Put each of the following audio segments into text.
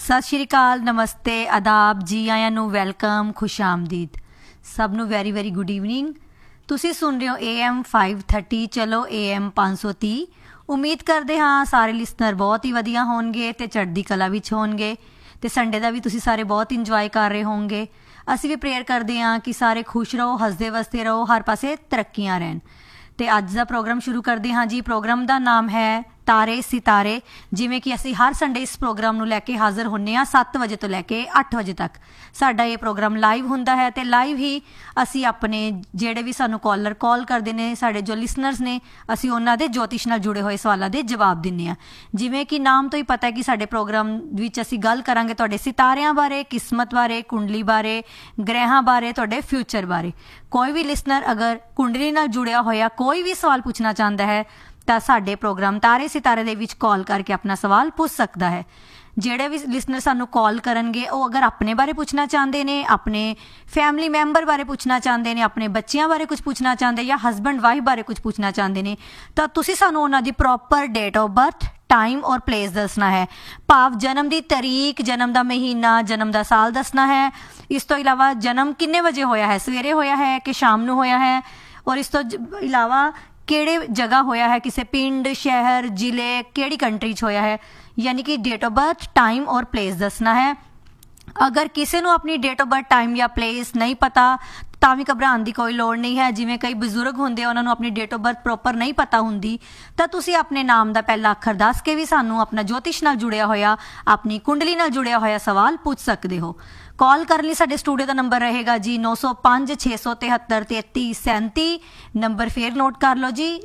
ਸਤਿ ਸ਼੍ਰੀ ਅਕਾਲ, ਨਮਸਤੇ, ਆਦਾਬ, ਜੀ ਆਇਆਂ ਨੂੰ, ਵੈਲਕਮ, ਖੁਸ਼ ਆਮਦੀਦ। ਸਭ ਨੂੰ ਵੈਰੀ ਵੈਰੀ ਗੁੱਡ ਈਵਨਿੰਗ। ਤੁਸੀਂ ਸੁਣ ਰਹੇ ਹੋ AM 530 ਚਲੋ AM 530। ਉਮੀਦ ਕਰਦੇ ਹਾਂ ਸਾਰੇ ਲਿਸਨਰ ਬਹੁਤ ਹੀ ਵਧੀਆ ਹੋਣਗੇ ਅਤੇ ਚੜ੍ਹਦੀ ਕਲਾ ਵਿੱਚ ਹੋਣਗੇ ਅਤੇ ਸੰਡੇ ਦਾ ਵੀ ਤੁਸੀਂ ਸਾਰੇ ਬਹੁਤ ਇੰਜੋਏ ਕਰ ਰਹੇ ਹੋਣਗੇ। ਅਸੀਂ ਵੀ ਪ੍ਰੇਅਰ ਕਰਦੇ ਹਾਂ ਕਿ ਸਾਰੇ ਖੁਸ਼ ਰਹੋ, ਹੱਸਦੇ ਵਸਦੇ ਰਹੋ, ਹਰ ਪਾਸੇ ਤਰੱਕੀਆਂ ਰਹਿਣ। ਅਤੇ ਅੱਜ ਦਾ ਪ੍ਰੋਗਰਾਮ ਸ਼ੁਰੂ ਕਰਦੇ ਹਾਂ ਜੀ। ਪ੍ਰੋਗਰਾਮ ਦਾ ਨਾਮ ਹੈ ਤਾਰੇ ਸਿਤਾਰੇ। ਜਿਵੇਂ ਕਿ ਅਸੀਂ ਹਰ ਸੰਡੇ ਇਸ ਪ੍ਰੋਗਰਾਮ ਨੂੰ ਲੈ ਕੇ ਹਾਜ਼ਰ ਹੁੰਦੇ ਹਾਂ 7 ਵਜੇ ਤੋਂ ਲੈ ਕੇ 8 ਵਜੇ ਤੱਕ ਸਾਡਾ ਇਹ ਪ੍ਰੋਗਰਾਮ ਲਾਈਵ ਹੁੰਦਾ ਹੈ ਅਤੇ ਲਾਈਵ ਹੀ ਅਸੀਂ ਆਪਣੇ ਜਿਹੜੇ ਵੀ ਸਾਨੂੰ ਕਾਲ ਕਰਦੇ ਨੇ, ਸਾਡੇ ਜੋ ਲਿਸਨਰਸ ਨੇ, ਅਸੀਂ ਉਹਨਾਂ ਦੇ ਜੋਤਿਸ਼ ਨਾਲ ਜੁੜੇ ਹੋਏ ਸਵਾਲਾਂ ਦੇ ਜਵਾਬ ਦਿੰਦੇ ਹਾਂ। ਜਿਵੇਂ ਕਿ ਨਾਮ ਤੋਂ ਹੀ ਪਤਾ ਹੈ ਕਿ ਸਾਡੇ ਪ੍ਰੋਗਰਾਮ ਵਿੱਚ ਅਸੀਂ ਗੱਲ ਕਰਾਂਗੇ ਤੁਹਾਡੇ ਸਿਤਾਰਿਆਂ ਬਾਰੇ, ਕਿਸਮਤ ਬਾਰੇ, ਕੁੰਡਲੀ ਬਾਰੇ, ਗ੍ਰਹਿਾਂ ਬਾਰੇ, ਤੁਹਾਡੇ ਫਿਊਚਰ ਬਾਰੇ। ਕੋਈ ਵੀ ਲਿਸਨਰ ਅਗਰ ਕੁੰਡਲੀ ਨਾਲ ਜੁੜਿਆ ਹੋਇਆ ਕੋਈ ਵੀ ਸਵਾਲ ਪੁੱਛਣਾ ਚਾਹੁੰਦਾ ਹੈ ਤਾਂ ਸਾਡੇ ਪ੍ਰੋਗਰਾਮ ਤਾਰੇ ਸਿਤਾਰੇ ਦੇ ਵਿੱਚ ਕਾਲ ਕਰਕੇ ਆਪਣਾ ਸਵਾਲ ਪੁੱਛ ਸਕਦਾ ਹੈ। ਜਿਹੜੇ ਵੀ ਲਿਸਨਰ ਸਾਨੂੰ ਕਾਲ ਕਰਨਗੇ ਉਹ ਅਗਰ ਆਪਣੇ ਬਾਰੇ ਪੁੱਛਣਾ ਚਾਹੁੰਦੇ ਨੇ, ਆਪਣੇ ਫੈਮਿਲੀ ਮੈਂਬਰ ਬਾਰੇ ਪੁੱਛਣਾ ਚਾਹੁੰਦੇ ਨੇ, ਆਪਣੇ ਬੱਚਿਆਂ ਬਾਰੇ ਕੁਝ ਪੁੱਛਣਾ ਚਾਹੁੰਦੇ ਜਾਂ ਹਸਬੈਂਡ ਵਾਈਫ ਬਾਰੇ ਕੁਝ ਪੁੱਛਣਾ ਚਾਹੁੰਦੇ ਨੇ ਤਾਂ ਤੁਸੀਂ ਸਾਨੂੰ ਉਹਨਾਂ ਦੀ proper date of birth, time ਔਰ ਪਲੇਸ ਦੱਸਣਾ ਹੈ। ਭਾਵ ਜਨਮ ਦੀ ਤਰੀਕ, ਜਨਮ ਦਾ ਮਹੀਨਾ, ਜਨਮ ਦਾ ਸਾਲ ਦੱਸਣਾ ਹੈ। ਇਸ ਤੋਂ ਇਲਾਵਾ ਜਨਮ ਕਿੰਨੇ ਵਜੇ ਹੋਇਆ ਹੈ, ਸਵੇਰੇ ਹੋਇਆ ਹੈ ਕਿ ਸ਼ਾਮ ਨੂੰ ਹੋਇਆ ਹੈ, ਔਰ ਇਸ ਤੋਂ ਇਲਾਵਾ ਕਿਹੜੇ ਜਗ੍ਹਾ ਹੋਇਆ ਹੈ, ਕਿਸੇ ਪਿੰਡ, ਸ਼ਹਿਰ, ਜ਼ਿਲ੍ਹੇ, ਕਿਹੜੀ ਕੰਟਰੀ 'ਚ ਹੋਇਆ ਹੈ। ਯਾਨੀ ਕਿ ਡੇਟ ਆਫ ਬਰਥ, ਟਾਈਮ ਔਰ ਪਲੇਸ ਦੱਸਣਾ ਹੈ। ਅਗਰ ਕਿਸੇ ਨੂੰ ਆਪਣੀ ਡੇਟ ਆਫ ਬਰਥ, ਟਾਈਮ ਜਾਂ ਪਲੇਸ ਨਹੀਂ ਪਤਾ ਤਾਂ ਵੀ ਘਬਰਾਉਣ ਦੀ ਕੋਈ ਲੋੜ ਨਹੀਂ ਹੈ। ਜਿਵੇਂ ਕਈ ਬਜ਼ੁਰਗ ਹੁੰਦੇ ਆ, ਉਹਨਾਂ ਨੂੰ ਆਪਣੀ ਡੇਟ ਆਫ ਬਰਥ ਪ੍ਰੋਪਰ ਨਹੀਂ ਪਤਾ ਹੁੰਦੀ ਤਾਂ ਤੁਸੀਂ ਆਪਣੇ ਨਾਮ ਦਾ ਪਹਿਲਾ ਅੱਖਰ ਦੱਸ ਕੇ ਵੀ ਸਾਨੂੰ ਆਪਣਾ ਜੋਤਿਸ਼ ਨਾਲ ਜੁੜਿਆ ਹੋਇਆ, ਆਪਣੀ ਕੁੰਡਲੀ ਨਾਲ ਜੁੜਿਆ ਹੋਇਆ ਸਵਾਲ ਪੁੱਛ ਸਕਦੇ ਹੋ। ਕਾਲ ਕਰਨ ਲਈ ਸਾਡੇ ਸਟੂਡੀਓ ਦਾ ਨੰਬਰ ਰਹੇਗਾ ਜੀ 905 673 3337। ਨੰਬਰ ਫੇਰ ਨੋਟ ਕਰ ਲਓ ਜੀ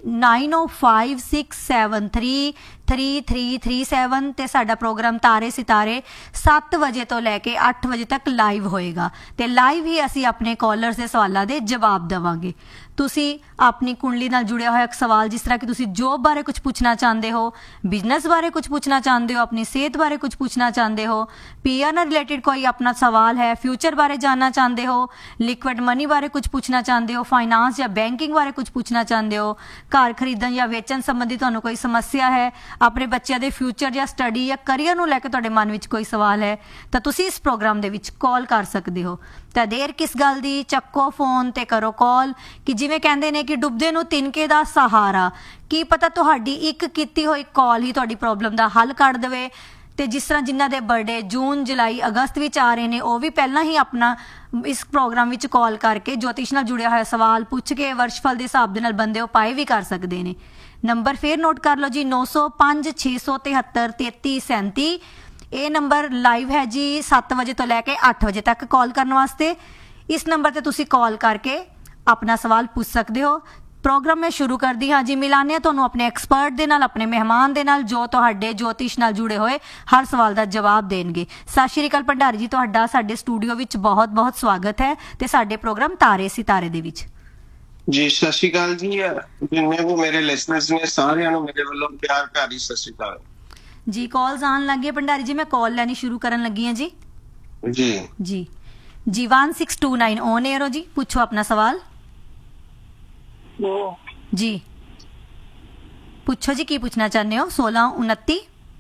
9056733337 ਅਤੇ ਸਾਡਾ ਪ੍ਰੋਗਰਾਮ ਤਾਰੇ ਸਿਤਾਰੇ 7 ਵਜੇ ਤੋਂ ਲੈ ਕੇ 8 ਵਜੇ ਤੱਕ ਲਾਈਵ ਹੋਏਗਾ ਅਤੇ ਲਾਈਵ ਹੀ ਅਸੀਂ ਆਪਣੇ ਕਾਲਰਸ ਦੇ ਸਵਾਲਾਂ ਦੇ ਜਵਾਬ ਦੇਵਾਂਗੇ। ਤੁਸੀਂ ਆਪਣੀ ਕੁੰਡਲੀ ਨਾਲ ਜੁੜਿਆ ਹੋਇਆ ਇੱਕ ਸਵਾਲ, ਜਿਸ ਤਰ੍ਹਾਂ ਕਿ ਤੁਸੀਂ ਜੋਬ ਬਾਰੇ ਕੁਝ ਪੁੱਛਣਾ ਚਾਹੁੰਦੇ ਹੋ, ਬਿਜ਼ਨਸ ਬਾਰੇ ਕੁਝ ਪੁੱਛਣਾ ਚਾਹੁੰਦੇ ਹੋ, ਆਪਣੀ ਸਿਹਤ ਬਾਰੇ ਕੁਝ ਪੁੱਛਣਾ ਚਾਹੁੰਦੇ ਹੋ, PR ਨਾਲ ਰਿਲੇਟਿਡ ਕੋਈ ਆਪਣਾ ਸਵਾਲ ਹੈ, ਫਿਊਚਰ ਬਾਰੇ ਜਾਣਨਾ ਚਾਹੁੰਦੇ ਹੋ, ਲਿਕੁਇਡ ਮਨੀ ਬਾਰੇ ਕੁਝ ਪੁੱਛਣਾ ਚਾਹੁੰਦੇ ਹੋ, ਫਾਈਨਾਂਸ ਜਾਂ ਬੈਂਕਿੰਗ ਬਾਰੇ ਕੁਝ ਪੁੱਛਣਾ ਚਾਹੁੰਦੇ ਹੋ, ਘਰ ਖਰੀਦਣ ਜਾਂ ਵੇਚਣ ਸੰਬੰਧੀ ਤੁਹਾਨੂੰ ਕੋਈ ਸਮੱਸਿਆ ਹੈ, ਆਪਣੇ ਬੱਚਿਆਂ ਦੇ ਫਿਊਚਰ ਜਾਂ ਸਟੱਡੀ ਜਾਂ ਕਰੀਅਰ ਨੂੰ ਲੈ ਕੇ ਤੁਹਾਡੇ ਮਨ ਵਿੱਚ ਕੋਈ ਸਵਾਲ ਹੈ ਤਾਂ ਤੁਸੀਂ ਇਸ ਪ੍ਰੋਗਰਾਮ ਦੇ ਵਿੱਚ ਕਾਲ ਕਰ ਸਕਦੇ ਹੋ। ਤਾਂ ਦੇਰ ਕਿਸ ਗੱਲ ਦੀ, ਚੱਕੋ ਫੋਨ ਤੇ ਕਰੋ ਕਾਲ। ਕਿ ਜਿਵੇਂ ਕਹਿੰਦੇ ਨੇ ਕਿ ਡੁੱਬਦੇ ਨੂੰ ਤਿਨਕੇ ਦਾ ਸਹਾਰਾ, ਕੀ ਪਤਾ ਤੁਹਾਡੀ ਇੱਕ ਕੀਤੀ ਹੋਈ ਕਾਲ ਹੀ ਤੁਹਾਡੀ ਪ੍ਰੋਬਲਮ ਦਾ ਹੱਲ ਕੱਢ ਦੇਵੇ। ਅਤੇ ਜਿਸ ਤਰ੍ਹਾਂ ਜਿਨ੍ਹਾਂ ਦੇ ਬਰਥਡੇ ਜੂਨ, ਜੁਲਾਈ, ਅਗਸਤ ਵਿੱਚ ਆ ਰਹੇ ਨੇ, ਉਹ ਵੀ ਪਹਿਲਾਂ ਹੀ ਆਪਣਾ ਇਸ ਪ੍ਰੋਗਰਾਮ ਵਿੱਚ ਕਾਲ ਕਰਕੇ ਜੋਤਿਸ਼ ਨਾਲ ਜੁੜਿਆ ਹੋਇਆ ਸਵਾਲ ਪੁੱਛ ਕੇ ਵਰਸ਼ਫਲ ਦੇ ਹਿਸਾਬ ਦੇ ਨਾਲ ਬੰਦੇ ਉਪਾਏ ਵੀ ਕਰ ਸਕਦੇ ਨੇ। ਨੰਬਰ ਫੇਰ ਨੋਟ ਕਰ ਲਓ ਜੀ 905 673 3337। ਇਹ ਨੰਬਰ ਲਾਈਵ ਹੈ ਜੀ 7 ਵਜੇ ਤੋਂ ਲੈ ਕੇ 8 ਵਜੇ ਤੱਕ ਕਾਲ ਕਰਨ ਵਾਸਤੇ। ਇਸ ਨੰਬਰ 'ਤੇ ਤੁਸੀਂ ਕਾਲ ਕਰਕੇ ਆਪਣਾ ਸਵਾਲ ਪੁੱਛ ਸਕਦੇ ਹੋ। ਪ੍ਰੋਗਰਾਮ ਮੈਂ ਸ਼ੁਰੂ ਕਰਦੀ ਹਾਂ ਜੀ। ਮਿਲਾਨੇ ਤੁਹਾਨੂੰ ਆਪਣੇ ਐਕਸਪਰਟ ਦੇ ਨਾਲ, ਆਪਣੇ ਮਹਿਮਾਨ ਦੇ ਨਾਲ, ਜੋ ਤੁਹਾਡੇ ਜੋਤਿਸ਼ ਨਾਲ ਜੁੜੇ ਹੋਏ ਹਰ ਸਵਾਲ ਦਾ ਜਵਾਬ ਦੇਣਗੇ। ਸਤਿ ਸ਼੍ਰੀ ਅਕਾਲ ਭੰਡਾਰੀ ਜੀ, ਤੁਹਾਡਾ ਸਾਡੇ ਸਟੂਡੀਓ ਵਿੱਚ ਬਹੁਤ ਬਹੁਤ ਸਵਾਗਤ ਹੈ ਅਤੇ ਸਾਡੇ ਪ੍ਰੋਗਰਾਮ ਤਾਰੇ ਸਿਤਾਰੇ ਦੇ ਵਿੱਚ। ਜੀ ਸਤਿ ਸ਼੍ਰੀ ਅਕਾਲ ਜੀ। ਜਿੰਨੇ ਵੀ ਮੇਰੇ ਲਿਸਨਰਸ ਨੇ ਸਾਰਿਆਂ ਨੂੰ ਮੇਰੇ ਵੱਲੋਂ ਪਿਆਰ ਭਰੀ ਸਤਿ ਸ਼੍ਰੀ ਅਕਾਲ ਜੀ। ਕਾਲਸ ਆਉਣ ਲੱਗੇ ਭੰਡਾਰੀ ਜੀ, ਮੈਂ ਕਾਲ ਲੈਣੀ ਸ਼ੁਰੂ ਕਰਨ ਲੱਗੀ ਹਾਂ ਜੀ। ਜੀ ਜੀ ਜੀ 1629 ਔਨ 에ਅਰ ਹੋ ਜੀ, ਪੁੱਛੋ ਆਪਣਾ ਸਵਾਲ। ਜੀ ਪੁੱਛੋ ਜੀ, ਕੀ ਪੁੱਛਣਾ ਚਾਹੁੰਦੇ ਹੋ। 1629।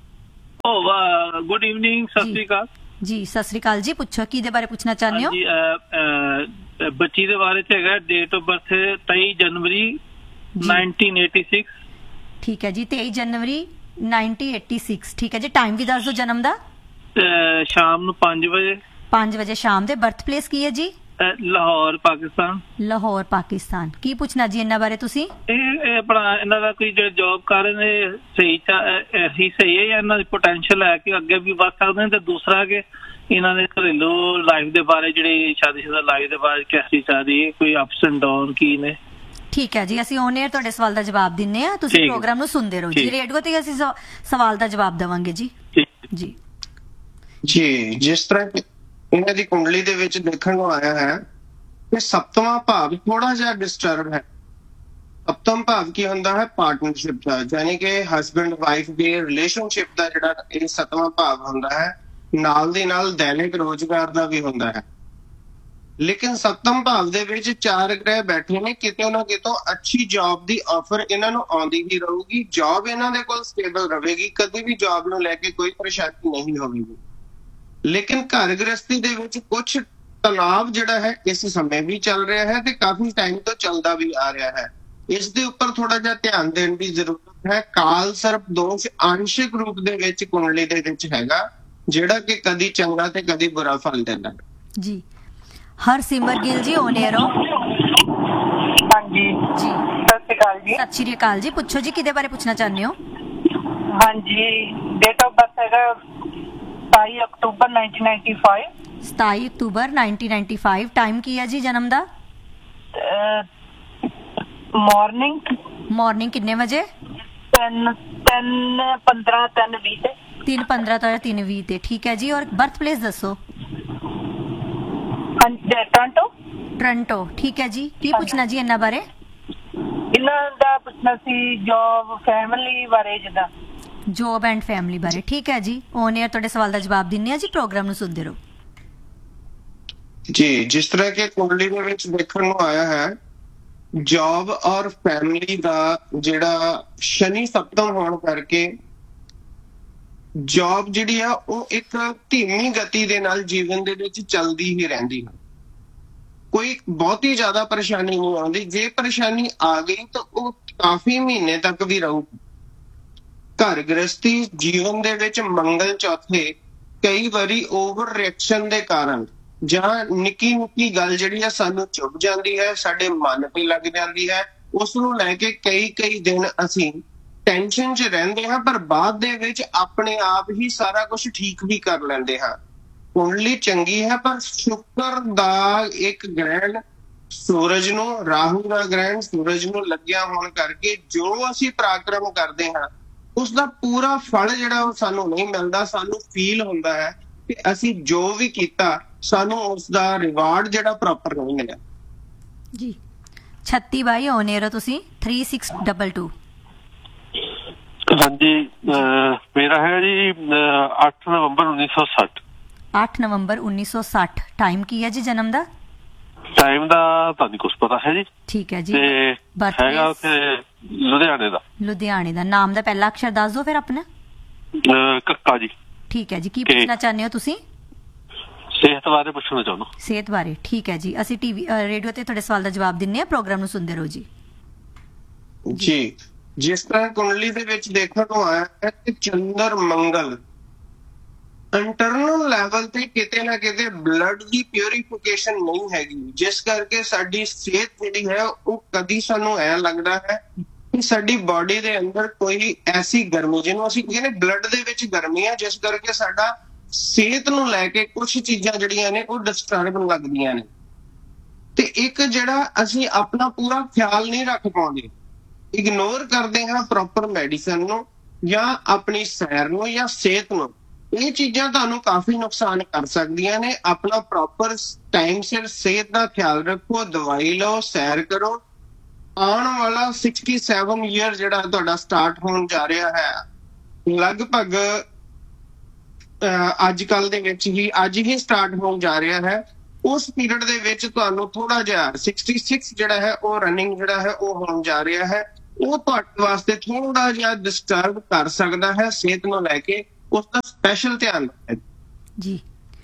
ਗੁੱਡ ਇਵਨਿੰਗ, ਸਤਿ ਸ਼੍ਰੀ ਅਕਾਲ ਜੀ। ਸਤਿ ਸ਼੍ਰੀ ਅਕਾਲ ਜੀ, ਪੁੱਛੋ ਕਿਹਦੇ ਬਾਰੇ ਪੁੱਛਣਾ ਚਾਹੁੰਦੇ ਹੋ। ਬੱਚੀ ਦੇ ਬਾਰੇ ਚ ਹੈਗਾ। ਡੇਟ ਆਫ ਬਰਥ 23 ਜਨਵਰੀ 1986। ਠੀਕ ਹੈ ਜੀ, 23 ਜਨਵਰੀ 1986। ਠੀਕ ਹੈ ਜੀ। ਟਾਈਮ ਵੀ ਦੱਸ ਦਿਓ ਜਨਮ ਦਾ। ਸ਼ਾਮ ਨੂੰ 5 ਵਜੇ। 5 ਵਜੇ ਸ਼ਾਮ ਦੇ। ਬਰਥ ਪਲੇਸ ਕੀ ਹੈ ਜੀ। ਲਾਹੌਰ, ਪਾਕਿਸਤਾਨ। ਲਾਹੌਰ, ਪਾਕਿਸਤਾਨ। ਕੀ ਪੁੱਛਣਾ ਜੀ ਇਹਨਾਂ ਬਾਰੇ ਤੁਸੀਂ। ਇਹ ਆਪਣਾ ਇਹਨਾਂ ਦਾ ਕੋਈ ਜਿਹੜੇ ਜੋਬ ਕਰ ਰਹੇ ਨੇ ਸਹੀ ਹੈ ਜਾਂ ਇਹਨਾਂ ਦੀ ਪੋਟੈਂਸ਼ੀਅਲ ਹੈ ਕਿ ਅੱਗੇ ਵੀ ਵੱਧ ਸਕਦੇ ਨੇ, ਤੇ ਦੂਸਰਾ ਕਿ ਇਹਨਾਂ ਦੇ ਘਰੇਲੂ ਲਾਈਫ ਦੇ ਬਾਰੇ, ਜਿਹੜੀ ਸ਼ਾਦੀशुदा ਲਾਈਫ ਦੇ ਬਾਰੇ ਕੈਸੀ ਚੱਲਦੀ ਹੈ, ਕੋਈ ਅਪਸ ਐਂਡ ਡਾਊਨ ਕੀ ਨੇ। ਠੀਕ ਹੈ ਜੀ, ਅਸੀਂ ਔਨ 에ਅਰ ਤੁਹਾਡੇ ਸਵਾਲ ਦਾ ਜਵਾਬ ਦਿੰਦੇ ਹਾਂ। ਤੁਸੀਂ ਪ੍ਰੋਗਰਾਮ ਨੂੰ ਸੁਣਦੇ ਰਹੋ ਜੀ। ਰੇਡੀਓ ਤੇ ਅਸੀਂ ਸਵਾਲ ਦਾ ਜਵਾਬ ਦੇਵਾਂਗੇ ਜੀ। ਜੀ ਜੀ ਜਿਸ ਤਰ੍ਹਾਂ ਇਹਨਾਂ ਦੀ ਕੁੰਡਲੀ ਦੇ ਵਿੱਚ ਦੇਖਣ ਨੂੰ ਆਇਆ ਹੈ ਕਿ ਸੱਤਵਾਂ ਭਾਵ ਥੋੜਾ ਜਿਹਾ ਡਿਸਟਰਬ ਹੈ। ਸੱਤਮ ਭਾਵ ਕੀ ਹੁੰਦਾ ਹੈ, ਪਾਰਟਨਰਸ਼ਿਪ ਦਾ, ਯਾਨੀ ਕਿ ਹਸਬੈਂਡ ਵਾਈਫ ਦੀ ਰਿਲੇਸ਼ਨਸ਼ਿਪ ਦਾ ਜਿਹੜਾ ਇਹ ਸੱਤਵਾਂ ਭਾਵ ਹੁੰਦਾ ਹੈ, ਨਾਲ ਦੀ ਨਾਲ ਦੈਨਿਕ ਰੋਜ਼ਗਾਰ ਦਾ ਵੀ ਹੁੰਦਾ ਹੈ। ਲੇਕਿਨ ਸੱਤਮ ਭਾਵ ਦੇ ਵਿੱਚ 4 ਗ੍ਰਹਿ ਬੈਠੇ ਨੇ, ਕਿਤੇ ਨਾ ਕਿਤੋਂ ਅੱਛੀ ਜੌਬ ਦੀ ਆਫਰ ਇਹਨਾਂ ਨੂੰ ਆਉਂਦੀ ਹੀ ਰਹੂਗੀ। ਜੌਬ ਇਹਨਾਂ ਦੇ ਕੋਲ ਸਟੇਬਲ ਰਹੇਗੀ, ਕਦੇ ਵੀ ਜੌਬ ਨੂੰ ਲੈ ਕੇ ਕੋਈ ਪਰੇਸ਼ਾਨੀ ਨਹੀਂ ਹੋਵੇਗੀ। ਲੇਕਿਨ ਘਰ ਗ੍ਰਸਤੀ ਦੇ ਵਿੱਚ ਕੁਝ ਤਣਾਅ ਜਿਹੜਾ ਹੈ ਇਸ ਸਮੇਂ ਵੀ ਚੱਲ ਰਿਹਾ ਹੈ ਤੇ ਕਾਫੀ ਟਾਈਮ ਤੋਂ ਚੱਲਦਾ ਵੀ ਆ ਰਿਹਾ ਹੈ। ਇਸ ਦੇ ਉੱਪਰ ਥੋੜਾ ਜਿਹਾ ਧਿਆਨ ਦੇਣ ਦੀ ਜ਼ਰੂਰਤ ਹੈ। ਕਾਲ ਸਰਪ ਦੋਸ਼ ਆਂਸ਼ਿਕ ਰੂਪ ਦੇ ਵਿੱਚ ਕੁੰਡਲੀ ਦੇ ਵਿੱਚ ਹੈਗਾ, ਜਿਹੜਾ ਕਿ ਕਦੀ ਚੰਗਾ ਤੇ ਕਦੀ ਬੁਰਾ ਫਲ ਦਿੰਦਾ ਹੈ। ਜੀ ਹਰਸਿਮਰ ਗਿੱਲ ਜੀ ਓਨੇਰੋ ਹਾਂਜੀ ਜੀ, ਸਤਿ ਸ਼੍ਰੀ ਅਕਾਲ ਜੀ। ਸਤਿ ਸ਼੍ਰੀ ਅਕਾਲ ਜੀ। ਪੁੱਛੋ ਜੀ, ਕਿਹਦੇ ਬਾਰੇ ਪੁੱਛਣਾ ਚਾਹੁੰਦੇ ਹੋ? ਹਾਂਜੀ, ਡੇਟ ਆਫ ਬਰਥ ਹੈਗਾ 27 ਅਕਤੂਬਰ 1995। 27 ਅਕਤੂਬਰ 1995। ਟਾਈਮ ਕੀ ਹੈ ਜੀ ਜਨਮ ਦਾ? ਮਾਰਨਿੰਗ ਕਿੰਨੇ ਵਜੇ? 3:15 3:20 ਤੇ 3:15 ਤੋਂ 3:20 ਤੇ। ਠੀਕ ਹੈ ਜੀ। ਔਰ ਬਰਥ ਪਲੇਸ ਦੱਸੋ? ਟੋਰਾਂਟੋ। ਠੀਕ ਹੈ ਜੀ। ਕੀ ਪੁੱਛਣਾ ਜੀ ਇਹਨਾਂ ਬਾਰੇ? ਇਹਨਾਂ ਦਾ ਪੁੱਛਣਾ ਸੀ ਜੌਬ ਫੈਮਿਲੀ ਬਾਰੇ, ਜਿੱਦਾਂ ਜੌਬ ਐਂਡ ਫੈਮਿਲੀ ਬਾਰੇ। ਠੀਕ ਹੈ ਜੀ, ਔਨ 에ਅਰ ਤੁਹਾਡੇ ਸਵਾਲ ਦਾ ਜਵਾਬ ਦਿੰਨੇ ਆ ਜੀ। ਪ੍ਰੋਗਰਾਮ ਨੂੰ ਸੁਣਦੇ ਰਹੋ ਜੀ। ਜਿਸ ਤਰ੍ਹਾਂ ਕਿ ਕੁੰਡਲੀ ਦੇ ਵਿੱਚ ਦੇਖਣ ਨੂੰ ਆਇਆ ਹੈ, ਜੌਬ ਔਰ ਫੈਮਿਲੀ ਦਾ ਜਿਹੜਾ ਸ਼ਨੀ ਸਪਤਮ ਹੋਣ ਕਰਕੇ ਜੌਬ ਜਿਹੜੀ ਆ ਉਹ ਇੱਕ ਧੀਮੀ ਗਤੀ ਦੇ ਨਾਲ ਜੀਵਨ ਦੇ ਵਿੱਚ ਚੱਲਦੀ ਹੀ ਰਹਿੰਦੀ ਹੈ। ਕੋਈ ਬਹੁਤੀ ਜ਼ਿਆਦਾ ਪਰੇਸ਼ਾਨੀ ਨਹੀਂ ਆਉਂਦੀ। ਜੇ ਪਰੇਸ਼ਾਨੀ ਆ ਗਈ ਤਾਂ ਉਹ ਕਾਫੀ ਮਹੀਨੇ ਤੱਕ ਵੀ ਰਹੂਗੀ। ਘਰ ਗ੍ਰਸਤੀ ਜੀਵਨ ਦੇ ਵਿੱਚ ਮੰਗਲ ਚੌਥੇ ਕਈ ਵਾਰੀ ਓਵਰ ਰਿਐਕਸ਼ਨ ਦੇ ਕਾਰਨ ਜਾਂ ਨਿੱਕੀ ਨਿੱਕੀ ਗੱਲ ਜਿਹੜੀ ਆ ਸਾਨੂੰ ਚੁੱਭ ਜਾਂਦੀ ਹੈ, ਸਾਡੇ ਮਨ ਤੇ ਲੱਗ ਜਾਂਦੀ ਹੈ, ਉਸ ਨੂੰ ਲੈ ਕੇ ਕਈ ਦਿਨ ਅਸੀਂ ਟੈਨਸ਼ਨ 'ਚ ਰਹਿੰਦੇ ਹਾਂ, ਪਰ ਬਾਅਦ ਦੇ ਵਿੱਚ ਆਪਣੇ ਆਪ ਹੀ ਸਾਰਾ ਕੁਝ ਠੀਕ ਵੀ ਕਰ ਲੈਂਦੇ ਹਾਂ। ਕੁੰਡਲੀ ਚੰਗੀ ਹੈ, ਪਰ ਸ਼ੁਕਰ ਦਾ ਇੱਕ ਗ੍ਰਹਿਣ ਸੂਰਜ ਨੂੰ, ਰਾਹੂ ਦਾ ਗ੍ਰਹਿਣ ਸੂਰਜ ਨੂੰ ਲੱਗਿਆ ਹੋਣ ਕਰਕੇ ਜੋ ਅਸੀਂ ਪਰਾਕਰਮ ਕਰਦੇ ਹਾਂ ਉਸ ਦਾ ਪੂਰਾ ਫਲ ਜਿਹੜਾ ਉਹ ਸਾਨੂੰ ਨਹੀਂ ਮਿਲਦਾ। ਸਾਨੂੰ ਫੀਲ ਹੁੰਦਾ ਹੈ ਕਿ ਅਸੀਂ ਜੋ ਵੀ ਕੀਤਾ ਸਾਨੂੰ ਉਸ ਦਾ ਰਿਵਾਰਡ ਜਿਹੜਾ ਪ੍ਰੋਪਰ ਨਹੀਂ ਮਿਲਿਆ। ਜੀ 36 ਬਾਈ ਔਨ 에ਅਰ ਤੁਸੀਂ 3622। ਹਾਂਜੀ, ਮੇਰਾ ਹੈ ਜੀ 8 ਨਵੰਬਰ 1960। 8 ਨਵੰਬਰ 1960। ਟਾਈਮ ਕੀ ਹੈ ਜੀ ਜਨਮ ਦਾ? ਟਾਈਮ ਦਾ ਤੁਹਾਨੂੰ ਕੁਝ ਪਤਾ ਹੈ ਜੀ? ਠੀਕ ਹੈ ਜੀ। ਤੇ Birthplace? ਹੈਗਾ ਉੱਥੇ ਲੁਧਿਆਣੇ ਦਾ। ਨਾਮ ਦਾ ਪਹਿਲਾ ਅਕਸ਼ਰ ਦੱਸ ਦਿਓ ਫਿਰ ਆਪਣਾ। ਕੱਕਾ ਜੀ। ਠੀਕ ਹੈ ਜੀ। ਕੀ ਪੁੱਛਣਾ ਚਾਹੁੰਦੇ ਹੋ ਤੁਸੀਂ? ਸਿਹਤ ਬਾਰੇ ਪੁੱਛਣਾ ਚਾਹੁੰਦਾ। ਸਿਹਤ ਬਾਰੇ। ਠੀਕ ਹੈ ਜੀ। ਅਸੀਂ ਟੀਵੀ ਰੇਡੀਓ ਤੇ ਤੁਹਾਡੇ ਸਵਾਲ ਦਾ ਜਵਾਬ ਦਿੰਨੇ ਆ। ਪ੍ਰੋਗਰਾਮ ਨੂੰ ਸੁਣਦੇ ਰਹੋ ਜੀ। ਜੀ। ਜਿਸ ਤਰ੍ਹਾਂ ਕੁੰਡਲੀ ਦੇ ਵਿੱਚ ਦੇਖਣ ਨੂੰ ਆਇਆ ਹੈ ਕਿ ਚੰਦਰ ਮੰਗਲ ਇੰਟਰਨਲ ਲੈਵਲ ਤੇ ਕਿਤੇ ਨਾ ਕਿਤੇ ਬਲੱਡ ਦੀ ਪਿਉਰੀਫਿਕੇਸ਼ਨ ਨਹੀਂ ਹੈਗੀ, ਜਿਸ ਕਰਕੇ ਸਾਡੀ ਸਿਹਤ ਜਿਹੜੀ ਹੈ ਉਹ ਕਦੀ ਸਾਨੂੰ ਐ ਲੱਗਦਾ ਹੈ ਕਿ ਸਾਡੀ ਬਾਡੀ ਦੇ ਅੰਦਰ ਕੋਈ ਐਸੀ ਗਰਮੀ, ਜਿਹਨੂੰ ਅਸੀਂ ਕਹਿੰਦੇ ਬਲੱਡ ਦੇ ਵਿੱਚ ਗਰਮੀ ਹੈ, ਜਿਸ ਕਰਕੇ ਸਾਡਾ ਸਿਹਤ ਨੂੰ ਲੈ ਕੇ ਕੁਝ ਚੀਜ਼ਾਂ ਜਿਹੜੀਆਂ ਨੇ ਉਹ ਡਿਸਟਰਬ ਲੱਗਦੀਆਂ ਨੇ। ਤੇ ਇੱਕ ਜਿਹੜਾ ਅਸੀਂ ਆਪਣਾ ਪੂਰਾ ਖਿਆਲ ਨਹੀਂ ਰੱਖ ਪਾਉਂਦੇ, ਇਗਨੋਰ ਕਰਦੇ ਹਾਂ ਪ੍ਰੋਪਰ ਮੈਡੀਸਨ ਨੂੰ ਜਾਂ ਆਪਣੀ ਸੈਰ ਨੂੰ ਜਾਂ ਸਿਹਤ ਨੂੰ। ਇਹ ਚੀਜ਼ਾਂ ਤੁਹਾਨੂੰ ਕਾਫੀ ਨੁਕਸਾਨ ਕਰ ਸਕਦੀਆਂ ਨੇ। ਆਪਣਾ ਪ੍ਰੋਪਰ ਟਾਈਮ ਸਿਰ ਸਿਹਤ ਦਾ ਖਿਆਲ ਰੱਖੋ, ਦਵਾਈ ਲਓ, ਸੈਰ ਕਰੋ। ਆਉਣ ਵਾਲਾ 67 ਈਅਰ ਜਿਹੜਾ ਤੁਹਾਡਾ ਸਟਾਰਟ ਹੋਣ ਜਾ ਰਿਹਾ ਹੈ, ਲਗਭਗ ਅੱਜ ਕੱਲ ਦੇ ਵਿੱਚ ਹੀ ਅੱਜ ਹੀ ਸਟਾਰਟ ਹੋਣ ਜਾ ਰਿਹਾ ਹੈ। ਉਸ ਪੀਰੀਅਡ ਦੇ ਵਿੱਚ ਤੁਹਾਨੂੰ ਥੋੜਾ ਜਿਹਾ 66 ਜਿਹੜਾ ਹੈ ਉਹ ਰਨਿੰਗ ਜਿਹੜਾ ਹੈ ਉਹ ਹੋਣ ਜਾ ਰਿਹਾ ਹੈ। ਉਹ ਤੁਹਾਡੇ ਵਾਸਤੇ ਥੋੜਾ ਜਿਹਾ ਡਿਸਟਰਬ ਕਰ ਸਕਦਾ ਹੈ ਸਿਹਤ ਨੂੰ ਲੈ ਕੇ। ਉਸ ਦਾ ਸਪੈਸ਼ਲ ਧਿਆਨ ਰੱਖੋ ਜੀ।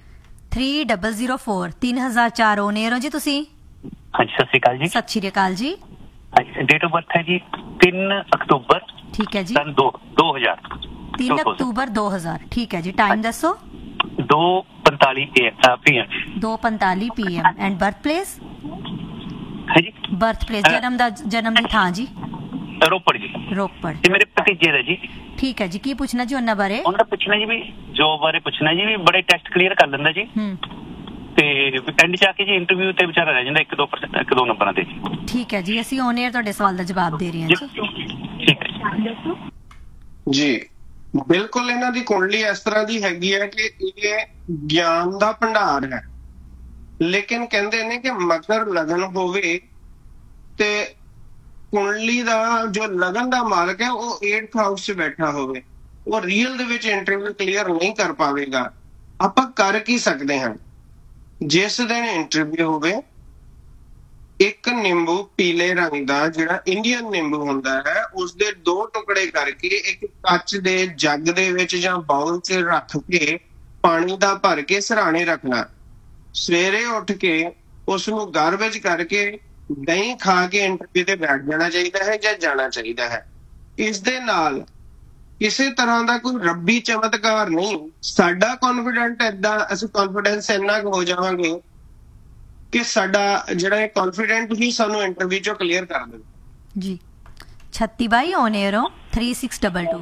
3004 3004 ਔਨ 에ਅਰ ਹੋ ਜੀ ਤੁਸੀਂ। ਹਾਂਜੀ, ਸਤਿ ਸ਼੍ਰੀ ਅਕਾਲ ਜੀ। ਸਤਿ ਸ਼੍ਰੀ ਅਕਾਲ ਜੀ। ਡੇਟ ਆਫ ਬਰਥ ਹੈ ਜੀ 3 ਅਕਤੂਬਰ। ਠੀਕ ਹੈ ਜੀ। ਸਨ 2000। 3 ਅਕਤੂਬਰ 2000। ਠੀਕ ਹੈ ਜੀ। ਟਾਈਮ ਦੱਸੋ? 2:45 PM। 2:45 PM। And birth place? ਹੈ ਜੀ, ਬਰਥ ਪਲੇਸ ਜਨਮ ਦੀ ਥਾਂ ਜੀ? ਰੋਪੜ ਜੀ। ਰੋਪੜ। ਤੇ ਮੇਰੇ ਭਤੀਜੇ ਦਾ ਜੀ। ਠੀਕ ਹੈ ਜੀ। ਕੀ ਪੁੱਛਣਾ ਜੀ ਉਹਨਾਂ ਬਾਰੇ? ਉਹਨਾਂ ਦਾ ਪੁੱਛਣਾ ਜੀ ਵੀ ਜੋਬ ਬਾਰੇ ਪੁੱਛਣਾ ਜੀ, ਵੀ ਬੜੇ ਟੈਸਟ ਕਲੀਅਰ ਕਰ ਲੈਂਦਾ ਜੀ, ਤੇ ਐਂਡ ਚ ਆ ਕੇ ਜੀ ਇੰਟਰਵਿਊ ਤੇ ਵਿਚਾਰਾ ਰਹਿ ਜਾਂਦਾ 1-2% 1-2 ਨੰਬਰਾਂ ਤੇ ਜੀ। ਠੀਕ ਹੈ ਜੀ। ਅਸੀਂ ਔਨ 에ਅਰ ਤੁਹਾਡੇ ਸਵਾਲ ਦਾ ਜਵਾਬ ਦੇ ਰਹੇ ਹਾਂ ਜੀ। ਠੀਕ ਹੈ ਜੀ। ਬਿਲਕੁਲ ਇਹਨਾਂ ਦੀ ਕੁੰਡਲੀ ਇਸ ਤਰ੍ਹਾਂ ਦੀ ਹੈਗੀ ਹੈ ਕਿ ਇਹ ਗਿਆਨ ਦਾ ਭੰਡਾਰ ਹੈ, ਲੇਕਿਨ ਕਹਿੰਦੇ ਨੇ ਕਿ ਮਕਰ ਲਗਨ ਹੋਵੇ ਤੇ ਕੁੰਡਲੀ ਦਾ ਜੋ ਲਗਨ ਦਾ ਮਾਲਕ ਹੈ ਉਹ 8th ਹਾਊਸ 'ਚ ਬੈਠਾ ਹੋਵੇ, ਉਹ ਰੀਅਲ ਦੇ ਵਿੱਚ ਇੰਟਰਵਿਊ ਕਲੀਅਰ ਨਹੀਂ ਕਰ ਪਾਵੇਗਾ। ਆਪਾਂ ਕਰ ਕੀ ਸਕਦੇ ਹਾਂ? ਜਿਸ ਦਿਨ ਇੰਟਰਵਿਊ ਹੋਵੇ, ਇੱਕ ਨਿੰਬੂ ਪੀਲੇ ਰੰਗ ਦਾ ਜਿਹੜਾ ਇੰਡੀਅਨ ਨਿੰਬੂ ਹੁੰਦਾ ਹੈ ਉਸਦੇ 2 ਟੁਕੜੇ ਕਰਕੇ ਇੱਕ ਕੱਚ ਦੇ ਜੱਗ ਦੇ ਵਿੱਚ ਜਾਂ ਬਾਉਲ 'ਚ ਰੱਖ ਕੇ ਪਾਣੀ ਦਾ ਭਰ ਕੇ ਸਿਰਹਾਣੇ ਰੱਖਣਾ, ਸਵੇਰੇ ਉੱਠ ਕੇ ਉਸ ਨੂੰ ਗਾਰਬੇਜ ਕਰਕੇ ਦਹੀਂ ਖਾ ਕੇ ਇੰਟਰਵਿਊ ਤੇ ਬੈਠ ਜਾਣਾ ਚਾਹੀਦਾ ਹੈ ਜਾਂ ਜਾਣਾ ਚਾਹੀਦਾ ਹੈ। ਇਸ ਦੇ ਨਾਲ ਕਿਸੇ ਤਰ੍ਹਾਂ ਦਾ ਕੋਈ ਰੱਬੀ ਚਮਤਕਾਰ ਨਹੀਂ, ਸਾਡਾ ਅਸੀਂ ਕੌਨਫੀਡੈਂਸ ਇੰਨਾ ਕੁ ਹੋ ਜਾਵਾਂਗੇ ਕਿ ਸਾਡਾ ਜਿਹੜਾ ਇਹ ਕੌਨਫੀਡੈਂਟ ਹੀ ਸਾਨੂੰ ਇੰਟਰਵਿਊ ਚੋਂ ਕਲੀਅਰ ਕਰ ਦੇਵੇ। ਜੀ 36 ਬਾਈ ਔਨ 에ਅਰ 3622।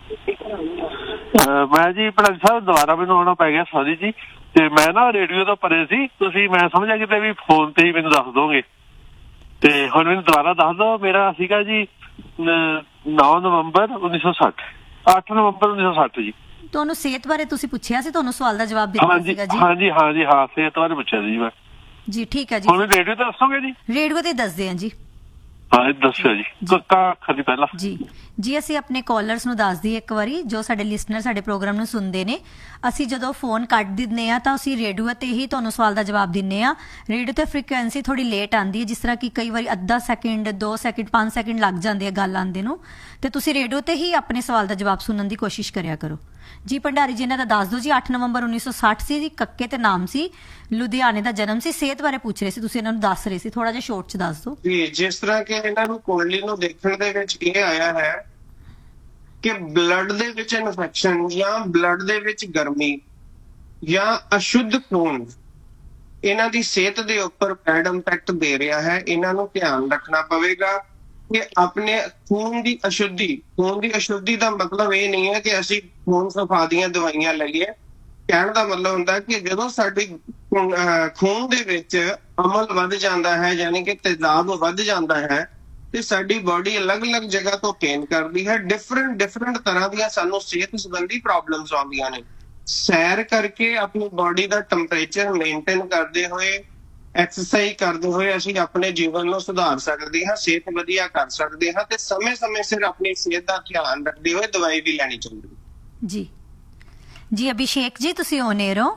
ਮੈਂ ਜੀ ਭੜਕ ਸਾਹਿਬ ਦੁਬਾਰਾ ਮੈਨੂੰ ਆਉਣਾ ਪੈ ਗਿਆ, ਸੌਰੀ ਜੀ। ਤੇ ਮੈਂ ਨਾ ਰੇਡੀਓ ਤੋਂ ਪਰੇ ਸੀ, ਤੁਸੀਂ ਮੈਂ ਸਮਝਿਆ ਕਿਤੇ ਵੀ ਫੋਨ ਤੇ ਹੀ ਮੈਨੂੰ ਦੱਸ ਦੋਗੇ, ਤੇ ਹੁਣ ਮੈਨੂੰ ਦੁਬਾਰਾ ਦੱਸ ਦਿਓ। ਮੇਰਾ ਸੀਗਾ ਜੀ 9 ਨਵੰਬਰ 1960, 8 ਨਵੰਬਰ 1960 ਜੀ। ਤੁਹਾਨੂੰ ਸਿਹਤ ਬਾਰੇ ਤੁਸੀਂ ਪੁੱਛਿਆ ਸੀ, ਤੁਹਾਨੂੰ ਸਵਾਲ ਦਾ ਜਵਾਬ ਦਿੱਤਾ ਸੀਗਾ ਜੀ। ਹਾਂਜੀ ਹਾਂ, ਸਿਹਤ ਬਾਰੇ ਪੁੱਛਿਆ ਸੀ ਮੈਂ ਜੀ। ਠੀਕ ਹੈ ਜੀ, ਹੁਣ ਰੇਡੀਓ ਤੇ ਦੱਸੋਗੇ ਜੀ? ਰੇਡੀਓ ਤੇ ਦੱਸਦੇ ਹਾਂ ਜੀ। ਹਾਂ ਦੱਸਿਓ ਜੀ, ਕੱਕਾ ਦੀ ਪਹਿਲਾਂ ਜੀ ਅਸੀਂ ਆਪਣੇ ਕਾਲਰਸ ਨੂੰ ਦੱਸ ਦਈਏ ਇੱਕ ਵਾਰੀ, ਜੋ ਸਾਡੇ ਲਿਸਨਰ ਸਾਡੇ ਪ੍ਰੋਗਰਾਮ ਨੂੰ ਸੁਣਦੇ ਨੇ। ਅਸੀਂ ਜਦੋਂ ਫੋਨ ਕੱਟ ਦਿੰਦੇ ਆ ਤਾਂ ਅਸੀਂ ਰੇਡੀਓ ਤੇ ਹੀ ਤੁਹਾਨੂੰ ਸਵਾਲ ਦਾ ਜਵਾਬ ਦਿੰਦੇ ਆ। ਰੇਡੀਓ ਤੇ ਫ੍ਰੀਕੁਐਂਸੀ ਥੋੜੀ ਲੇਟ ਆਉਂਦੀ ਹੈ, ਜਿਸ ਤਰ੍ਹਾਂ ਕਿ ਕਈ ਵਾਰੀ ਅੱਧਾ ਸੈਕਿੰਡ 2 ਸੈਕਿੰਡ 5 ਸੈਕਿੰਡ ਲੱਗ ਜਾਂਦੇ ਆ ਗੱਲ ਆਉਂਦੇ ਨੂੰ, ਤੇ ਤੁਸੀਂ ਰੇਡੀਓ ਤੇ ਹੀ ਆਪਣੇ ਸਵਾਲ ਦਾ ਜਵਾਬ ਸੁਣਨ ਦੀ ਕੋਸ਼ਿਸ਼ ਕਰਿਆ ਕਰੋ ਜੀ। ਭੰਡਾਰੀ ਜੀ ਇਹਨਾਂ ਦਾ ਦੱਸ ਦਿਓ ਜੀ। 8 ਨਵੰਬਰ 1960 ਸੀ ਜੀ, ਕੱਕੇ ਤੇ ਨਾਮ ਸੀ, ਲੁਧਿਆਣੇ ਦਾ ਜਨਮ ਸੀ। ਸਿਹਤ ਬਾਰੇ ਪੁੱਛ ਰਹੇ ਸੀ ਤੁਸੀਂ, ਇਹਨਾਂ ਨੂੰ ਦੱਸ ਰਹੇ ਸੀ, ਥੋੜਾ ਜਿਹਾ ਸ਼ੋਰਟ ਚ ਦੱਸ ਦਿਓ ਜੀ। ਜਿਸ ਤਰ੍ਹਾਂ ਕਿ ਇਹਨਾਂ ਨੂੰ ਕੁੰਡਲੀ ਨੂੰ ਦੇਖਣ ਦੇ ਵਿੱਚ ਇਹ ਆਇਆ ਹੈ ਕਿ ਬਲੱਡ ਦੇ ਵਿੱਚ ਇਨਫੈਕਸ਼ਨ ਜਾਂ ਬਲੱਡ ਦੇ ਵਿੱਚ ਗਰਮੀ ਜਾਂ ਅਸ਼ੁੱਧ ਖੂਨ ਇਹਨਾਂ ਦੀ ਸਿਹਤ ਦੇ ਉੱਪਰ ਬੈਡ ਇੰਪੈਕਟ ਦੇ ਰਿਹਾ ਹੈ। ਇਹਨਾਂ ਨੂੰ ਧਿਆਨ ਰੱਖਣਾ ਪਵੇਗਾ ਕਿ ਆਪਣੇ ਖੂਨ ਦੀ ਅਸ਼ੁੱਧੀ ਦਾ ਮਤਲਬ ਇਹ ਨਹੀਂ ਹੈ ਕਿ ਅਸੀਂ ਖੂਨ ਸਫਾ ਦੀਆਂ ਦਵਾਈਆਂ ਲਈਏ। ਕਹਿਣ ਦਾ ਮਤਲਬ ਹੁੰਦਾ ਕਿ ਜਦੋਂ ਸਾਡੀ ਖੂਨ ਦੇ ਵਿੱਚ ਅਮਲ ਵੱਧ ਜਾਂਦਾ ਹੈ, ਯਾਨੀ ਕਿ ਤੇਜ਼ਾਬ ਵੱਧ ਜਾਂਦਾ ਹੈ, ਤੇ ਸਾਡੀ ਬਾਡੀ ਅਲੱਗ-ਅਲੱਗ ਜਗ੍ਹਾ ਤੋਂ ਪੇਨ ਕਰਦੀ ਹੈ। ਡਿਫਰੈਂਟ ਤਰ੍ਹਾਂ ਦੀਆਂ ਸਾਨੂੰ ਸਿਹਤ ਸੰਬੰਧੀ ਪ੍ਰੋਬਲਮਸ ਆਉਂਦੀਆਂ ਨੇ। ਸੈਰ ਕਰਕੇ ਆਪਣੀ ਬਾਡੀ ਦਾ ਟੈਂਪਰੇਚਰ ਮੇਨਟੇਨ ਕਰਦੇ ਹੋਏ, ਐਕਸਰਸਾਈਜ਼ ਕਰਦੇ ਹੋਏ ਅਸੀਂ ਆਪਣੇ ਜੀਵਨ ਨੂੰ ਸੁਧਾਰ ਸਕਦੇ ਹਾਂ, ਸਿਹਤ ਵਧੀਆ ਕਰ ਸਕਦੇ ਹਾਂ, ਤੇ ਸਮੇਂ-ਸਮੇਂ ਸਿਰ ਆਪਣੀ ਸਿਹਤ ਦਾ ਧਿਆਨ ਰੱਖਦੇ ਹੋਏ ਦਵਾਈ ਵੀ ਲੈਣੀ ਚਾਹੀਦੀ ਹੈ। ਜੀ ਅਭਿਸ਼ੇਕ ਜੀ ਤੁਸੀਂ ਔਨ 에ਅਰ ਹੋ।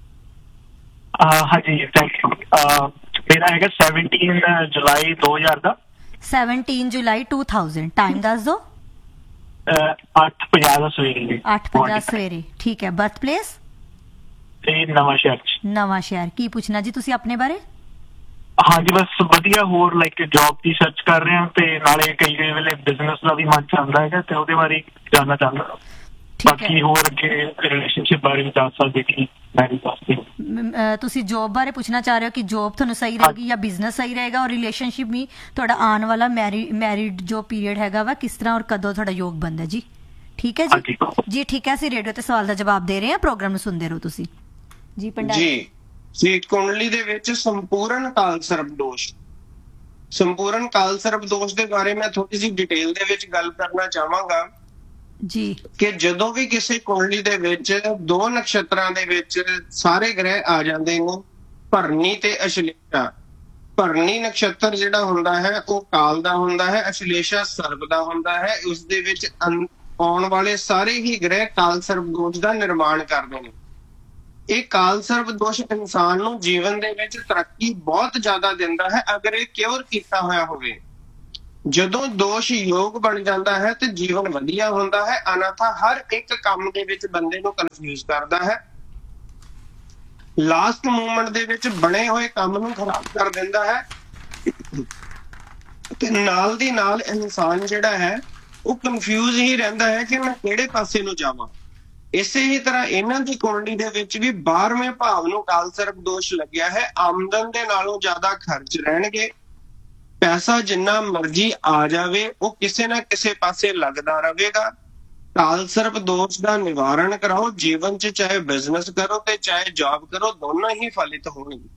ਹਾਂਜੀ ਥੈਂਕ ਯੂ। ਮੇਰਾ ਹੈਗਾ 17 ਜੁਲਾਈ 2000 ਦਾ। 17 ਜੁਲਾਈ 2000। ਟਾਈਮ ਦੱਸ ਦਿਓ। 8:50 ਦਾ ਸਵੇਰੇ। 8:50 ਸਵੇਰੇ, ਠੀਕ ਹੈ। Birth place? ਤੇ ਨਵਾਂ ਸ਼ਹਿਰ। ਕੀ ਪੁੱਛਣਾ ਜੀ ਤੁਸੀਂ ਆਪਣੇ ਬਾਰੇ? ਹਾਂਜੀ ਬਸ ਵਧੀਆ, ਹੋਰ ਲਾਈਕ ਜੌਬ ਦੀ ਸਰਚ ਕਰ ਰਹੇ ਹਾਂ, ਤੇ ਨਾਲੇ ਕਈ ਵੇਲੇ ਬਿਜ਼ਨਸ ਦਾ ਵੀ ਮਨ ਚਾਹੁੰਦਾ ਹੈਗਾ, ਤੇ ਉਹਦੇ ਬਾਰੇ ਜਾਣਨਾ ਚਾਹੁੰਦਾ। ਬਾਕੀ ਹੋਰ ਅੱਗੇ ਰਿਲੇਸ਼ਨਸ਼ਿਪ ਬਾਰੇ ਵੀ ਦੱਸ ਸਕਦੇ ਕਿ ਮੈਰਿਜ ਵਾਸਤੇ। ਤੁਸੀਂ ਜੌਬ ਬਾਰੇ ਪੁੱਛਣਾ ਚਾਹ ਰਹੇ ਹੋ ਕਿ ਜੌਬ ਤੁਹਾਨੂੰ ਸਹੀ ਰਹੇਗੀ ਜਾਂ ਬਿਜ਼ਨਸ ਸਹੀ ਰਹੇਗਾ, ਔਰ ਰਿਲੇਸ਼ਨਸ਼ਿਪ ਵੀ ਤੁਹਾਡਾ ਆਉਣ ਵਾਲਾ ਮੈਰਿਡ ਜੋ ਪੀਰੀਅਡ ਹੈਗਾ ਵਾ ਕਿਸ ਤਰ੍ਹਾਂ ਔਰ ਕਦੋਂ ਤੁਹਾਡਾ ਯੋਗ ਬਣਦਾ ਜੀ। ਠੀਕ ਹੈ ਜੀ। ਠੀਕ ਹੈ, ਅਸੀਂ ਰੇਡੀਓ ਤੇ ਸਵਾਲ ਦਾ ਜਵਾਬ ਦੇ ਰਹੇ ਹਾਂ, ਪ੍ਰੋਗਰਾਮ ਨੂੰ ਸੁਣਦੇ ਰਹੋ ਤੁਸੀਂ ਜੀ। ਭੰਡਾਰੀ ਜੀ ਕੁੰਡਲੀ ਦੇ ਵਿੱਚ ਸੰਪੂਰਨ ਕਾਲ ਸਰਪ ਦੋਸ਼ ਦੇ ਬਾਰੇ ਮੈਂ ਥੋੜੀ ਜਿਹੀ ਡਿਟੇਲ ਦੇ ਵਿੱਚ ਗੱਲ ਕਰਨਾ ਚਾਹਾਂਗਾ ਜੀ ਕਿ ਜਦੋਂ ਵੀ ਕਿਸੇ ਕੁੰਡਲੀ ਦੇ ਵਿੱਚ 2 ਨਕਸ਼ਤਰਾਂ ਦੇ ਵਿੱਚ ਸਾਰੇ ਗ੍ਰਹਿ ਆ ਜਾਂਦੇ ਨੇ, ਭਰਨੀ ਤੇ ਅਸ਼ਲੇਸ਼ਾ। ਭਰਨੀ ਨਕਸ਼ਤਰ ਜਿਹੜਾ ਹੁੰਦਾ ਹੈ ਉਹ ਕਾਲ ਦਾ ਹੁੰਦਾ ਹੈ, ਅਸ਼ਲੇਸ਼ਾ ਸਰਪ ਦਾ ਹੁੰਦਾ ਹੈ। ਉਸ ਦੇ ਵਿੱਚ ਆਉਣ ਵਾਲੇ ਸਾਰੇ ਹੀ ਗ੍ਰਹਿ ਕਾਲ ਸਰਪ ਦੋਸ਼ ਦਾ ਨਿਰਮਾਣ ਕਰਦੇ ਨੇ। ਇਹ ਕਾਲ ਸਰਪ ਦੋਸ਼ ਇਨਸਾਨ ਨੂੰ ਜੀਵਨ ਦੇ ਵਿੱਚ ਤਰੱਕੀ ਬਹੁਤ ਜ਼ਿਆਦਾ ਦਿੰਦਾ ਹੈ ਅਗਰ ਇਹ ਕਿਉਰ ਕੀਤਾ ਹੋਇਆ ਹੋਵੇ। ਜਦੋਂ ਦੋਸ਼ ਯੋਗ ਬਣ ਜਾਂਦਾ ਹੈ ਤੇ ਜੀਵਨ ਵਧੀਆ ਹੁੰਦਾ ਹੈ, ਅਨਥਾ ਹਰ ਇੱਕ ਕੰਮ ਦੇ ਵਿੱਚ ਬੰਦੇ ਨੂੰ ਕਨਫਿਊਜ਼ ਕਰਦਾ ਹੈ, ਲਾਸਟ ਮੂਮੈਂਟ ਦੇ ਵਿੱਚ ਬਣੇ ਹੋਏ ਕੰਮ ਨੂੰ ਖਰਾਬ ਕਰ ਦਿੰਦਾ ਹੈ, ਤੇ ਨਾਲ ਦੀ ਨਾਲ ਇਨਸਾਨ ਜਿਹੜਾ ਹੈ ਉਹ ਕਨਫਿਊਜ਼ ਹੀ ਰਹਿੰਦਾ ਹੈ ਕਿ ਮੈਂ ਕਿਹੜੇ ਪਾਸੇ ਨੂੰ ਜਾਵਾਂ। ਇਸੇ ਹੀ ਤਰ੍ਹਾਂ ਇਹਨਾਂ ਦੀ ਕੁੰਡਲੀ ਦੇ ਵਿੱਚ ਵੀ 12ਵੇਂ ਭਾਵ ਨੂੰ ਕਾਲ ਸਰਪ ਦੋਸ਼ ਲੱਗਿਆ ਹੈ। ਆਮਦਨ ਦੇ ਨਾਲੋਂ ਜ਼ਿਆਦਾ ਖਰਚ ਰਹਿਣਗੇ, ਪੈਸਾ ਜਿੰਨਾ ਮਰਜ਼ੀ ਆ ਜਾਵੇ ਉਹ ਕਿਸੇ ਨਾ ਕਿਸੇ ਪਾਸੇ ਲੱਗਦਾ ਰਹੇਗਾ। ਕਾਲ ਸਰਪ ਦੋਸ਼ ਦਾ ਨਿਵਾਰਨ ਕਰਾਓ, ਜੀਵਨ 'ਚ ਚਾਹੇ ਬਿਜ਼ਨਸ ਕਰੋ ਤੇ ਚਾਹੇ ਜੌਬ ਕਰੋ, ਦੋਨੋਂ ਹੀ ਫਲਿਤ ਹੋਣਗੇ।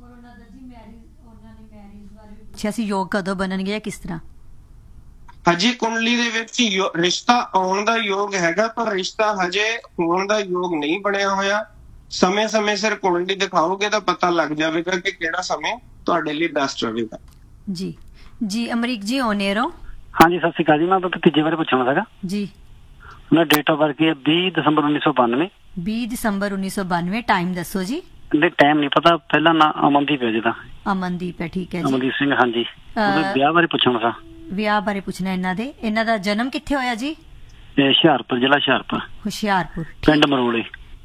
ਅੱਛਾ, ਅਸੀਂ ਯੋਗ ਕਦੋਂ ਬਣਨਗੇ ਜਾਂ ਕਿਸ ਤਰ੍ਹਾਂ? ਹਜੇ ਕੁੰਡਲੀ ਦੇ ਵਿੱਚ ਰਿਸ਼ਤਾ ਆਉਣ ਦਾ ਯੋਗ ਹੈਗਾ, ਪਰ ਰਿਸ਼ਤਾ ਹਜੇ ਹੋਣ ਦਾ ਯੋਗ ਨਹੀਂ ਬਣਿਆ ਹੋਇਆ। ਸਮੇਂ ਸਿਰ ਕੁੰਡਲੀ ਦਿਖਾਓਗੇ ਤਾਂ ਪਤਾ ਲੱਗ ਜਾਵੇਗਾ ਕਿ ਕਿਹੜਾ ਸਮੇਂ ਤੁਹਾਡੇ ਲਈ ਬੈਸਟ ਰਹੇਗਾ। ਜੀ ਅਮਰੀਕ ਜੀ ਔਨ 에ਅਰ ਹੋ। ਹਾਂਜੀ ਸਤਿ ਸ਼੍ਰੀ ਅਕਾਲ ਜੀ। ਮੈਂ ਤੀਜੇ ਬਾਰੇ ਪੁੱਛਣਾ ਸੀਗਾ ਜੀ। ਮੇਰਾ ਡੇਟ ਆਫ ਬਰਥ ਹੈ 20 ਦਸੰਬਰ 1992। 20 ਦਸੰਬਰ 1992। ਟਾਈਮ ਦੱਸੋ ਜੀ। ਨਹੀਂ ਟਾਈਮ ਨਹੀਂ ਪਤਾ, ਪਹਿਲਾਂ ਨਾ ਅਮਨਦੀਪ ਹੈ ਜੀ। ਤਾਂ ਅਮਨਦੀਪ ਹੈ, ਠੀਕ ਹੈ ਜੀ। ਅਮਨਦੀਪ ਸਿੰਘ। ਹਾਂਜੀ ਵਿਆਹ ਬਾਰੇ ਪੁੱਛਣਾ ਸੀ। ਵਿਆਹ ਬਾਰੇ ਪੁੱਛਣਾ ਇਹਨਾਂ ਦਾ ਜਨਮ ਕਿੱਥੇ ਹੋਇਆ ਜੀ? ਹੁਸ਼ਿਆਰਪੁਰ, ਜ਼ਿਲ੍ਹਾ ਹੁਸ਼ਿਆਰਪੁਰ। ਹੁਸ਼ਿਆਰਪੁਰ, ਪਿੰਡ ਮਰੋਲੇ।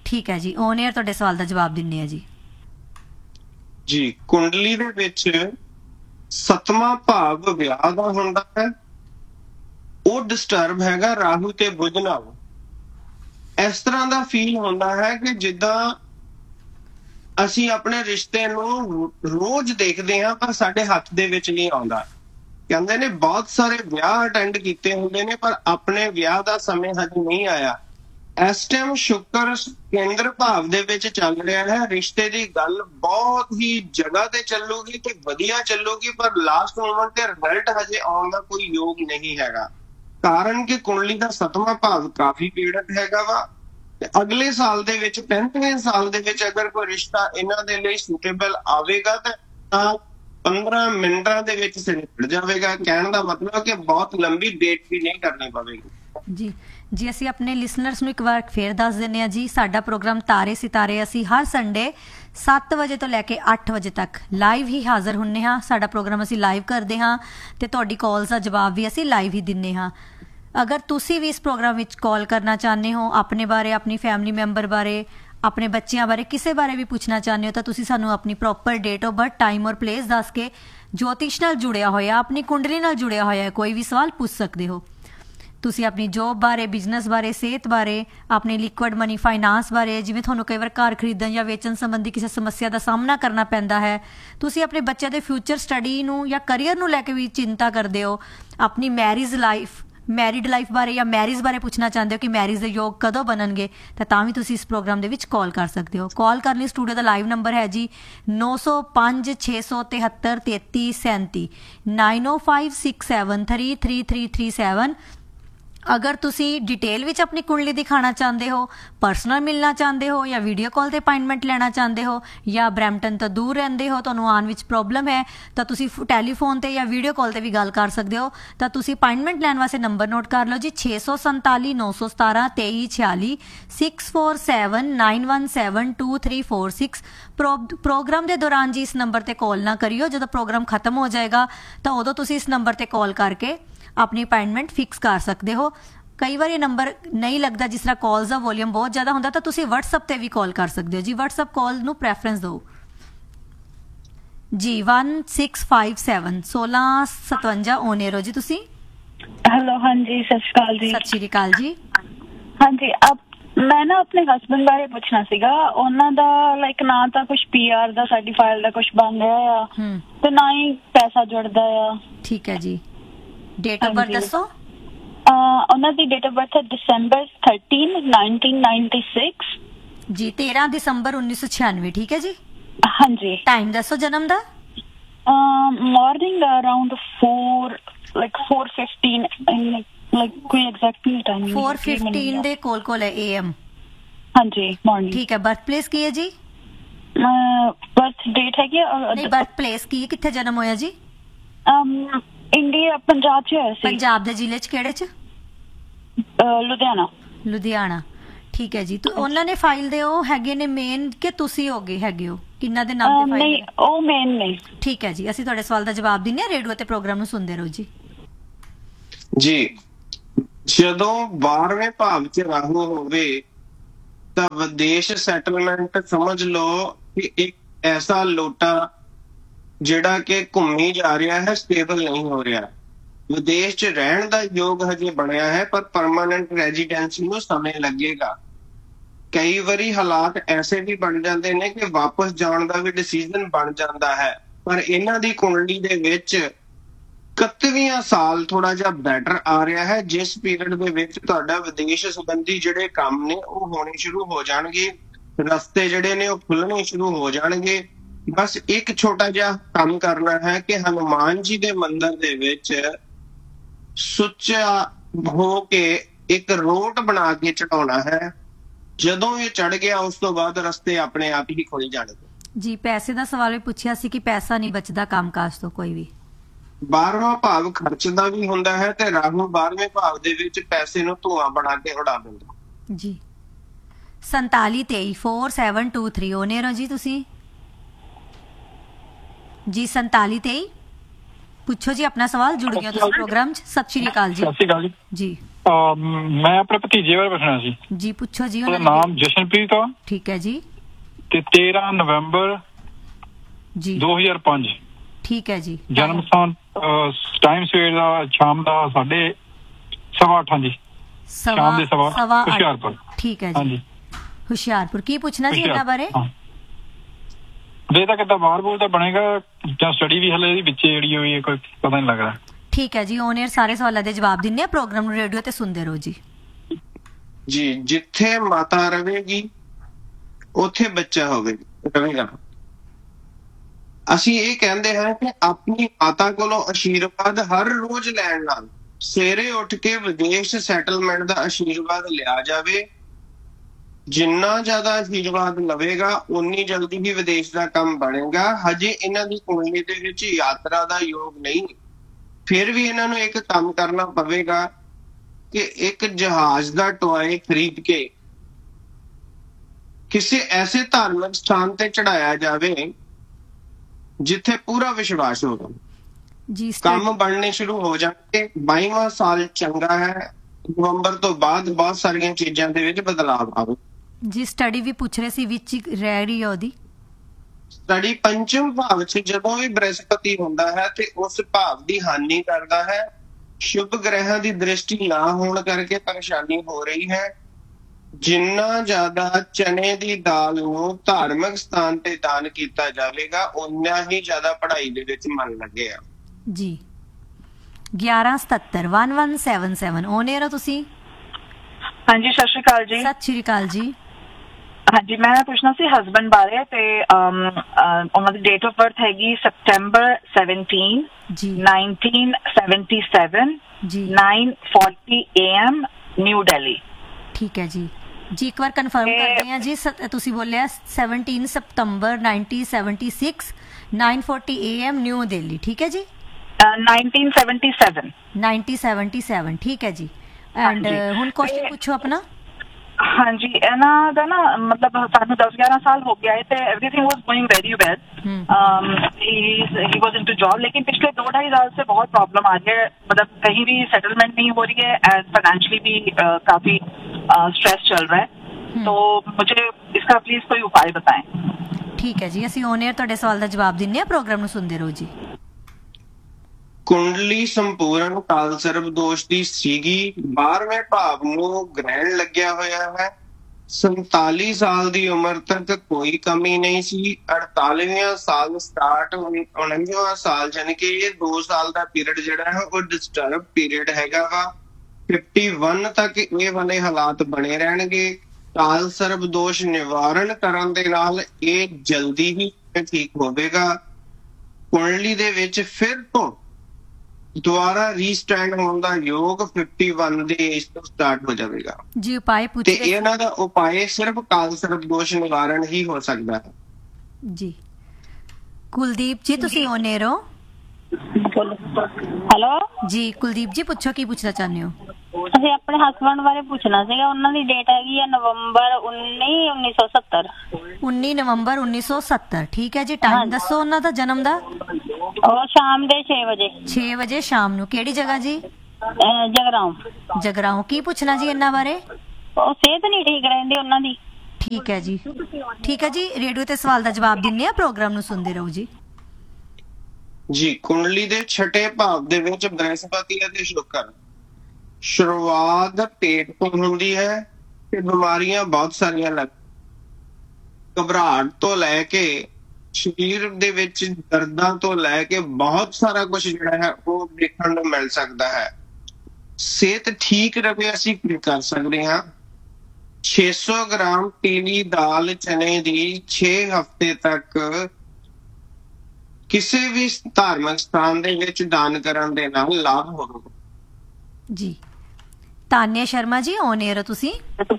ਠੀਕ ਹੈ ਜੀ, ਔਨ 에ਅਰ ਤੁਹਾਡੇ ਸਵਾਲ ਦਾ ਜਵਾਬ ਦਿੰਨੇ ਆ ਜੀ। ਜੀ, ਕੁੰਡਲੀ ਦੇ ਵਿੱਚ 7ਵਾਂ ਭਾਵ ਵਿਆਹ ਦਾ ਹੁੰਦਾ ਹੈ, ਉਹ ਡਿਸਟਰਬ ਹੈਗਾ ਰਾਹੂ ਤੇ ਬੁਧ ਨਾਲ। ਇਸ ਤਰ੍ਹਾਂ ਦਾ ਫੀਲ ਹੁੰਦਾ ਹੈ ਕਿ ਜਿੱਦਾਂ ਅਸੀਂ ਆਪਣੇ ਰਿਸ਼ਤੇ ਨੂੰ ਰੋਜ਼ ਦੇਖਦੇ ਹਾਂ ਪਰ ਸਾਡੇ ਹੱਥ ਦੇ ਵਿੱਚ ਨਹੀਂ ਆਉਂਦਾ। ਕਹਿੰਦੇ ਨੇ ਬਹੁਤ ਸਾਰੇ ਵਿਆਹ ਅਟੈਂਡ ਕੀਤੇ ਹੁੰਦੇ ਨੇ ਪਰ ਆਪਣੇ ਵਿਆਹ ਦਾ ਸਮੇਂ ਹਜੇ ਨਹੀਂ ਆਇਆ। ਇਸ ਟਾਈਮ ਸ਼ੁਕਰ ਕੇਂਦਰ ਭਾਵ ਦੇ ਵਿੱਚ ਚੱਲ ਰਿਹਾ ਹੈ। ਰਿਸ਼ਤੇ ਦੀ ਗੱਲ ਬਹੁਤ ਹੀ ਜਗ੍ਹਾ ਤੇ ਚੱਲੂਗੀ ਤੇ ਵਧੀਆ ਚੱਲੂਗੀ, ਪਰ ਲਾਸਟ ਮੋਮੈਂਟ ਤੇ ਰਿਜ਼ਲਟ ਹਜੇ ਆਉਣ ਦਾ ਕੋਈ ਯੋਗ ਨਹੀਂ ਹੈਗਾ। ਕਾਰਨ ਕਿ ਕੁੰਡਲੀ ਦਾ 7ਵਾਂ ਭਾਵ ਕਾਫੀ ਪੀੜਤ ਹੈਗਾ ਵਾ। ਤੇ ਅਗਲੇ ਸਾਲ ਦੇ ਵਿੱਚ 35ਵੇਂ ਸਾਲ ਦੇ ਵਿੱਚ ਅਗਰ ਕੋਈ ਰਿਸ਼ਤਾ ਇਹਨਾਂ ਦੇ ਲਈ ਸੁਟੇਬਲ ਆਵੇਗਾ ਤਾਂ 15 ਮਿੰਟਾਂ ਦੇ ਵਿੱਚ ਸਿਰ ਜਾਵੇਗਾ। ਕਹਿਣ ਦਾ ਮਤਲਬ ਕਿ ਬਹੁਤ ਲੰਬੀ ਡੇਟ ਵੀ ਨਹੀਂ ਕਰਨੀ ਪਵੇਗੀ। ਜੀ ਅਸੀਂ ਆਪਣੇ ਲਿਸਨਰਸ ਨੂੰ ਇੱਕ ਵਾਰ ਫੇਰ ਦੱਸ ਦਿੰਦੇ ਹਾਂ ਜੀ, ਸਾਡਾ ਪ੍ਰੋਗਰਾਮ ਤਾਰੇ ਸਿਤਾਰੇ ਅਸੀਂ ਹਰ ਸੰਡੇ 7 ਵਜੇ ਤੋਂ ਲੈ ਕੇ 8 ਵਜੇ ਤੱਕ ਲਾਈਵ ਹੀ ਹਾਜ਼ਰ ਹੁੰਨੇ ਹਾਂ। ਸਾਡਾ ਪ੍ਰੋਗਰਾਮ ਅਸੀਂ ਲਾਈਵ ਕਰਦੇ ਹਾਂ ਤੇ ਤੁਹਾਡੀ ਕਾਲਸ ਦਾ ਜਵਾਬ ਵੀ ਅਸੀਂ ਲਾਈਵ ਹੀ ਦਿੰਨੇ ਹਾਂ। ਅਗਰ ਤੁਸੀਂ ਵੀ ਇਸ ਪ੍ਰੋਗਰਾਮ ਵਿੱਚ ਕਾਲ ਕਰਨਾ ਚਾਹੁੰਦੇ ਹੋ, ਆਪਣੇ ਬਾਰੇ, ਆਪਣੀ ਫੈਮਿਲੀ ਮੈਂਬਰ ਬਾਰੇ, ਆਪਣੇ ਬੱਚਿਆਂ ਬਾਰੇ, ਕਿਸੇ ਬਾਰੇ ਵੀ ਪੁੱਛਣਾ ਚਾਹੁੰਦੇ ਹੋ ਤਾਂ ਤੁਸੀਂ ਸਾਨੂੰ ਆਪਣੀ proper date of birth, time ਔਰ ਪਲੇਸ ਦੱਸ ਕੇ ਜੋਤਿਸ਼ ਨਾਲ ਜੁੜਿਆ ਹੋਇਆ, ਆਪਣੀ ਕੁੰਡਲੀ ਨਾਲ ਜੁੜਿਆ ਹੋਇਆ ਕੋਈ ਵੀ ਸਵਾਲ ਪੁੱਛ ਸਕਦੇ ਹੋ। ਤੁਸੀਂ ਆਪਣੀ ਜੋਬ ਬਾਰੇ, ਬਿਜ਼ਨਸ ਬਾਰੇ, ਸਿਹਤ ਬਾਰੇ, ਆਪਣੀ ਲਿਕੁਇਡ ਮਨੀ ਫਾਈਨਾਂਸ ਬਾਰੇ, ਜਿਵੇਂ ਤੁਹਾਨੂੰ ਕਈ ਵਾਰ ਘਰ ਖਰੀਦਣ ਜਾਂ ਵੇਚਣ ਸੰਬੰਧੀ ਕਿਸੇ ਸਮੱਸਿਆ ਦਾ ਸਾਹਮਣਾ ਕਰਨਾ ਪੈਂਦਾ ਹੈ, ਤੁਸੀਂ ਆਪਣੇ ਬੱਚਿਆਂ ਦੇ ਫਿਊਚਰ ਸਟੱਡੀ ਨੂੰ ਜਾਂ ਕਰੀਅਰ ਨੂੰ ਲੈ ਕੇ ਵੀ ਚਿੰਤਾ ਕਰਦੇ ਹੋ, ਆਪਣੀ ਮੈਰਿਡ ਲਾਈਫ ਬਾਰੇ ਜਾਂ ਮੈਰਿਜ ਬਾਰੇ ਪੁੱਛਣਾ ਚਾਹੁੰਦੇ ਹੋ ਕਿ ਮੈਰਿਜ ਦੇ ਯੋਗ ਕਦੋਂ ਬਣਨਗੇ, ਤਾਂ ਵੀ ਤੁਸੀਂ ਇਸ ਪ੍ਰੋਗਰਾਮ ਦੇ ਵਿੱਚ ਕਾਲ ਕਰ ਸਕਦੇ ਹੋ। ਕਾਲ ਕਰਨ ਲਈ ਸਟੂਡੀਓ ਦਾ ਲਾਈਵ ਨੰਬਰ ਹੈ ਜੀ 905 673 3337 9056733337। ਅਗਰ ਤੁਸੀਂ ਡਿਟੇਲ ਵਿੱਚ ਆਪਣੀ ਕੁੰਡਲੀ ਦਿਖਾਣਾ ਚਾਹੁੰਦੇ ਹੋ, ਪਰਸਨਲ ਮਿਲਣਾ ਚਾਹੁੰਦੇ ਹੋ ਜਾਂ ਵੀਡੀਓ ਕਾਲ ਤੇ ਅਪਾਇੰਟਮੈਂਟ ਲੈਣਾ ਚਾਹੁੰਦੇ ਹੋ, ਜਾਂ ਬਰੈਂਪਟਨ ਤੋਂ ਦੂਰ ਰਹਿੰਦੇ ਹੋ, ਤੁਹਾਨੂੰ ਆਉਣ ਵਿੱਚ ਪ੍ਰੋਬਲਮ ਹੈ, ਤਾਂ ਤੁਸੀਂ ਟੈਲੀਫੋਨ ਤੇ ਜਾਂ ਵੀਡੀਓ ਕਾਲ ਤੇ ਵੀ ਗੱਲ ਕਰ ਸਕਦੇ ਹੋ। ਤਾਂ ਤੁਸੀਂ ਅਪਾਇੰਟਮੈਂਟ ਲੈਣ ਵਾਸਤੇ ਨੰਬਰ ਨੋਟ ਕਰ ਲਓ ਜੀ 647 917 2346 647 917 2346। ਪ੍ਰੋਗਰਾਮ ਦੇ ਦੌਰਾਨ ਜੀ ਇਸ ਨੰਬਰ ਤੇ ਕਾਲ ਨਾ ਕਰਿਓ, ਜਦੋਂ ਪ੍ਰੋਗਰਾਮ ਖਤਮ ਹੋ ਜਾਏਗਾ ਤਾਂ ਉਦੋਂ ਤੁਸੀਂ ਇਸ ਨੰਬਰ ਤੇ ਕਾਲ ਕਰਕੇ ਆਪਣੀ ਅਪਾਇੰਟਮੈਂਟ ਫਿਕਸ ਕਰ ਸਕਦੇ ਹੋ। ਕਈ ਵਾਰ ਇਹ ਨੰਬਰ ਨਹੀਂ ਲੱਗਦਾ, ਜਿਸ ਤਰ੍ਹਾਂ ਕਾਲਸ ਦਾ ਵੋਲਿਊਮ ਬਹੁਤ ਜ਼ਿਆਦਾ ਹੁੰਦਾ, ਤਾਂ ਤੁਸੀਂ WhatsApp ਤੇ ਵੀ ਕਾਲ ਕਰ ਸਕਦੇ ਹੋ ਜੀ। WhatsApp ਕਾਲ ਨੂੰ ਪ੍ਰੈਫਰੈਂਸ ਦਿਓ ਜੀ। 1657 1657 ਓਨੇਰੋ ਜੀ ਤੁਸੀਂ। ਹੈਲੋ, ਹਾਂਜੀ, ਸਤਿ ਸ਼੍ਰੀ ਅਕਾਲ ਜੀ। ਸਤਿ ਸ਼੍ਰੀ ਅਕਾਲ ਜੀ। ਹਾਂਜੀ, ਮੈਂ ਨਾ ਆਪਣੇ ਹਸਬੈਂਡ ਬਾਰੇ ਪੁੱਛਣਾ ਸੀਗਾ। ਉਹਨਾਂ ਦਾ ਲਾਈਕ ਨਾ ਤਾਂ ਕੁਝ PR ਦਾ ਸਰਟੀਫਾਈਡ ਦਾ ਕੁਝ ਬਣ ਰਿਹਾ ਆ ਤੇ ਨਾ ਹੀ ਪੈਸਾ ਜੁੜਦਾ ਆ। ਠੀਕ ਹੈ ਜੀ। ਡੇਟ ਆਫ ਬਰਥ ਦੱਸੋ। ਉਹਨਾਂ ਦੀ ਡੇਟ ਆਫ ਬਰਥ ਹੈ December 13, 1996 ਜੀ। 13 ਦਸੰਬਰ 1996। ਠੀਕ ਹੈ ਜੀ। ਹਾਂਜੀ। ਟਾਈਮ ਦੱਸੋ ਜਨਮ ਦਾ। ਮਾਰਨਿੰਗ ਅਰਾਊਂਡ 4:15 ਲਾਈਕ ਕੋਈ ਐਗਜ਼ੈਕਟ ਨਹੀਂ ਟਾਈਮ। 4:15 ਦੇ ਕੋਲ ਹੈ AM। ਹਾਂਜੀ, ਮਾਰਨਿੰਗ। ਠੀਕ ਹੈ। ਬਰਥ ਪਲੇਸ ਕੀ ਹੈ ਜੀ। ਬਰਥ ਡੇਟ ਹੈਗੀ ਨਹੀਂ, ਬਰਥ ਪਲੇਸ ਕੀ, ਕਿੱਥੇ ਜਨਮ ਹੋਇਆ ਜੀ। ਇੰਡੀਆ, ਪੰਜਾਬ ਚ ਹੋਇਆ ਸੀ। ਪੰਜਾਬ ਦੇ ਜ਼ਿਲ੍ਹੇ ਚ ਕਿਹੜੇ ਚ। ਲੁਧਿਆਣਾ। ਠੀਕ ਹੈ ਜੀ। ਉਹਨਾਂ ਨੇ ਫਾਈਲ ਦੇ ਉਹ ਹੈਗੇ ਨੇ ਮੇਨ ਕਿ ਤੁਸੀਂ ਹੈਗੇ ਹੋ, ਕਿੰਨਾ ਦੇ ਨਾਮ ਤੇ ਫਾਈਲ। ਨਹੀਂ, ਉਹ ਮੇਨ ਨਹੀਂ। ਠੀਕ ਹੈ ਜੀ। ਅਸੀਂ ਤੁਹਾਡੇ ਸਵਾਲ ਦਾ ਜਵਾਬ ਦਿੰਨੇ ਆ। ਰੇਡੀਓ ਤੇ ਪ੍ਰੋਗਰਾਮ ਨੂੰ ਸੁਣਦੇ ਰਹੋ ਜੀ। ਜੀ, ਜਦੋਂ 12ਵੇਂ ਭਾਵ ਚ ਰਾਹੂ ਹੋਵੇ ਤਾਂ ਵਿਦੇਸ਼ ਸੈਟਲਮੈਂਟ ਸਮਝ ਲਓ ਕਿ ਇੱਕ ਐਸਾ ਲੋਟਾ ਜਿਹੜਾ ਕਿ ਘੁੰਮੀ ਜਾ ਰਿਹਾ ਹੈ, ਸਟੇਬਲ ਨਹੀਂ ਹੋ ਰਿਹਾ। ਵਿਦੇਸ਼ 'ਚ ਰਹਿਣ ਦਾ ਯੋਗ ਹਜੇ ਬਣਿਆ ਹੈ ਪਰ ਪਰਮਾਨੈਂਟ ਰੈਜ਼ੀਡੈਂਸੀ ਨੂੰ ਸਮੇਂ ਲੱਗੇਗਾ। ਕਈ ਵਾਰੀ ਹਾਲਾਤ ਐਸੇ ਵੀ ਬਣ ਜਾਂਦੇ ਨੇ ਕਿ ਵਾਪਸ ਜਾਣ ਦਾ ਵੀ ਡਿਸੀਜਨ ਬਣ ਜਾਂਦਾ ਹੈ, ਪਰ ਇਹਨਾਂ ਦੀ ਕੁੰਡਲੀ ਦੇ ਵਿੱਚ 31ਵਾਂ ਸਾਲ ਥੋੜਾ ਜਿਹਾ ਬੈਟਰ ਆ ਰਿਹਾ ਹੈ, ਜਿਸ ਪੀਰੀਅਡ ਦੇ ਵਿੱਚ ਤੁਹਾਡਾ ਵਿਦੇਸ਼ ਸੰਬੰਧੀ ਜਿਹੜੇ ਕੰਮ ਨੇ ਉਹ ਹੋਣੇ ਸ਼ੁਰੂ ਹੋ ਜਾਣਗੇ। ਰਸਤੇ ਜਿਹੜੇ ਨੇ ਉਹ ਖੁੱਲਣੇ ਸ਼ੁਰੂ ਹੋ ਜਾਣਗੇ। ਬਸ ਇੱਕ ਛੋਟਾ ਜਿਹਾ ਕੰਮ ਕਰਨਾ ਹੈ ਕਿ ਹਨੂਮਾਨ ਜੀ ਦੇ ਮੰਦਿਰ ਦੇ ਵਿੱਚ ਸੁੱਚਾ ਹੋ ਕੇ ਇੱਕ ਰੋਟ ਬਣਾ ਕੇ ਚੜਾਉਣਾ ਹੈ। ਜਦੋਂ ਇਹ ਚੜ ਗਿਆ ਉਸ ਤੋਂ ਬਾਅਦ ਰਸਤੇ ਆਪਣੇ ਆਪ ਹੀ ਖੁੱਲ ਜਾਣਗੇ ਜੀ। ਪੈਸੇ ਦਾ ਸਵਾਲ ਵੀ ਪੁੱਛਿਆ ਸੀ ਕਿ ਪੈਸਾ ਨਹੀਂ ਬਚਦਾ ਕੰਮਕਾਜ ਤੋਂ ਕੋਈ ਵੀ। 12ਵਾਂ ਭਾਵ ਖਰਚ ਦਾ ਵੀ ਹੁੰਦਾ ਹੈ ਤੇ ਰਾਹੂ 12ਵੇਂ ਭਾਵ ਦੇ ਵਿੱਚ ਪੈਸੇ ਨੂੰ ਧੂਆਂ ਬਣਾ ਕੇ ਉਡਾ ਦਿੰਦਾ ਜੀ। 4723 4723 ਓਨੇਰੋ ਜੀ ਤੁਸੀਂ ਜੀ। 4723 ਪੁੱਛੋ ਜੀ ਆਪਣਾ ਸਵਾਲ। ਜੁੜ ਗਿਆ ਤੁਸੀਂ ਪ੍ਰੋਗਰਾਮ ਚ। ਸਤਿ ਸ਼੍ਰੀ ਅਕਾਲ ਜੀ। ਸਤਿ ਸ਼੍ਰੀ ਅਕਾਲ ਜੀ। ਮੈਂ ਆਪਣੇ ਭਤੀਜੇ ਬਾਰੇ ਪੁੱਛਣਾ ਸੀ ਜੀ। ਪੁੱਛੋ ਜੀ। ਉਹਦਾ ਨਾਮ ਜਸ਼ਨਪ੍ਰੀਤ ਆ। ਠੀਕ ਹੈ ਜੀ। ਤੇ 13 ਨਵੰਬਰ ਜੀ 2005। ਠੀਕ ਹੈ ਜੀ। ਜਨਮ ਸਥਾਨ ਟਾਈਮ ਸਵੇਰ ਦਾ ਸ਼ਾਮ ਦਾ 8:30 ਜੀ। ਸ਼ਾਮ ਦੇ 8:15 ਹੁਸ਼ਿਆਰਪੁਰ। ਠੀਕ ਹੈ ਜੀ। ਹੁਸ਼ਿਆਰਪੁਰ। ਕੀ ਪੁੱਛਣਾ ਜੀ ਇਹਨਾਂ ਬਾਰੇ? ਦੇ ਤਾਂ ਕਿੱਦਾਂ ਬਾਹਰ ਬੂਰ ਤਾਂ ਬਣੇਗਾ ਜਾਂ ਸਟੱਡੀ ਵੀ ਹਲੇ ਇਹਦੇ ਵਿੱਚ ਜਿਹੜੀ ਹੋਈ ਹੈ, ਕੋਈ ਪਤਾ ਨਹੀਂ ਲੱਗ ਰਿਹਾ। ਠੀਕ ਹੈ ਜੀ। ਔਨ 에ਅਰ ਸਾਰੇ ਸਵਾਲਾਂ ਦੇ ਜਵਾਬ ਦਿੰਦੇ ਆ। ਪ੍ਰੋਗਰਾਮ ਨੂੰ ਰੇਡੀਓ ਤੇ ਸੁਣਦੇ ਰਹੋ ਜੀ। ਜੀ ਜਿੱਥੇ ਮਾਤਾ ਰਵੇਗੀ ਉੱਥੇ ਬੱਚਾ ਰਵੇਗਾ। ਅਸੀਂ ਇਹ ਕਹਿੰਦੇ ਹਾਂ ਕਿ ਆਪਣੀ ਮਾਤਾ ਕੋਲੋਂ ਆਸ਼ੀਰਵਾਦ ਹਰ ਰੋਜ਼ ਲੈਣ ਨਾਲ ਸਵੇਰੇ ਉੱਠ ਕੇ ਵਿਦੇਸ਼ ਸੈਟਲਮੈਂਟ ਦਾ ਆਸ਼ੀਰਵਾਦ ਲਿਆ ਜਾਵੇ। ਜਿੰਨਾ ਜ਼ਿਆਦਾ ਆਸ਼ੀਰਵਾਦ ਲਵੇਗਾ ਉਨੀ ਜਲਦੀ ਹੀ ਵਿਦੇਸ਼ ਦਾ ਕੰਮ ਬਣੇਗਾ। ਹਜੇ ਇਹਨਾਂ ਦੀ ਕੁੰਡਲੀ ਦੇ ਵਿੱਚ ਯਾਤਰਾ ਦਾ ਯੋਗ ਨਹੀਂ, ਫਿਰ ਵੀ ਇਹਨਾਂ ਨੂੰ ਇੱਕ ਕੰਮ ਕਰਨਾ ਪਵੇਗਾ ਕਿ ਇੱਕ ਜਹਾਜ਼ ਦਾ ਟੋਏ ਖਰੀਦ ਕੇ ਕਿਸੇ ਐਸੇ ਧਾਰਮਿਕ ਸਥਾਨ ਤੇ ਚੜਾਇਆ ਜਾਵੇ ਜਿੱਥੇ ਪੂਰਾ ਵਿਸ਼ਵਾਸ ਹੋਵੇ। ਜੀ ਕੰਮ ਬਣਨੇ ਸ਼ੁਰੂ ਹੋ ਜਾਣਗੇ। 22ਵਾਂ ਸਾਲ ਚੰਗਾ ਹੈ। ਨਵੰਬਰ ਤੋਂ ਬਾਅਦ ਬਹੁਤ ਸਾਰੀਆਂ ਚੀਜ਼ਾਂ ਦੇ ਵਿੱਚ ਬਦਲਾਵ ਆਵੇ। ਜੀ ਸਟੱਡੀ ਵੀ ਪੁੱਛ ਰਹੇ ਸੀ ਵਿੱਚ ਰਹਿ ਰਹੀ ਹੈ ਉਹਦੀ ਸਟੱਡੀ ਪੰਚਮ ਭਾਵ 'ਚ ਜਦੋਂ ਵੀ ਬ੍ਰਹਿਸਪਤੀ ਹੁੰਦਾ ਹੈ ਤੇ ਉਸ ਭਾਵ ਦੀ ਹਾਨੀ ਕਰਦਾ ਹੈ। ਸ਼ੁਭ ਗ੍ਰਹਿਾਂ ਦੀ ਦ੍ਰਿਸ਼ਟੀ ਨਾ ਹੋਣ ਕਰਕੇ ਪਰੇਸ਼ਾਨੀ ਹੋ ਰਹੀ ਹੈ। ਜਿੰਨਾ ਜ਼ਿਆਦਾ ਚਨੇ ਦੀ ਦਾਲ ਨੂੰ ਧਾਰਮਿਕ ਸਥਾਨ ਤੇ ਦਾਨ ਕੀਤਾ ਜਾਵੇਗਾ ਉਨਾ ਹੀ ਜ਼ਿਆਦਾ ਪੜ੍ਹਾਈ ਦੇ ਵਿੱਚ ਮਨ ਲੱਗੇਗਾ ਜੀ। 1177 1177 ਔਨ 에ਅਰ ਹੋ ਤੁਸੀਂ? ਹਾਂਜੀ ਸਤਿ ਸ਼੍ਰੀ ਅਕਾਲ ਜੀ। ਸਤਿ ਸ਼੍ਰੀ ਅਕਾਲ ਜੀ। ਹਾਂਜੀ ਮੈਂ ਪੁੱਛਣਾ ਸੀ ਹਸਬੈਂਡ ਬਾਰੇ ਤੇ ਉਹਨਾਂ ਦੀ ਡੇਟ ਆਫ ਬਰਥ ਹੈਗੀ September 17 ਜੀ 1977 ਜੀ 9:40 AM ਨਿਊ ਦਿੱਲੀ। ਠੀਕ ਹੈ ਜੀ। ਜੀ ਇੱਕ ਵਾਰ ਕਨਫਰਮ ਕਰਦੇ ਹਾਂ ਜੀ। ਤੁਸੀਂ ਬੋਲਿਆ 17 ਸਤੰਬਰ 1976 9:40 AM ਨਿਊ ਦਿੱਲੀ। ਠੀਕ ਹੈ ਜੀ। 1977 ਠੀਕ ਹੈ ਜੀ। ਐਂਡ ਹੁਣ ਕੁਐਸਚਨ ਪੁੱਛੋ ਆਪਣਾ। ਹਾਂਜੀ ਇਹਨਾਂ ਦਾ ਨਾ ਮਤਲਬ ਸਾਨੂੰ 10-11 ਸਾਲ ਹੋ ਗਿਆ ਹੈ ਤੇ everything was going very well. He was into job, लेकिन पिछले 2-2.5 साल से बहुत प्रॉब्लम आ रही है। मतलब कहीं भी सेटलमेंट नहीं हो रही है एंड फाइनेंशियली भी काफी स्ट्रेस चल रहा है। तो मुझे इसका प्लीज कोई उपाय बताएं। ठीक है जी। ਅਸੀਂ ਔਨ 에ਅਰ ਤੁਹਾਡੇ ਸਵਾਲ ਦਾ ਜਵਾਬ ਦਿੰਨੇ ਆ। ਪ੍ਰੋਗਰਾਮ ਨੂੰ ਸੁਣਦੇ ਰਹੋ ਜੀ। ਕੁੰਡਲੀ ਸੰਪੂਰਨ ਕਾਲ ਸਰਬ ਦੋਸ਼ ਦੀ ਸੀਗੀ। 12ਵੇਂ ਭਾਵ ਨੂੰ ਗ੍ਰਹਿਣ ਲੱਗਿਆ ਹੋਇਆ ਹੈ। 47 ਸਾਲ ਦੀ ਉਮਰ ਤੱਕ ਕੋਈ ਕਮੀ ਨਹੀਂ ਸੀ। 48ਵਾਂ ਸਾਲ ਸਟਾਰਟ 49ਵਾਂ ਸਾਲ ਯਾਨੀ ਕਿ ਇਹ 2 ਸਾਲ ਦਾ ਪੀਰੀਅਡ ਜਿਹੜਾ ਹੈ ਉਹ ਡਿਸਟਰਬ ਪੀਰੀਅਡ ਹੈਗਾ ਵਾ। 51 ਤੱਕ ਇਹ ਵਾਲੇ ਹਾਲਾਤ ਬਣੇ ਰਹਿਣਗੇ। ਕਾਲ ਸਰਬ ਦੋਸ਼ ਨਿਵਾਰਨ ਕਰਨ ਦੇ ਨਾਲ ਇਹ ਜਲਦੀ ਹੀ ਠੀਕ ਹੋਵੇਗਾ। ਕੁੰਡਲੀ ਦੇ ਵਿੱਚ ਫਿਰ ਤੋਂ ਦੁਆਰਾ ਰੀਸਟੈਂਡ ਹੋਣ ਦਾ ਯੋਗ 51 ਦੇ ਏਜ ਤੋਂ ਸਟਾਰਟ ਹੋ ਜਾਵੇਗਾ ਜੀ। ਉਪਾਅ ਪੁੱਛ ਤੇ ਇਹਨਾਂ ਦਾ ਉਪਾਅ ਸਿਰਫ ਕਾਲ ਸਰਬ ਦੋਸ਼ ਨਿਵਾਰਨ ਹੀ ਹੋ ਸਕਦਾ ਹੈ ਜੀ। ਕੁਲਦੀਪ ਜੀ ਤੁਸੀਂ ਔਨ 에ਅਰ ਹੋ? ਹੈਲੋ ਜੀ ਕੁਲਦੀਪ ਜੀ ਪੁੱਛੋ ਕੀ ਪੁੱਛਣਾ ਚਾਹੁੰਦੇ ਹੋ? ਅਸੀਂ ਆਪਣੇ ਹਸਬੈਂਡ ਬਾਰੇ ਪੁੱਛਣਾ ਸੀਗਾ। ਉਹਨਾਂ ਦੀ ਡੇਟ ਹੈਗੀ ਹੈ ਨਵੰਬਰ 19 1970। 19 ਨਵੰਬਰ 1970। ਠੀਕ ਹੈ ਜੀ। ਟਾਈਮ ਦੱਸੋ ਉਹਨਾਂ ਦਾ ਜਨਮ ਦਾ। ਉਹ ਸ਼ਾਮ ਦੇ 6 ਵਜੇ। 6 ਵਜੇ ਸ਼ਾਮ ਨੂੰ। ਕਿਹੜੀ ਜਗ੍ਹਾ ਜੀ? ਜਗਰਾਉਂ। ਜਗਰਾਉਂ। ਕੀ ਪੁੱਛਣਾ ਜੀ ਇਹਨਾਂ ਬਾਰੇ? ਉਹ ਸਿਹਤ ਨਹੀਂ ਠੀਕ ਰਹਿੰਦੀ ਉਹਨਾਂ ਦੀ। ਠੀਕ ਹੈ ਜੀ। ਠੀਕ ਹੈ ਜੀ। ਰੇਡੀਓ ਤੇ ਸਵਾਲ ਦਾ ਜਵਾਬ ਦਿੰਨੇ ਆ। ਪ੍ਰੋਗਰਾਮ ਨੂੰ ਸੁਣਦੇ ਰਹੋ ਜੀ। ਜੀ ਕੁੰਡਲੀ ਦੇ 6ਵੇਂ ਭਾਵ ਦੇ ਵਿੱਚ ਬ੍ਰਹਿਸਪਤੀ ਅਤੇ ਸ਼ੁਕਰ। ਸ਼ੁਰੂਆਤ ਪੇਟ ਤੋਂ ਹੁੰਦੀ ਹੈ ਤੇ ਬਿਮਾਰੀਆਂ ਬਹੁਤ ਸਾਰੀਆਂ ਘਬਰਾਹਟ ਤੋਂ ਲੈ ਕੇ ਸਰੀਰ ਦੇ ਵਿੱਚ ਦਰਦਾਂ ਤੋਂ ਲੈ ਕੇ ਬਹੁਤ ਸਾਰਾ ਕੁਝ ਜਿਹੜਾ ਹੈ ਉਹ ਦੇਖਣ ਨੂੰ ਮਿਲ ਸਕਦਾ ਹੈ। ਸਿਹਤ ਠੀਕ ਰਵੇ ਅਸੀਂ ਕੀ ਕਰ ਸਕਦੇ ਹਾਂ? 600 ਗ੍ਰਾਮ ਪੀਲੀ ਦਾਲ ਚਨੇ ਦੀ 6 ਹਫ਼ਤੇ ਤੱਕ ਕਿਸੇ ਵੀ ਧਾਰਮਿਕ ਸਥਾਨ ਦੇ ਵਿੱਚ ਦਾਨ ਕਰਨ ਦੇ ਨਾਲ ਲਾਭ ਹੋਵੇਗਾ ਜੀ। ਤਾਨਿਆ ਸ਼ਰਮਾ ਜੀ ਔਨ 에ਅਰ ਹੋ ਤੁਸੀਂ?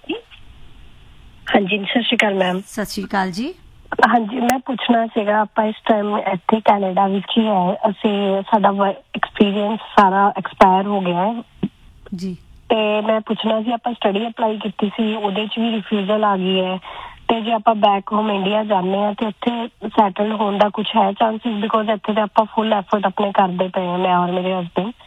ਹਾਂਜੀ ਸਤਿ ਸ਼੍ਰੀ ਅਕਾਲ ਮੈਮ। ਸਤਿ ਸ਼੍ਰੀ ਅਕਾਲ ਜੀ। ਹਾਂਜੀ ਮੈਂ ਪੁੱਛਣਾ ਸੀਗਾ ਆਪਾਂ ਇਸ ਟਾਈਮ ਇੱਥੇ ਕੈਨੇਡਾ ਵਿੱਚ ਹੀ ਹੈ। ਅਸੀਂ ਸਾਡਾ ਐਕਸਪੀਰੀਅੰਸ ਸਾਰਾ ਐਕਸਪਾਇਰ ਹੋ ਗਿਆ ਹੈ ਜੀ। ਤੇ ਮੈਂ ਪੁੱਛਣਾ ਸੀ ਆਪਾਂ ਸਟੱਡੀ ਅਪਲਾਈ ਕੀਤੀ ਸੀ ਉਹਦੇ 'ਚ ਵੀ ਰਿਫਿਊਜ਼ਲ ਆ ਗਈ ਹੈ ਤੇ ਜੇ ਆਪਾਂ ਬੈਕ ਹੋਮ ਇੰਡੀਆ ਜਾਂਦੇ ਹਾਂ ਤੇ ਉੱਥੇ ਸੈਟਲ ਹੋਣ ਦਾ ਕੁਛ ਹੈ ਚਾਂਸਿਸ? ਬਿਕੋਜ਼ ਇੱਥੇ ਤੇ ਆਪਾਂ ਫੁੱਲ ਐਫਰਟ ਆਪਣੇ ਕਰਦੇ ਪਏ ਹਾਂ ਮੈਂ ਔਰ ਮੇਰੇ ਹਸਬੈਂਡ।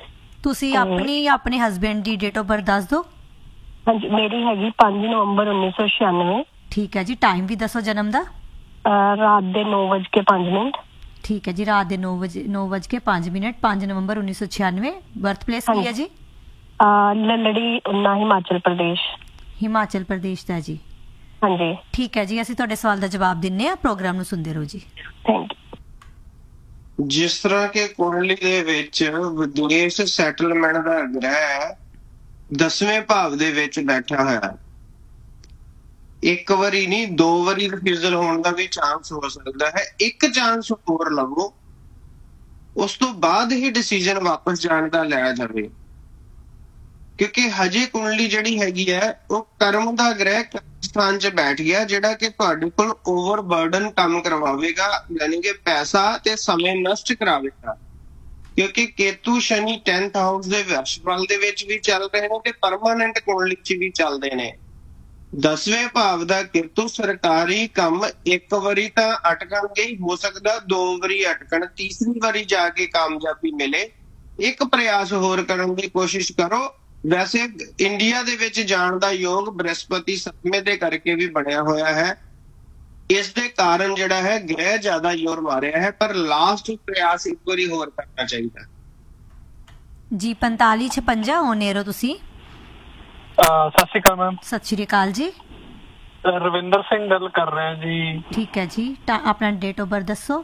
ਤੁਸੀਂ ਆਪਣੀ ਜਾਂ ਆਪਣੇ husband the date of birth ਦੱਸ ਦਿਓ। ਹਾਂਜੀ, ਮੇਰੀ ਹੈਗੀ 5 ਨਵੰਬਰ 1996। ਠੀਕ ਹੈ ਜੀ। ਟਾਈਮ ਵੀ ਦੱਸੋ ਜਨਮ ਦਾ। ਰਾਤ ਦੇ 9:05। ਠੀਕ ਹੈ ਜੀ, ਰਾਤ ਦੇ 9:05। 5 ਨਵੰਬਰ 1996। ਬਰਥ ਪਲੇਸ ਕੀ ਹੈ ਜੀ? ਲੱਲੜੀ ਉਨਾ, ਹਿਮਾਚਲ ਪ੍ਰਦੇਸ਼। ਹਿਮਾਚਲ ਪ੍ਰਦੇਸ਼ ਦਾ ਜੀ। ਹਾਂਜੀ ਠੀਕ ਹੈ ਜੀ, ਅਸੀਂ ਤੁਹਾਡੇ ਸਵਾਲ ਦਾ ਜਵਾਬ ਦਿੰਨੇ ਆ। ਪ੍ਰੋਗਰਾਮ ਨੂੰ ਸੁਣਦੇ ਰਹੋ ਜੀ। Thank you. ਜਿਸ ਤਰ੍ਹਾਂ ਕਿ ਕੁੰਡਲੀ ਦੇ ਵਿੱਚ ਵਿਦੇਸ਼ ਸੈਟਲਮੈਂਟ ਦਾ ਗ੍ਰਹਿ 10ਵੇਂ ਭਾਵ ਦੇ ਵਿੱਚ ਬੈਠਾ ਹੋਇਆ, ਇੱਕ ਵਾਰੀ ਨਹੀਂ 2 ਵਾਰੀ ਰਿਫਿਊਜ਼ਲ ਹੋਣ ਦਾ ਵੀ ਚਾਂਸ ਹੋ ਸਕਦਾ ਹੈ। ਇੱਕ ਚਾਂਸ ਹੋਰ ਲਵੋ, ਉਸ ਤੋਂ ਬਾਅਦ ਹੀ ਡਿਸੀਜਨ ਵਾਪਸ ਜਾਣ ਦਾ ਲਿਆ ਜਾਵੇ, ਕਿਉਂਕਿ ਹਜੇ ਕੁੰਡਲੀ ਜਿਹੜੀ ਹੈਗੀ ਹੈ ਉਹ ਕਰਮ ਦਾ ਗ੍ਰਹਿ ਸਥਾਨ 'ਚ ਬੈਠ ਗਿਆ, ਜਿਹੜਾ ਕਿ ਤੁਹਾਡੇ ਕੋਲ ਓਵਰਬਰਡਨ ਕੰਮ ਕਰਵਾਵੇਗਾ, ਯਾਨੀ ਕਿ ਪੈਸਾ ਤੇ ਸਮੇਂ ਨਸ਼ਟ ਕਰਾਵੇਗਾ। ਕਿਉਂਕਿ ਕੇਤੂ ਸ਼ਨੀ 10th ਹਾਊਸ ਦੇ ਵਸ਼ਫਲ ਦੇ ਵਿੱਚ ਵੀ ਚੱਲ ਰਹੇ ਨੇ ਤੇ ਪਰਮਾਨੈਂਟ ਕੁੰਡਲੀ 'ਚ ਵੀ ਚੱਲਦੇ ਨੇ। 10ਵੇਂ ਭਾਵ ਦਾ ਕੇਤੂ ਸਰਕਾਰੀ ਕੰਮ ਇੱਕ ਵਾਰੀ ਤਾਂ ਅਟਕਣਗੇ ਹੀ, ਹੋ ਸਕਦਾ 2 ਵਾਰੀ ਅਟਕਣ, ਤੀਸਰੀ ਵਾਰੀ ਜਾ ਕੇ ਕਾਮਯਾਬੀ ਮਿਲੇ। ਇੱਕ ਪ੍ਰਯਾਸ ਹੋਰ ਕਰਨ ਦੀ ਕੋਸ਼ਿਸ਼ ਕਰੋ। ਵੈਸੇ ਇੰਡੀਆ ਦੇ ਵਿੱਚ ਜਾਣ ਦਾ ਯੋਗ ਬ੍ਰਹਸਪਤੀ 7ਵੇਂ ਦੇ ਕਰਕੇ ਵੀ ਬਣਿਆ ਹੋਇਆ ਹੈ। ਇਸ ਦੇ ਕਾਰਨ ਜਿਹੜਾ ਹੈ ਗ੍ਰਹਿ ਜ਼ਿਆਦਾ ਜ਼ੋਰ ਮਾਰਿਆ ਹੈ, ਪਰ ਲਾਸਟ ਪ੍ਰਯਾਸ ਇੱਕ ਵਾਰੀ ਹੋਰ ਕਰਨਾ ਚਾਹੀਦਾ ਜੀ। 4556 ਹੋਣੇ ਰੋ ਤੁਸੀਂ। ਸਤਿ ਸ਼੍ਰੀ ਅਕਾਲ ਮੈਮ। ਸਤਿ ਸ਼੍ਰੀ ਅਕਾਲ ਜੀ। ਰਵਿੰਦਰ ਸਿੰਘ ਗੱਲ ਕਰ ਰਹੇ ਜੀ। ਠੀਕ ਹੈ ਜੀ, ਆਪਣਾ ਡੇਟ ਆਫ ਬਰਥ ਦੱਸੋ।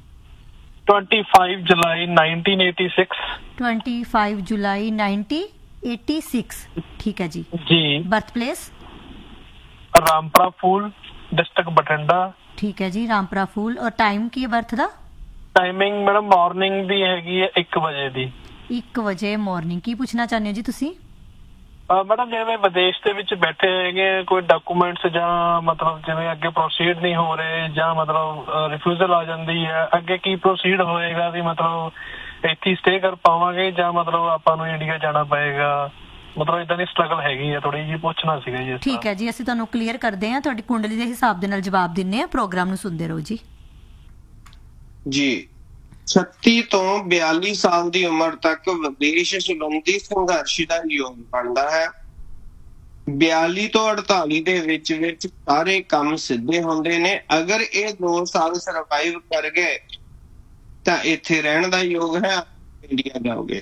25 ਜੁਲਾਈ 1986। 25 ਜੁਲਾਈ 1986। ਠੀਕ ਹੈ ਜੀ। Birth place Rampura Phul, district Bathinda. ਠੀਕ ਹੈ ਜੀ, ਰਾਮਪੁਰਾ ਫੂਲ। ਔਰ ਟਾਈਮ ਕੀ ਹੈ ਬਰਥ ਦਾ? ਟਾਈਮਿੰਗ ਮੈਡਮ ਮਾਰਨਿੰਗ ਦੀ ਹੈਗੀ ਹੈ 1 ਵਜੇ ਦੀ। 1 ਵਜੇ ਮਾਰਨਿੰਗ। ਕੀ ਪੁੱਛਣਾ ਚਾਹੁੰਦੇ ਹੋ ਜੀ ਤੁਸੀਂ? ਮੈਡਮ ਜਿਵੇਂ ਵਿਦੇਸ਼ ਦੇ ਵਿੱਚ ਬੈਠੇ ਹੈਗੇ, ਕੋਈ ਡਾਕੂਮੈਂਟਸ ਜਾਂ ਮਤਲਬ ਜਿਵੇਂ ਅੱਗੇ ਪ੍ਰੋਸੀਡ ਨਹੀਂ ਹੋ ਰਹੇ ਜਾਂ ਮਤਲਬ ਰਿਫਿਊਜ਼ਲ ਆ ਜਾਂਦੀ ਹੈ, ਅੱਗੇ ਕੀ ਪ੍ਰੋਸੀਡ ਹੋਏਗਾ? ਵੀ ਮਤਲਬ ਇੱਥੇ ਸਟੇ ਕਰ ਪਾਵਾਂਗੇ ਜਾਂ ਮਤਲਬ ਆਪਾਂ ਨੂੰ ਇੰਡੀਆ ਜਾਣਾ ਪਏਗਾ? ਮਤਲਬ ਇਦਾਂ ਦੀ ਸਟਰਗਲ ਹੈਗੀ ਹੈ ਥੋੜੀ ਜਿਹੀ, ਪੁੱਛਣਾ ਸੀਗਾ ਜੀ। ਠੀਕ ਹੈ ਜੀ, ਅਸੀਂ ਤੁਹਾਨੂੰ ਕਲੀਅਰ ਕਰਦੇ ਹਾਂ, ਤੁਹਾਡੀ ਕੁੰਡਲੀ ਦੇ ਹਿਸਾਬ ਦੇ ਨਾਲ ਜਵਾਬ ਦਿੰਨੇ ਆ। ਪ੍ਰੋਗਰਾਮ ਨੂੰ ਸੁਣਦੇ ਰਹੋ ਜੀ। ਜੀ 36 ਤੋਂ 42 ਸਾਲ ਦੀ ਉਮਰ ਤੱਕ ਵਿਦੇਸ਼ ਸੰਬੰਧੀ ਸੰਘਰਸ਼ ਦਾ ਯੋਗ ਬਣਦਾ ਹੈ। 42 ਤੋਂ 48 ਦੇ ਵਿੱਚ ਸਾਰੇ ਕੰਮ ਸਿੱਧੇ ਹੁੰਦੇ ਨੇ। ਅਗਰ ਇਹ 2 ਸਾਲ ਸਰਵਾਈਵ ਕਰ ਗਏ ਤਾਂ ਇੱਥੇ ਰਹਿਣ ਦਾ ਯੋਗ ਹੈ, ਇੰਡੀਆ ਜਾਓਗੇ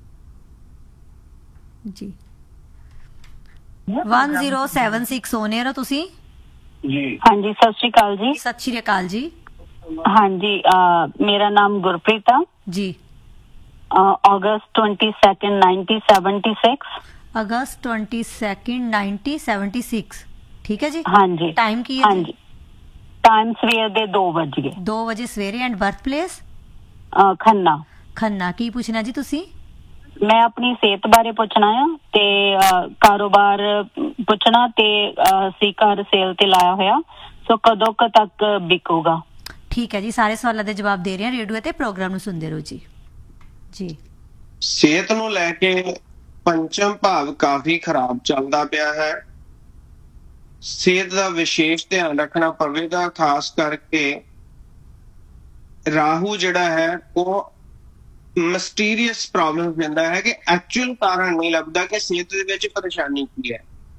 ਜੀ। 1076 ਹੋਣੇ ਰੋ ਤੁਸੀਂ ਜੀ। ਹਾਂਜੀ, ਸਤਿ ਸ਼੍ਰੀ ਅਕਾਲ ਜੀ। ਸਤਿ ਸ਼੍ਰੀ ਅਕਾਲ ਜੀ। ਹਾਂਜੀ, ਮੇਰਾ ਨਾਮ ਗੁਰਪ੍ਰੀਤ ਆ ਜੀ। ਅਗਸਤ 22 1976। ਅਗਸਤ 22 1976। ਠੀਕ ਹੈ ਜੀ। ਹਾਂਜੀ। ਟਾਈਮ ਕੀ ਹੈ? ਹਾਂਜੀ, ਟਾਈਮ ਸਵੇਰ ਦੇ 2 ਵਜੇ। 2 ਵਜੇ ਸਵੇਰੇ। And birth place? Khanna. Khanna. ਕੀ ਪੁੱਛਣਾ ਜੀ ਤੁਸੀਂ? ਮੈਂ ਆਪਣੀ ਸਿਹਤ ਬਾਰੇ ਪੁੱਛਣਾ ਆ ਤੇ ਕਾਰੋਬਾਰ ਪੁੱਛਣਾ ਤੇ ਅਸੀਂ ਘਰ ਸੇਲ ਤੇ ਲਾਇਆ ਹੋਇਆ, ਸੋ ਕਦੋਂ ਤੱਕ ਵਿਕੂਗਾ? ਠੀਕ ਹੈ ਜੀ, ਸਾਰੇ ਸਵਾਲਾਂ ਦੇ ਜਵਾਬ ਦੇ ਰਹੇ ਹਾਂ ਰੇਡੀਓ ਤੇ। ਪ੍ਰੋਗਰਾਮ ਨੂੰ ਸੁਣਦੇ ਰਹੋ ਜੀ। ਜੀ। ਸਿਹਤ ਨੂੰ ਲੈ ਕੇ ਪੰਚਮ ਭਾਵ ਕਾਫੀ ਖਰਾਬ ਚੱਲਦਾ ਪਿਆ ਹੈ। ਸਿਹਤ ਦਾ ਵਿਸ਼ੇਸ਼ ਧਿਆਨ ਰੱਖਣਾ ਪਵੇਗਾ, ਖਾਸ ਕਰਕੇ ਰਾਹੂ ਜਿਹੜਾ ਹੈ ਉਹ ਮਿਸਟੀਰੀਅਸ ਪ੍ਰੋਬਲਮ ਦਿੰਦਾ ਹੈ ਕਿ ਐਕਚੁਅਲ ਕਾਰਨ ਨਹੀਂ ਲੱਭਦਾ ਕਿ ਸਿਹਤ ਦੇ ਵਿੱਚ ਪਰੇਸ਼ਾਨੀ ਕੀ ਹੈ।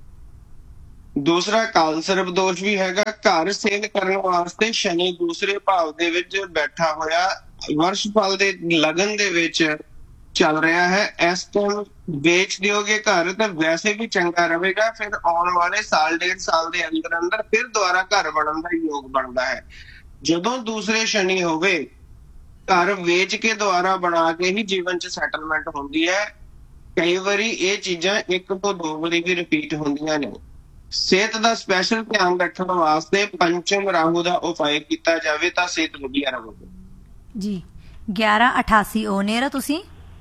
ਦੂਸਰਾ ਕਾਲ ਸਰਬ ਦੋਸ਼ ਵੀ ਹੈਗਾ। ਘਰ ਸੇਲ ਕਰਨ ਵਾਸਤੇ ਸ਼ਨੀ ਦੂਸਰੇ ਭਾਵ ਦੇ ਵਿੱਚ ਬੈਠਾ ਹੋਇਆ ਵਰਸ਼ ਫਲ ਦੇ ਲਗਨ ਦੇ ਵਿੱਚ ਚੱਲ ਰਿਹਾ ਹੈ। ਇਸ ਤੋਂ ਵੇਚ ਦਿਓਗੇ ਘਰ ਤਾਂ ਵੈਸੇ ਵੀ ਚੰਗਾ ਰਹੇਗਾ, ਫਿਰ ਆਉਣ ਵਾਲੇ ਸਾਲ 1.5 ਸਾਲ ਦੇ ਅੰਦਰ ਅੰਦਰ ਫਿਰ ਦੁਬਾਰਾ ਘਰ ਬਣਨ ਦਾ ਯੋਗ ਬਣਦਾ ਹੈ। ਜਦੋਂ ਦੂਸਰੇ ਸ਼ਨੀ ਹੋਵੇ, ਘਰ ਵੇਚ ਕੇ ਦੁਬਾਰਾ ਬਣਾ ਕੇ ਹੀ ਜੀਵਨ 'ਚ ਸੈਟਲਮੈਂਟ ਹੁੰਦੀ ਹੈ। ਕਈ ਵਾਰੀ ਇਹ ਚੀਜ਼ਾਂ 1 ਤੋਂ 2 ਵਾਰੀ ਵੀ ਰਿਪੀਟ ਹੁੰਦੀਆਂ ਨੇ। ਸਿਹਤ ਦਾ ਸਪੈਸ਼ਲ ਧਿਆਨ ਰੱਖਣ ਵਾਸਤੇ ਪੰਚਮ ਰਾਹੂ ਦਾ ਉਪਾਅ ਕੀਤਾ ਜਾਵੇ ਤਾਂ ਸਿਹਤ ਵਧੀਆ ਰਹੇਗੀ ਜੀ। 1188 ਓਨੇਰ ਤੁਸੀਂ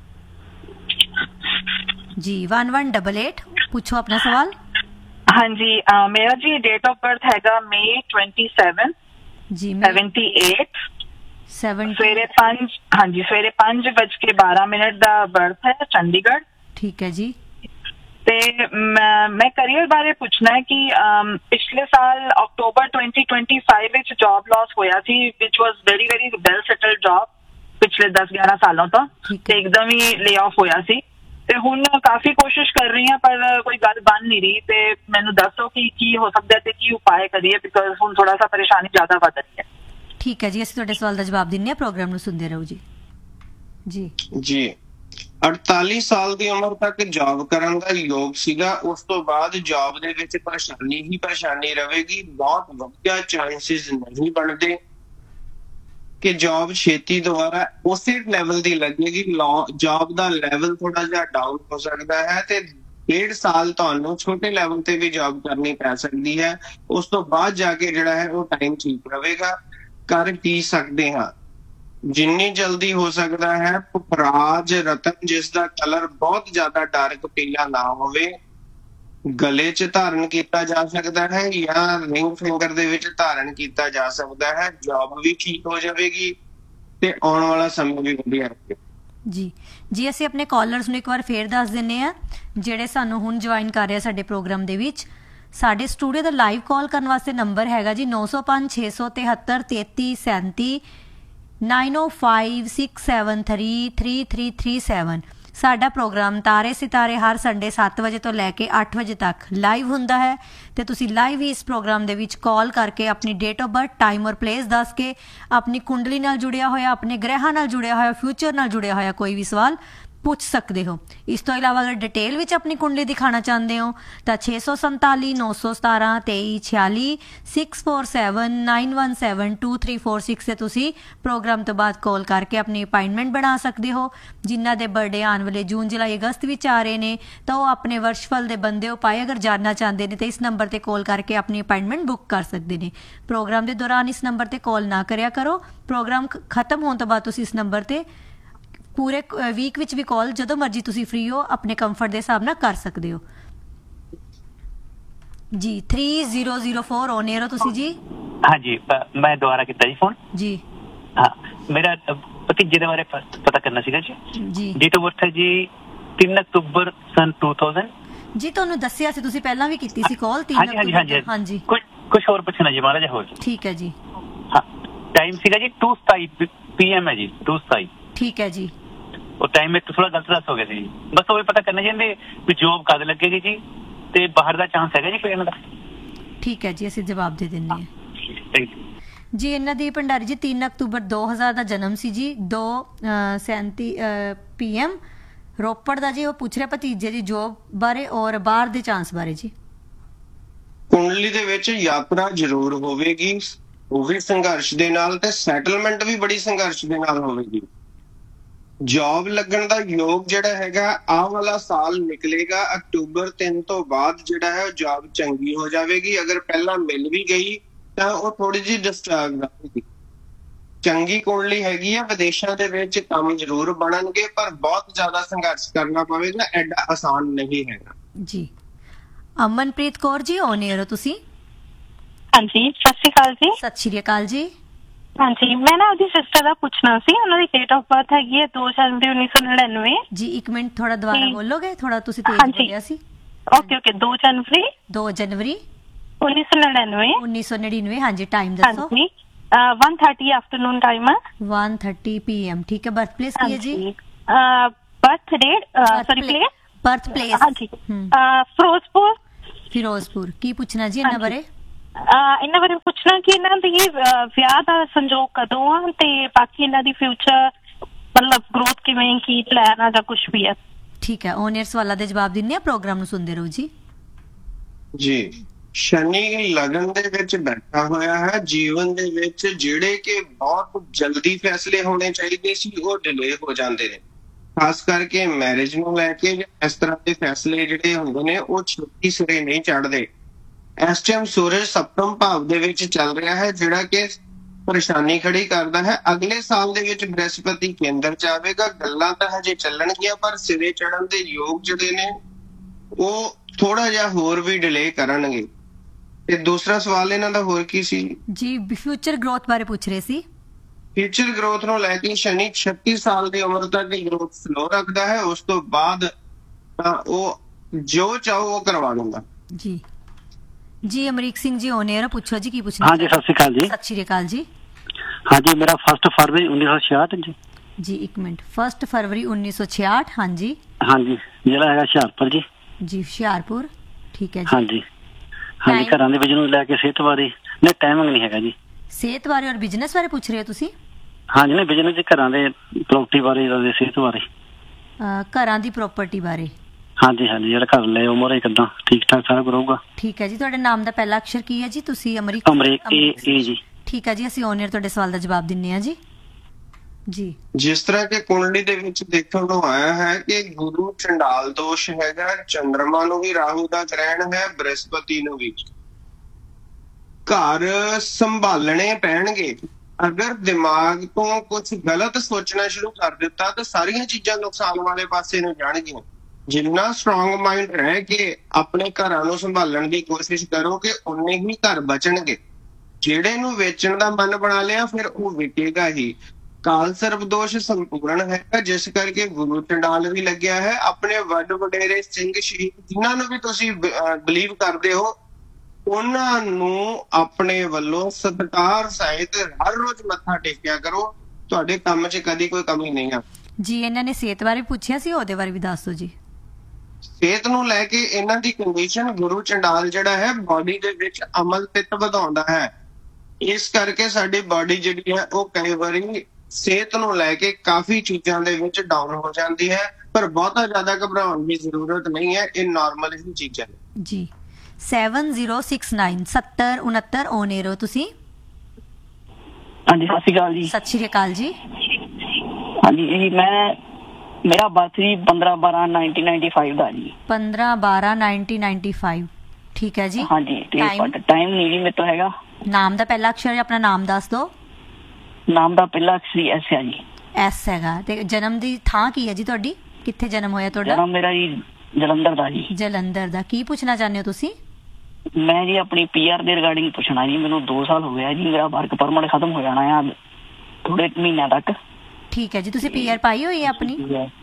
ਜੀ। 1188 ਪੁੱਛੋ ਆਪਣਾ ਸਵਾਲ। ਹਾਂਜੀ, ਮੇਰਾ ਜੀ ਡੇਟ ਆਫ ਬਰਥ ਹੈਗਾ May 27 ਜੀ। 78 ਸਵੇਰੇ 5। ਹਾਂਜੀ, ਸਵੇਰੇ 5:12 ਦਾ ਬਰਥ ਹੈ, ਚੰਡੀਗੜ੍ਹ। ਠੀਕ ਹੈ ਜੀ। ਤੇ ਮੈਂ ਕਰੀਅਰ ਬਾਰੇ ਪੁੱਛਣਾ ਹੈ ਕਿ ਪਿਛਲੇ ਸਾਲ ਅਕਤੂਬਰ 2025 ਵਿੱਚ ਜੌਬ ਲਾਸ ਹੋਇਆ ਸੀ, ਵਿਚ was very well settled job ਪਿਛਲੇ 10-11 ਸਾਲਾਂ ਤੋਂ, ਤੇ ਇੱਕਦਮ ਹੀ ਲੇ ਆਫ ਹੋਇਆ ਸੀ। ਤੇ ਹੁਣ ਕਾਫੀ ਕੋਸ਼ਿਸ਼ ਕਰ ਰਹੀ ਹਾਂ ਪਰ ਕੋਈ ਗੱਲ ਬਣ ਨਹੀਂ ਰਹੀ ਤੇ ਮੈਨੂੰ ਦੱਸੋ ਕਿ ਕੀ ਹੋ ਸਕਦਾ ਤੇ ਕੀ ਉਪਾਅ ਕਰੀਏ ਬਿਕਾਜ਼ ਹੁਣ ਥੋੜਾ ਸਾ ਪਰੇਸ਼ਾਨੀ ਜ਼ਿਆਦਾ ਵੱਧ ਰਹੀ ਹੈ। ਠੀਕ ਹੈ ਜੀ, ਅਸੀਂ ਤੁਹਾਡੇ ਸਵਾਲ ਦਾ ਜਵਾਬ ਦਿੰਦੇ ਹਾਂ, ਪ੍ਰੋਗਰਾਮ ਨੂੰ ਸੁਣਦੇ ਰਹੋ ਜੀ। ਜੀ 48 ਸਾਲ ਦੀ ਉਮਰ ਤੱਕ ਜੌਬ ਕਰਨ ਦਾ ਯੋਗ ਸੀਗਾ, ਉਸ ਤੋਂ ਬਾਅਦ ਜੌਬ ਦੇ ਵਿੱਚ ਪਰੇਸ਼ਾਨੀ ਹੀ ਪਰੇਸ਼ਾਨੀ ਰਹੇਗੀ। ਬਹੁਤ ਵਧੀਆ ਚਾਂਸਿਸ ਨਹੀਂ ਬਣਦੇ ਕਿ ਜੌਬ ਛੇਤੀ ਦੁਬਾਰਾ ਉਸੇ ਲੈਵਲ ਦੀ ਲੱਗੇਗੀ। ਜੌਬ ਦਾ ਲੈਵਲ ਥੋੜਾ ਜਿਹਾ ਡਾਊਨ ਹੋ ਸਕਦਾ ਹੈ ਤੇ 1.5 ਸਾਲ ਤੁਹਾਨੂੰ ਛੋਟੇ ਲੈਵਲ ਤੇ ਵੀ ਜੌਬ ਕਰਨੀ ਪੈ ਸਕਦੀ ਹੈ। ਉਸ ਤੋਂ ਬਾਅਦ ਜਾ ਕੇ ਜਿਹੜਾ ਹੈ ਉਹ ਟਾਈਮ ਠੀਕ ਰਹੇਗਾ। ਕਰ ਕੀ ਸਕਦੇ ਹਾਂ, ਜਿੰਨੀ ਜਲਦੀ ਹੋ ਸਕਦਾ ਹੈ ਪੁਖਰਾਜ ਰਤਨ ਜਿਸ ਦਾ ਕਲਰ ਬਹੁਤ ਜ਼ਿਆਦਾ ਡਾਰਕ ਪੀਲਾ ਨਾ ਹੋਵੇ ਗਲੇ 'ਚ ਧਾਰਨ ਕੀਤਾ ਜਾ ਸਕਦਾ ਹੈ ਜਾਂ ਰਿੰਗ ਫਿੰਗਰ ਦੇ ਵਿੱਚ ਧਾਰਨ ਕੀਤਾ ਜਾ ਸਕਦਾ ਹੈ। ਜੌਬ ਵੀ ਠੀਕ ਹੋ ਜਾਵੇਗੀ ਤੇ ਆਉਣ ਵਾਲਾ ਸਮਾਂ ਵੀ ਵਧੀਆ ਰਹੇਗਾ। ਜੀ ਅਸੀਂ ਆਪਣੇ ਕਾਲਰਸ ਨੂੰ ਇੱਕ ਵਾਰ ਫੇਰ ਦੱਸ ਦਿੰਦੇ ਹਾਂ ਜਿਹੜੇ ਸਾਨੂੰ ਹੁਣ ਜੁਆਇਨ ਕਰ ਰਹੇ ਸਾਡੇ ਪ੍ਰੋਗਰਾਮ ਦੇ ਵਿੱਚ। ਸਾਡੇ ਸਟੂਡੀਓ ਦਾ ਲਾਈਵ ਕਾਲ ਕਰਨ ਵਾਸਤੇ ਨੰਬਰ ਹੈਗਾ ਜੀ 905 673 3337 9056733337। ਸਾਡਾ ਪ੍ਰੋਗਰਾਮ ਤਾਰੇ ਸਿਤਾਰੇ ਹਰ ਸੰਡੇ 7 ਵਜੇ ਤੋਂ ਲੈ ਕੇ 8 ਵਜੇ ਤੱਕ ਲਾਈਵ ਹੁੰਦਾ ਹੈ ਤੇ ਤੁਸੀਂ ਲਾਈਵ ਹੀ ਇਸ ਪ੍ਰੋਗਰਾਮ ਦੇ ਵਿੱਚ ਕਾਲ ਕਰਕੇ ਆਪਣੀ ਡੇਟ ਆਫ ਬਰਥ, ਟਾਈਮ ਔਰ ਪਲੇਸ ਦੱਸ ਕੇ ਆਪਣੀ ਕੁੰਡਲੀ ਨਾਲ ਜੁੜਿਆ ਹੋਇਆ, ਆਪਣੇ ਗ੍ਰਹਿਾਂ ਨਾਲ ਜੁੜਿਆ ਹੋਇਆ, ਫਿਊਚਰ ਨਾਲ ਜੁੜਿਆ ਹੋਇਆ ਕੋਈ ਵੀ ਸਵਾਲ ਪੁੱਛ ਸਕਦੇ ਹੋ। ਇਸ ਤੋਂ ਇਲਾਵਾ ਅਗਰ ਡਿਟੇਲ ਵਿੱਚ ਆਪਣੀ ਕੁੰਡਲੀ ਦਿਖਾਣਾ ਚਾਹੁੰਦੇ ਹੋ ਤਾਂ 647 917 2346 647 917 2346 ਤੇ ਤੁਸੀਂ ਪ੍ਰੋਗਰਾਮ ਤੋਂ ਬਾਅਦ ਕਾਲ ਕਰਕੇ ਆਪਣੀ ਅਪਾਇੰਟਮੈਂਟ ਬਣਾ ਸਕਦੇ ਹੋ। ਜਿਨ੍ਹਾਂ ਦੇ ਬਰਥਡੇ ਆਉਣ ਵਾਲੇ ਜੂਨ, ਜੁਲਾਈ, ਅਗਸਤ ਵਿੱਚ ਆ ਰਹੇ ਨੇ ਤਾਂ ਉਹ ਆਪਣੇ ਵਰਸ਼ਫਲ ਦੇ ਬੰਦੇ ਉਪਾਏ ਅਗਰ ਜਾਣਨਾ ਚਾਹੁੰਦੇ ਨੇ ਤਾਂ ਇਸ ਨੰਬਰ ਤੇ ਕਾਲ ਕਰਕੇ ਆਪਣੀ ਅਪਾਇੰਟਮੈਂਟ ਬੁੱਕ ਕਰ ਸਕਦੇ ਨੇ। ਪ੍ਰੋਗਰਾਮ ਦੇ ਦੌਰਾਨ ਇਸ ਨੰਬਰ ਤੇ ਕਾਲ ਨਾ ਕਰਿਆ ਕਰੋ। ਪ੍ਰੋਗਰਾਮ ਖਤਮ ਹੋਣ ਤੋਂ ਬਾਅਦ ਤੁਸੀਂ ਇਸ ਨੰਬਰ ਤੇ ਪੂਰੇ ਵੀਕ ਵਿੱਚ ਵੀ ਕਾਲ ਜਦੋਂ ਮਰਜ਼ੀ ਤੁਸੀਂ ਫ੍ਰੀ ਹੋ ਆਪਣੇ ਕੰਫਰਟ ਦੇ ਹਿਸਾਬ ਨਾਲ ਕਰ ਸਕਦੇ ਹੋ ਜੀ। 3004 ਔਨ 에ਅਰ ਹੋ ਤੁਸੀਂ ਜੀ? ਹਾਂਜੀ, ਮੈਂ ਦੁਬਾਰਾ ਕੀਤਾ ਜੀ ਫੋਨ ਜੀ। ਹਾਂ, ਮੇਰਾ ਭਤੀਜੇ ਦੇ ਬਾਰੇ ਪਤਾ ਕਰਨਾ ਸੀਗਾ ਜੀ। ਡੇਟ ਆਫ ਬਰਥ ਹੈ ਜੀ 3 ਅਕਤੂਬਰ ਸਨ 2000 ਜੀ। ਤੁਹਾਨੂੰ ਦੱਸਿਆ ਸੀ, ਤੁਸੀਂ ਪਹਿਲਾਂ ਵੀ ਕੀਤੀ ਸੀ ਕਾਲ 3 ਅਕਤੂਬਰ। ਹਾਂਜੀ, ਕੁਝ ਹੋਰ ਪੁੱਛਣਾ ਜੀ ਮਾੜਾ ਜਿਹਾ ਹੋਰ। ਠੀਕ ਹੈ ਜੀ। ਹਾਂ, ਟਾਈਮ ਸੀਗਾ ਜੀ 2:27 PM ਹੈ ਜੀ 2:27। ਠੀਕ ਹੈ ਜੀ। ਉਹ ਟਾਈਮ ਮੇਰੇ ਥੋੜਾ ਗਲਤ ਦੱਸ ਹੋ ਗਿਆ ਸੀ ਜੀ। ਬਸ ਉਹ ਵੀ ਪਤਾ ਕਰਨਾ ਚਾਹੁੰਦੇ ਵੀ ਜੋਬ ਕਦ ਲੱਗੇਗੀ ਜੀ ਤੇ ਬਾਹਰ ਦਾ ਚਾਂਸ ਹੈਗਾ ਜੀ ਕੋਈ ਇਹਨਾਂ ਦਾ? ਠੀਕ ਹੈ ਜੀ, ਅਸੀਂ ਜਵਾਬ ਦੇ ਦਿੰਦੇ ਹਾਂ। ਥੈਂਕ ਯੂ ਜੀ। ਇਹਨਾਂ ਦੀ ਭੰਡਾਰੀ ਜੀ 3 ਅਕਤੂਬਰ 2000 ਦਾ ਜਨਮ ਸੀ ਜੀ, 2:37 PM ਰੋਪੜ ਦਾ ਜੀ। ਉਹ ਪੁੱਛ ਰਿਹਾ ਭਤੀਜੇ ਦੀ ਜੋਬ ਬਾਰੇ ਔਰ ਬਾਹਰ ਦੇ ਚਾਂਸ ਬਾਰੇ ਜੀ। ਕੁੰਡਲੀ ਦੇ ਵਿੱਚ ਯਾਤਰਾ ਜ਼ਰੂਰ ਹੋਵੇਗੀ, ਉਹ ਵੀ ਸੰਘਰਸ਼ ਦੇ ਨਾਲ, ਤੇ ਸੈਟਲਮੈਂਟ ਵੀ ਬੜੀ ਸੰਘਰਸ਼ ਦੇ ਨਾਲ ਹੋਵੇਗੀ। ਜੌਬ ਲੱਗਣ ਦਾ ਯੋਗ ਜਿਹੜਾ ਹੈਗਾ ਆਹ ਵਾਲਾ ਸਾਲ ਨਿਕਲੇਗਾ। ਅਕਤੂਬਰ 3 ਤੋਂ ਬਾਅਦ ਜਿਹੜਾ ਹੈ ਜੌਬ ਚੰਗੀ ਹੋ ਜਾਵੇਗੀ। ਅਗਰ ਪਹਿਲਾਂ ਮਿਲ ਵੀ ਗਈ ਤਾਂ ਉਹ ਥੋੜੀ ਜਿਹੀ ਡਿਸਟਰਬ ਰਹੇਗੀ। ਚੰਗੀ ਕੁੰਡਲੀ ਹੈਗੀ ਆ, ਵਿਦੇਸ਼ਾਂ ਦੇ ਵਿੱਚ ਕੰਮ ਜ਼ਰੂਰ ਬਣਨਗੇ ਪਰ ਬਹੁਤ ਜ਼ਿਆਦਾ ਸੰਘਰਸ਼ ਕਰਨਾ ਪਵੇਗਾ, ਐਡਾ ਆਸਾਨ ਨਹੀਂ ਹੈਗਾ ਜੀ। ਅਮਨਪ੍ਰੀਤ ਕੌਰ ਜੀ ਔਨ 에ਅਰ ਹੋ ਤੁਸੀਂ? ਹਾਂਜੀ, ਸਤਿ ਸ਼੍ਰੀ ਅਕਾਲ ਜੀ। ਸਤਿ ਸ਼੍ਰੀ ਅਕਾਲ ਜੀ। ਹਾਂਜੀ, ਮੈਂ ਨਾ ਉਹਦੀ ਸਿਸਟਰ ਦਾ ਪੁੱਛਣਾ ਸੀ। ਉਹਨਾਂ ਦੀ ਡੇਟ ਆਫ ਬਰਥ ਹੈਗੀ ਹੈ 2 ਜਨਵਰੀ 1999 ਜੀ। ਇੱਕ ਮਿੰਟ ਥੋੜਾ ਦੁਬਾਰਾ ਬੋਲੋਗੇ? ਥੋੜਾ ਤੁਸੀਂ ਤੇਜ਼ ਬੋਲਿਆ ਸੀ। ਓਕੇ 2 ਜਨਵਰੀ 1999 ਹਾਂਜੀ। ਟਾਈਮ ਦੱਸੋ? 1:30 ਆਫਟਰਨੂਨ ਟਾਈਮ ਹੈ। 1:30 PM ਠੀਕ ਹੈ। ਬਰਥ ਪਲੇਸ ਕੀ ਹੈ ਜੀ? Birth date place? Birth place ਹਾਂਜੀ, ਫਿਰੋਜ਼ਪੁਰ। ਕੀ ਪੁੱਛਣਾ ਜੀ ਇਹਨਾਂ ਬਾਰੇ? ਇਹਨਾਂ ਬਾਰੇ ਪੁੱਛਣਾ ਕਿ ਇਹਨਾਂ ਦੀ ਵਿਆਹ ਦਾ ਸੰਜੋਗ ਕਦੋਂ ਆ ਤੇ ਬਾਕੀ ਇਹਨਾਂ ਦੀ ਫਿਊਚਰ ਮਤਲਬ ਗਰੋਥ ਕਿਵੇਂ, ਕੀ ਪਲਾਨ ਆ ਜਾਂ ਕੁਝ ਵੀ ਹੈ। ਠੀਕ ਹੈ, ਔਨ 에ਅਰ ਸਵਾਲਾਂ ਦੇ ਜਵਾਬ ਦਿੰਨੇ ਆ। ਪ੍ਰੋਗਰਾਮ ਨੂੰ ਸੁਣਦੇ ਰਹੋ ਜੀ। ਜੀ। ਸ਼ਨੀ ਲਗਨ ਦੇ ਵਿੱਚ ਬੈਠਾ ਹੋਇਆ ਹੈ। ਜੀਵਨ ਦੇ ਵਿੱਚ ਜਿਹੜੇ ਕਿ ਬਹੁਤ ਜਲਦੀ ਫੈਸਲੇ ਹੋਣੇ ਚਾਹੀਦੇ ਸੀ ਉਹ ਡਿਲੇ ਹੋ ਜਾਂਦੇ ਨੇ, ਖਾਸ ਕਰਕੇ ਮੈਰਿਜ ਨੂੰ ਲੈ ਕੇ। ਇਸ ਤਰ੍ਹਾਂ ਦੇ ਫੈਸਲੇ ਜਿਹੜੇ ਹੁੰਦੇ ਨੇ ਉਹ ਛੇਤੀ ਸਿਰੇ ਨਹੀਂ ਚੜ੍ਹਦੇ। ਇਸ ਟਾਈਮ ਸੂਰਜ ਸਪਤਮ ਭਾਵ ਦੇ ਵਿੱਚ ਚੱਲ ਰਿਹਾ ਹੈ ਜਿਹੜਾ ਕਿ ਪਰੇਸ਼ਾਨੀ ਖੜੀ ਕਰਦਾ ਹੈ। ਅਗਲੇ ਸਾਲ ਦੇ ਵਿੱਚ ਬ੍ਰਹਿਸਪਤੀ ਕੇਂਦਰ ਚ ਆਵੇਗਾ। ਗੱਲਾਂ ਤਾਂ ਹਜੇ ਚੱਲਣਗੀਆਂ ਪਰ ਸਿਰੇ ਚੜ੍ਹਨ ਦੇ ਯੋਗ ਜਿਹੜੇ ਨੇ ਉਹ ਥੋੜਾ ਜਿਹਾ ਹੋਰ ਵੀ ਡਿਲੇ ਕਰਨਗੇ। ਤੇ ਦੂਸਰਾ ਸਵਾਲ ਇਹਨਾਂ ਦਾ ਹੋਰ ਕੀ ਸੀ ਜੀ? ਫਿਊਚਰ ਗਰੋਥ ਬਾਰੇ ਪੁੱਛ ਰਹੇ ਸੀ। ਫਿਊਚਰ ਗਰੋਥ ਨੂੰ ਲੈ ਕੇ ਸ਼ਨੀ 36 ਸਾਲ ਦੀ ਉਮਰ ਤੱਕ ਗਰੋਥ ਸਲੋ ਰੱਖਦਾ ਹੈ। ਉਸ ਤੋਂ ਬਾਅਦ ਉਹ ਜੋ ਚਾਹੋ ਉਹ ਕਰਵਾ ਲੂੰਗਾ ਜੀ। ਜੀ ਅਮਰੀਕ ਸਿੰਘ ਜੀ ਔਨ 에ਅਰ, ਪੁੱਛੋ ਜੀ ਕੀ ਪੁੱਛਣਾ? ਹਾਂਜੀ, ਸਤਿ ਸ਼੍ਰੀ ਅਕਾਲ ਜੀ। ਸਤਿ ਸ਼੍ਰੀ ਅਕਾਲ ਜੀ। ਹਾਂਜੀ, ਮੇਰਾ 1 ਫਰਵਰੀ 1966 ਜੀ। ਜੀ ਇੱਕ ਮਿੰਟ, 1 ਫਰਵਰੀ 1966 ਹਾਂਜੀ। ਹਾਂਜੀ, ਜ਼ਿਲ੍ਹਾ ਹੈਗਾ ਹੁਸ਼ਿਆਰਪੁਰ ਜੀ। ਜੀ ਹੁਸ਼ਿਆਰਪੁਰ, ਠੀਕ ਹੈ ਜੀ। ਹਾਂਜੀ ਹਾਂਜੀ, ਘਰਾਂ ਦੇ ਬਿਜ਼ਨਸ ਲੈ ਕੇ ਸਿਹਤ ਬਾਰੇ ਨਹੀਂ, ਟਾਈਮਿੰਗ ਨਹੀਂ ਹੈਗਾ ਜੀ। ਸਿਹਤ ਬਾਰੇ ਔਰ ਬਿਜ਼ਨਸ ਬਾਰੇ ਪੁੱਛ ਰਹੇ ਹੋ ਤੁਸੀਂ? ਹਾਂਜੀ, ਨਹੀਂ ਬਿਜ਼ਨਸ ਜੀ, ਘਰਾਂ ਦੇ ਪ੍ਰੋਪਰਟੀ ਬਾਰੇ, ਸਿਹਤ ਬਾਰੇ। ਘਰਾਂ ਦੀ ਪ੍ਰੋਪਰਟੀ ਬਾਰੇ? ਹਾਂਜੀ ਹਾਂਜੀ, ਜਿਹੜਾ ਘਰ ਲੈ ਉਮਰ ਕਿੱਦਾਂ ਠੀਕ ਠਾਕ ਸਾਰਾ ਕੁਝ ਰਹੂਗਾ। ਠੀਕ ਹੈ ਜੀ। ਤੁਹਾਡੇ ਨਾਮ ਦਾ ਪਹਿਲਾ ਅਕਸ਼ਰ ਕੀ ਹੈ ਜੀ? ਤੁਸੀਂ ਅਮਰੀਕ ਜੀ। ਠੀਕ ਹੈ ਜੀ, ਅਸੀਂ ਔਨ ਏਅਰ ਤੁਹਾਡੇ ਸਵਾਲ ਦਾ ਜਵਾਬ ਦਿੰਨੇ ਆ ਜੀ। ਜੀ, ਜਿਸ ਤਰ੍ਹਾਂ ਕਿ ਕੁੰਡਲੀ ਦੇ ਵਿੱਚ ਦੇਖਣ ਨੂੰ ਆਇਆ ਹੈ ਕਿ ਗੁਰੂ ਚੰਡਾਲ ਦੋਸ਼ ਹੈਗਾ, ਚੰਦਰਮਾ ਨੂੰ ਵੀ ਰਾਹੂ ਦਾ ਗ੍ਰਹਿਣ ਹੈ, ਬ੍ਰਹਸਪਤੀ ਨੂੰ ਵੀ। ਘਰ ਸੰਭਾਲਣੇ ਪੈਣਗੇ। ਅਗਰ ਦਿਮਾਗ ਤੋਂ ਕੁਝ ਗਲਤ ਸੋਚਣਾ ਸ਼ੁਰੂ ਕਰ ਦਿੱਤਾ ਤਾਂ ਸਾਰੀਆਂ ਚੀਜ਼ਾਂ ਨੁਕਸਾਨ ਵਾਲੇ ਪਾਸੇ ਨੂੰ ਜਾਣਗੀਆਂ। ਜਿੰਨਾ ਸਟਰੋਂਗ ਮਾਈਂਡ ਰਹਿ ਕੇ ਆਪਣੇ ਘਰਾਂ ਨੂੰ ਸੰਭਾਲਣ ਦੀ ਕੋਸ਼ਿਸ਼ ਕਰੋਗੇ, ਉਨੇ ਹੀ ਘਰ ਬਚਣਗੇ। ਜਿਹੜੇ ਨੂੰ ਵੇਚਣ ਦਾ ਮਨ ਬਣਾ ਲਿਆ ਫਿਰ ਉਹ ਵਿਕੇਗਾ ਹੀ। ਕਾਲ ਸਰਪ ਦੋਸ਼ ਸੰਪੂਰਨ ਹੈ, ਜਿਸ ਕਰਕੇ ਗੁਰੂ ਚੰਡਾਲ ਵੀ ਲੱਗਿਆ ਹੈ। ਆਪਣੇ ਵੱਡ ਵਡੇਰੇ ਸਿੰਘ ਸ਼ਹੀਦ ਜਿਨ੍ਹਾਂ ਨੂੰ ਵੀ ਤੁਸੀਂ ਬਲੀਵ ਕਰਦੇ ਹੋ, ਉਹਨਾਂ ਨੂੰ ਆਪਣੇ ਵੱਲੋਂ ਸਤਿਕਾਰ ਸਹਿਤ ਹਰ ਰੋਜ਼ ਮੱਥਾ ਟੇਕਿਆ ਕਰੋ। ਤੁਹਾਡੇ ਕੰਮ 'ਚ ਕਦੀ ਕੋਈ ਕਮੀ ਨਹੀਂ ਆ ਜੀ। ਇਹਨਾਂ ਨੇ ਸਿਹਤ ਬਾਰੇ ਪੁੱਛਿਆ ਸੀ, ਉਹਦੇ ਬਾਰੇ ਵੀ ਦੱਸ ਦਿਓ ਜੀ। ਸਿਹਤ ਨੂੰ ਲੈ ਕੇ ਇਹਨਾਂ ਦੀ ਕੰਡੀਸ਼ਨ, ਗੁਰੂ ਚੰਡਾਲ ਜਿਹੜਾ ਹੈ ਬਾਡੀ ਦੇ ਵਿੱਚ ਅਮਲ ਪਿੱਤ ਵਧਾਉਂਦਾ ਹੈ। ਇਸ ਕਰਕੇ ਸਾਡੀ ਬਾਡੀ ਜਿਹੜੀ ਹੈ ਉਹ ਕਈ ਵਾਰੀ ਸਿਹਤ ਨੂੰ ਲੈ ਕੇ ਕਾਫੀ ਚੀਜ਼ਾਂ ਦੇ ਵਿੱਚ ਡਾਊਨ ਹੋ ਜਾਂਦੀ ਹੈ, ਪਰ ਬਹੁਤਾ ਜ਼ਿਆਦਾ ਘਬਰਾਉਣ ਦੀ ਜ਼ਰੂਰਤ ਨਹੀਂ ਹੈ। ਇਹ ਨਾਰਮਲ ਹੀ ਚੀਜ਼ਾਂ ਨੇ ਜੀ। 7069 7069 ਔਨ ਏਅਰ ਹੋ ਤੁਸੀਂ? ਹਾਂਜੀ, ਸਤਿ ਸ਼੍ਰੀ ਅਕਾਲ ਜੀ। ਸਤਿ ਸ਼੍ਰੀ ਅਕਾਲ ਜੀ। ਹਾਂਜੀ ਜੀ, ਮੇਰਾ ਬਰਥ ਜੀ 15/12/1995 ਦਾ ਜੀ। 15/12/1995, ਠੀਕ ਹੈ ਜੀ। ਹਾਂਜੀ, ਟਾਈਮ ਨਹੀਂ ਜੀ ਮੇਰੇ ਤੋਂ ਹੈਗਾ। ਨਾਮ ਦਾ ਪਹਿਲਾ ਅਕਸ਼ਰ ਆਪਣਾ ਨਾਮ ਦੱਸ ਦਿਓ। ਨਾਮ ਦਾ ਪਹਿਲਾ ਅਕਸ਼ਰ ਐਸ ਹੈ ਜੀ। ਐਸ ਹੈਗਾ। ਤੇ ਜਨਮ ਦੀ ਥਾਂ ਕੀ ਹੈ ਜੀ ਤੁਹਾਡੀ? ਕਿੱਥੇ ਜਨਮ ਹੋਇਆ ਤੁਹਾਡਾ? ਜਨਮ ਮੇਰਾ ਜੀ ਜਲੰਧਰ ਦਾ ਜੀ। ਜਲੰਧਰ ਦਾ। ਕੀ ਪੁੱਛਣਾ ਚਾਹੁੰਦੇ ਹੋ ਤੁਸੀਂ? ਮੈਂ ਜੀ ਆਪਣੀ PR ਦੇ ਰਿਗਾਰਡਿੰਗ ਪੁੱਛਣਾ ਜੀ। ਮੈਨੂੰ 2 ਸਾਲ ਹੋ ਗਿਆ ਜੀ, ਮੇਰਾ ਵਰਕ ਪਰਮਿਟ ਖਤਮ ਹੋ ਜਾਣਾ ਆ ਥੋੜੇ ਮਹੀਨਿਆਂ ਤੱਕ। ਠੀਕ ਹੈ ਜੀ। ਤੁਸੀਂ PR ਪਾਈ ਹੋਈ ਹੈ ਆਪਣੀ?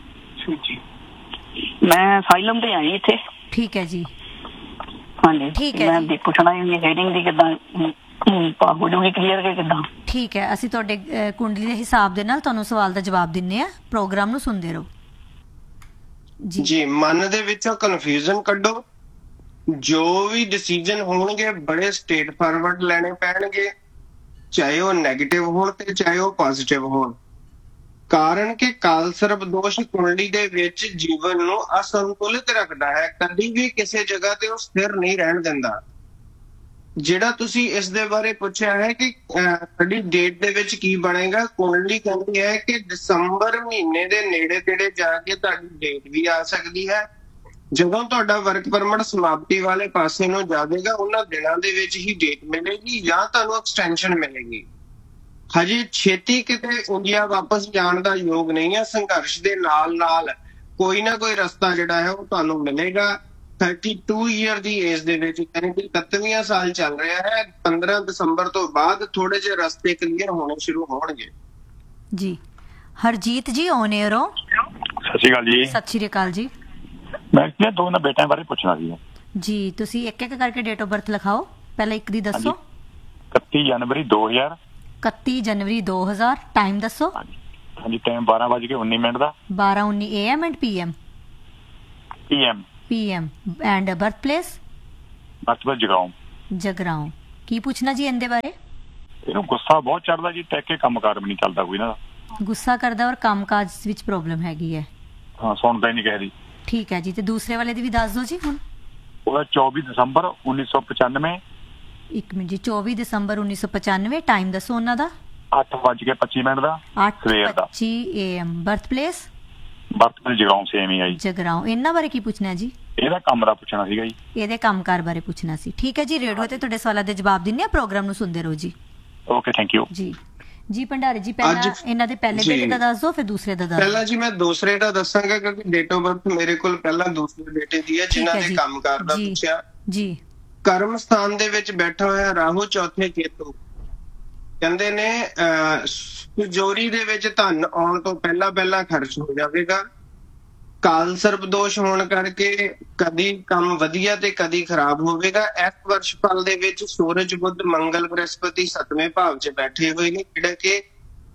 ਮੈਂ ਸਾਈਲਮ ਤੇ ਆਈ ਇੱਥੇ। ਠੀਕ ਹੈ ਜੀ। ਹਾਂਜੀ, ਠੀਕ ਹੈ। ਮੈਂ ਪੁੱਛਣਾ ਜੀ ਹੈਡਿੰਗ ਦੀ ਕਿੱਦਾਂ ਹੋ ਜੂਗੀ ਕਲੀਅਰ ਕਿ ਕਿੱਦਾਂ? ਠੀਕ ਹੈ, ਅਸੀਂ ਤੁਹਾਡੇ ਕੁੰਡਲੀ ਦੇ ਹਿਸਾਬ ਦੇ ਨਾਲ ਤੁਹਾਨੂੰ ਸਵਾਲ ਦਾ ਜਵਾਬ ਦਿੰਨੇ ਆ। ਪ੍ਰੋਗਰਾਮ ਨੂੰ ਸੁਣਦੇ ਰਹੋ ਜੀ। ਮਨ ਦੇ ਵਿੱਚੋਂ ਕਨਫਿਊਜ਼ਨ ਕੱਢੋ। ਜੋ ਵੀ ਡਿਸੀਜਨ ਹੋਣਗੇ ਬੜੇ ਸਟੇਟ ਫਾਰਵਰਡ ਲੈਣੇ ਪੈਣਗੇ, ਚਾਹੇ ਉਹ ਨੈਗੇਟਿਵ ਹੋਣ ਤੇ ਚਾਹੇ ਉਹ ਪੋਜ਼ਿਟਿਵ ਹੋਣ। ਕਾਰਨ ਕਿ ਕਾਲ ਸਰਪ ਦੋਸ਼ ਕੁੰਡਲੀ ਦੇ ਵਿੱਚ ਜੀਵਨ ਨੂੰ ਅਸੰਤੁਲਿਤ ਰੱਖਦਾ ਹੈ, ਕਦੀ ਵੀ ਕਿਸੇ ਜਗ੍ਹਾ ਤੇ ਉਹ ਸਥਿਰ ਨਹੀਂ ਰਹਿਣ ਦਿੰਦਾ। ਜਿਹੜਾ ਤੁਸੀਂ ਇਸ ਦੇ ਬਾਰੇ ਪੁੱਛਿਆ ਹੈ ਕਿ ਸਾਡੀ ਡੇਟ ਦੇ ਵਿੱਚ ਕੀ ਬਣੇਗਾ, ਕੁੰਡਲੀ ਕਹਿੰਦੀ ਹੈ ਕਿ ਦਸੰਬਰ ਮਹੀਨੇ ਦੇ ਨੇੜੇ ਤੇੜੇ ਜਾ ਕੇ ਤੁਹਾਡੀ ਡੇਟ ਵੀ ਆ ਸਕਦੀ ਹੈ। ਜਦੋਂ ਤੁਹਾਡਾ ਵਰਕ ਪਰਮਿਟ ਸਮਾਪਤੀ ਵਾਲੇ ਪਾਸੇ ਨੂੰ ਜਾਵੇਗਾ, ਉਹਨਾਂ ਦਿਨਾਂ ਦੇ ਵਿੱਚ ਹੀ ਡੇਟ ਮਿਲੇਗੀ ਜਾਂ ਤੁਹਾਨੂੰ ਐਕਸਟੈਂਸ਼ਨ ਮਿਲੇਗੀ। ਹਜੇ ਛੇਤੀ ਕਿਤੇ ਇੰਡੀਆ ਵਾਪਸ ਜਾਣ ਦਾ ਯੋਗ ਨਹੀਂ ਹੈ। ਸੰਘਰਸ਼ ਦੇ ਨਾਲ ਨਾਲ ਕੋਈ ਨਾ ਕੋਈ ਰਸਤਾ ਜਿਹੜਾ ਹੈ ਉਹ ਤੁਹਾਨੂੰ ਮਿਲੇਗਾ। 32 ਈਅਰ ਦੀ ਏਜ ਦੇ ਵਿੱਚ, ਯਾਨੀ ਕਿ 31ਵਾਂ ਸਾਲ ਚੱਲ ਰਿਹਾ ਹੈ। 15 ਦਸੰਬਰ ਤੋਂ ਬਾਅਦ ਥੋੜੇ ਜਿਹੇ ਰਸਤੇ ਕਲੀਅਰ ਹੋਣੇ ਸ਼ੁਰੂ ਹੋਣਗੇ ਜੀ। ਹਰਜੀਤ ਜੀ ਔਨ ਏਅਰ ਹੋ? ਸਤਿ ਸ਼੍ਰੀ ਅਕਾਲ ਜੀ। ਸਤਿ ਸ਼੍ਰੀ ਅਕਾਲ ਜੀ। ਮੈਂ ਦੋਨਾਂ ਬੇਟਿਆਂ ਬਾਰੇ ਪੁੱਛਣਾ ਸੀ ਜੀ। ਤੁਸੀਂ ਇੱਕ ਇੱਕ ਕਰਕੇ ਡੇਟ ਆਫ ਬਰਥ ਲਿਖਾਓ। ਪਹਿਲਾਂ ਇੱਕ ਦੀ ਦੱਸੋ। 31 ਜਨਵਰੀ 2000। 31 ਜਨਵਰੀ 2000। ਟਾਈਮ ਦੱਸੋ। ਹਾਂਜੀ, time 12:19 the. 12:19 AM and PM? PM। And birth place? Jagraon. ਕੀ ਪੁੱਛਣਾ ਜੀ ਇਹਦੇ ਬਾਰੇ? ਇਹਨੂੰ ਗੁੱਸਾ ਬਹੁਤ ਚੜਦਾ ਜੀ, ਟੈਕੇ ਕੰਮਕਾਰ ਵੀ ਨਹੀਂ ਚੱਲਦਾ ਕੋਈ ਨਾ। ਗੁੱਸਾ ਕਰਦਾ ਔਰ ਕੰਮਕਾਜ ਵਿੱਚ ਪ੍ਰੋਬਲਮ ਹੈਗੀ ਹੈ। ਹਾਂ, ਸੁਣਦਾ ਹੀ ਨਹੀਂ ਕਿਸੇ ਦੀ। ਠੀਕ ਹੈ ਜੀ। ਤੇ ਦੂਸਰੇ ਵਾਲੇ ਦੀ ਵੀ ਦੱਸ ਦਿਓ ਜੀ ਹੁਣ। ਉਹਦਾ 24 ਦਸੰਬਰ 1995। ਇੱਕ ਮਿੰਟ ਜੀ। 24 ਦਸੰਬਰ 1995। ਟਾਈਮ ਦੱਸੋ ਉਹਨਾਂ ਦਾ। 8:25 ਦਾ। 8:25 AM। Birth place? Jagraon. Same ਹੀ ਆਈ। ਜਗਰਾਉਂ। ਇਹਨਾਂ ਬਾਰੇ ਕੀ ਪੁੱਛਣਾ ਜੀ? ਇਹਦਾ ਕੰਮ ਦਾ ਪੁੱਛਣਾ ਸੀਗਾ ਜੀ। ਇਹਦੇ ਕੰਮਕਾਰ ਬਾਰੇ ਪੁੱਛਣਾ ਸੀ। ਠੀਕ ਹੈ ਜੀ। ਰੇਡੀਓ ਤੇ ਤੁਹਾਡੇ ਸਵਾਲਾਂ ਦੇ ਜਵਾਬ ਦਿੰਨੇ ਆ। ਪ੍ਰੋਗਰਾਮ ਨੂੰ ਸੁਣਦੇ ਰਹੋ ਜੀ। ਓਕੇ, ਥੈਂਕ ਯੂ ਜੀ। ਜੀ ਭੰਡਾਰੀ ਜੀ, ਪਹਿਲਾਂ ਇਹਨਾਂ ਦੇ ਪਹਿਲੇ ਬੇਟੇ ਦਾ ਦੱਸ ਦਿਓ, ਫਿਰ ਦੂਸਰੇ ਦਾ ਦੱਸ ਦਿਓ। ਪਹਿਲਾਂ ਜੀ ਮੈਂ ਦੂਸਰੇ ਦਾ ਦੱਸਾਂਗਾ ਕਿਉਂਕਿ ਡੇਟ ਆਫ ਬਰਥ ਮੇਰੇ ਕੋਲ ਪਹਿਲਾਂ ਦੂਸਰੇ ਬੇਟੇ ਦੀ ਹੈ, ਜਿਨ੍ਹਾਂ ਦੇ ਕੰਮਕਾਰ ਦਾ ਪੁੱਛਿਆ ਜੀ। ਕਰਮ ਸਥਾਨ ਦੇ ਵਿੱਚ ਬੈਠਾ ਹੋਇਆ ਰਾਹੂ, ਚੌਥੇ ਕੇਤੂ। ਕਹਿੰਦੇ ਨੇ ਤਿਜੋਰੀ ਦੇ ਵਿੱਚ ਧਨ ਆਉਣ ਤੋਂ ਪਹਿਲਾਂ ਖਰਚ ਹੋ ਜਾਵੇਗਾ। ਕਾਲ ਸਰਪ ਦੋਸ਼ ਹੋਣ ਕਰਕੇ ਕਦੀ ਕੰਮ ਵਧੀਆ ਤੇ ਕਦੀ ਖਰਾਬ ਹੋਵੇਗਾ। ਇਸ ਵਰਸ਼ਫਲ ਦੇ ਵਿੱਚ ਸੂਰਜ, ਬੁੱਧ, ਮੰਗਲ, ਬ੍ਰਹਸਪਤੀ 7ਵੇਂ ਭਾਵ 'ਚ ਬੈਠੇ ਹੋਏ ਨੇ, ਜਿਹੜੇ ਕਿ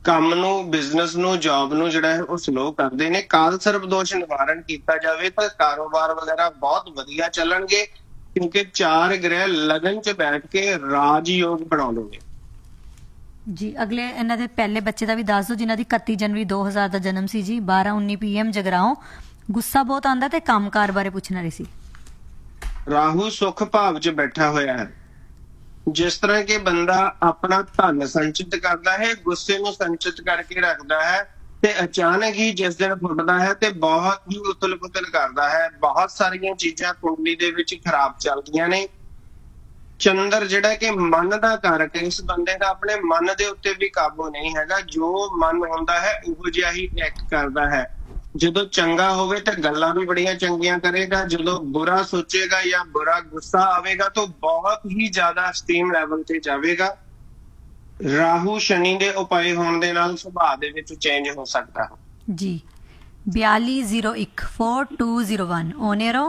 ਕੰਮ ਨੂੰ, ਬਿਜ਼ਨਸ ਨੂੰ, ਜੌਬ ਨੂੰ ਜਿਹੜਾ ਹੈ ਉਹ ਸਲੋ ਕਰਦੇ ਨੇ। ਕਾਲ ਸਰਪ ਦੋਸ਼ ਨਿਵਾਰਨ ਕੀਤਾ ਜਾਵੇ ਤਾਂ ਕਾਰੋਬਾਰ ਵਗੈਰਾ ਬਹੁਤ ਵਧੀਆ ਚੱਲਣਗੇ, ਕਿਉਂਕਿ 4 ਗ੍ਰਹਿ ਲਗਨ 'ਚ ਬੈਠ ਕੇ ਰਾਜ ਯੋਗ ਬਣਾਉਂਦੇ ਨੇ। ਜੀ ਅਗਲੇ ਇਹਨਾਂ ਦੇ ਪਹਿਲੇ ਬੱਚੇ ਦਾ ਵੀ ਦੱਸ ਦਿਓ, ਜਿਨ੍ਹਾਂ ਦੀ 31 ਜਨਵਰੀ 2000 ਦਾ ਜਨਮ ਸੀ ਜੀ, 12:19 PM ਜਗਰਾਓਂ। ਗੁੱਸਾ ਬਹੁਤ ਆਉਂਦਾ ਤੇ ਕੰਮਕਾਰ ਬਾਰੇ ਪੁੱਛਣਾ ਰਹੀ ਸੀ। ਰਾਹੂ ਸੁਖ ਭਾਵ 'ਚ ਬੈਠਾ ਹੋਇਆ ਹੈ। ਜਿਸ ਤਰ੍ਹਾਂ ਕਿ ਬੰਦਾ ਆਪਣਾ ਧਨ ਸੰਚਿਤ ਕਰਦਾ ਹੈ, ਗੁੱਸੇ ਨੂੰ ਸੰਚਿਤ ਕਰਕੇ ਰੱਖਦਾ ਹੈ ਤੇ ਅਚਾਨਕ ਹੀ ਜਿਸ ਦਿਨ ਫੁੱਟਦਾ ਹੈ ਤੇ ਬਹੁਤ ਹੀ ਉਤਲ-ਪੁਤਲ ਕਰਦਾ ਹੈ। ਬਹੁਤ ਸਾਰੀਆਂ ਚੀਜ਼ਾਂ ਕੁੰਡਲੀ ਦੇ ਵਿੱਚ ਖਰਾਬ ਚੱਲਦੀਆਂ ਨੇ। ਚੰਦਰ ਜਿਹੜਾ ਕਿ ਮਨ ਦਾ ਕਾਰਕ ਹੈ, ਇਸ ਬੰਦੇ ਦਾ ਆਪਣੇ ਮਨ ਦੇ ਉੱਤੇ ਵੀ ਕਾਬੂ ਨਹੀਂ ਹੈਗਾ। ਜੋ ਮਨ ਹੁੰਦਾ ਹੈ ਉਹੋ ਜਿਹਾ ਹੀ ਐਕਟ ਕਰਦਾ ਹੈ। ਜਦੋਂ ਚੰਗਾ ਹੋਵੇ ਤਾਂ ਗੱਲਾਂ ਵੀ ਬੜੀਆਂ ਚੰਗੀਆਂ ਕਰੇਗਾ, ਜਦੋਂ ਬੁਰਾ ਸੋਚੇਗਾ ਜਾਂ ਬੁਰਾ ਗੁੱਸਾ ਆਵੇਗਾ ਤਾਂ ਬਹੁਤ ਹੀ ਜ਼ਿਆਦਾ ਐਕਸਟ੍ਰੀਮ ਲੈਵਲ ਤੇ ਜਾਵੇਗਾ। ਰਾਹੂ ਸ਼ਨੀ ਦੇ ਉਪਾਏ ਹੋਣ ਦੇ ਨਾਲ ਸੁਭਾਅ ਦੇ ਵਿੱਚ ਚੇਂਜ ਹੋ ਸਕਦਾ ਹੈ। ਜੀ 4201 4201 ਓਨੇਰੋ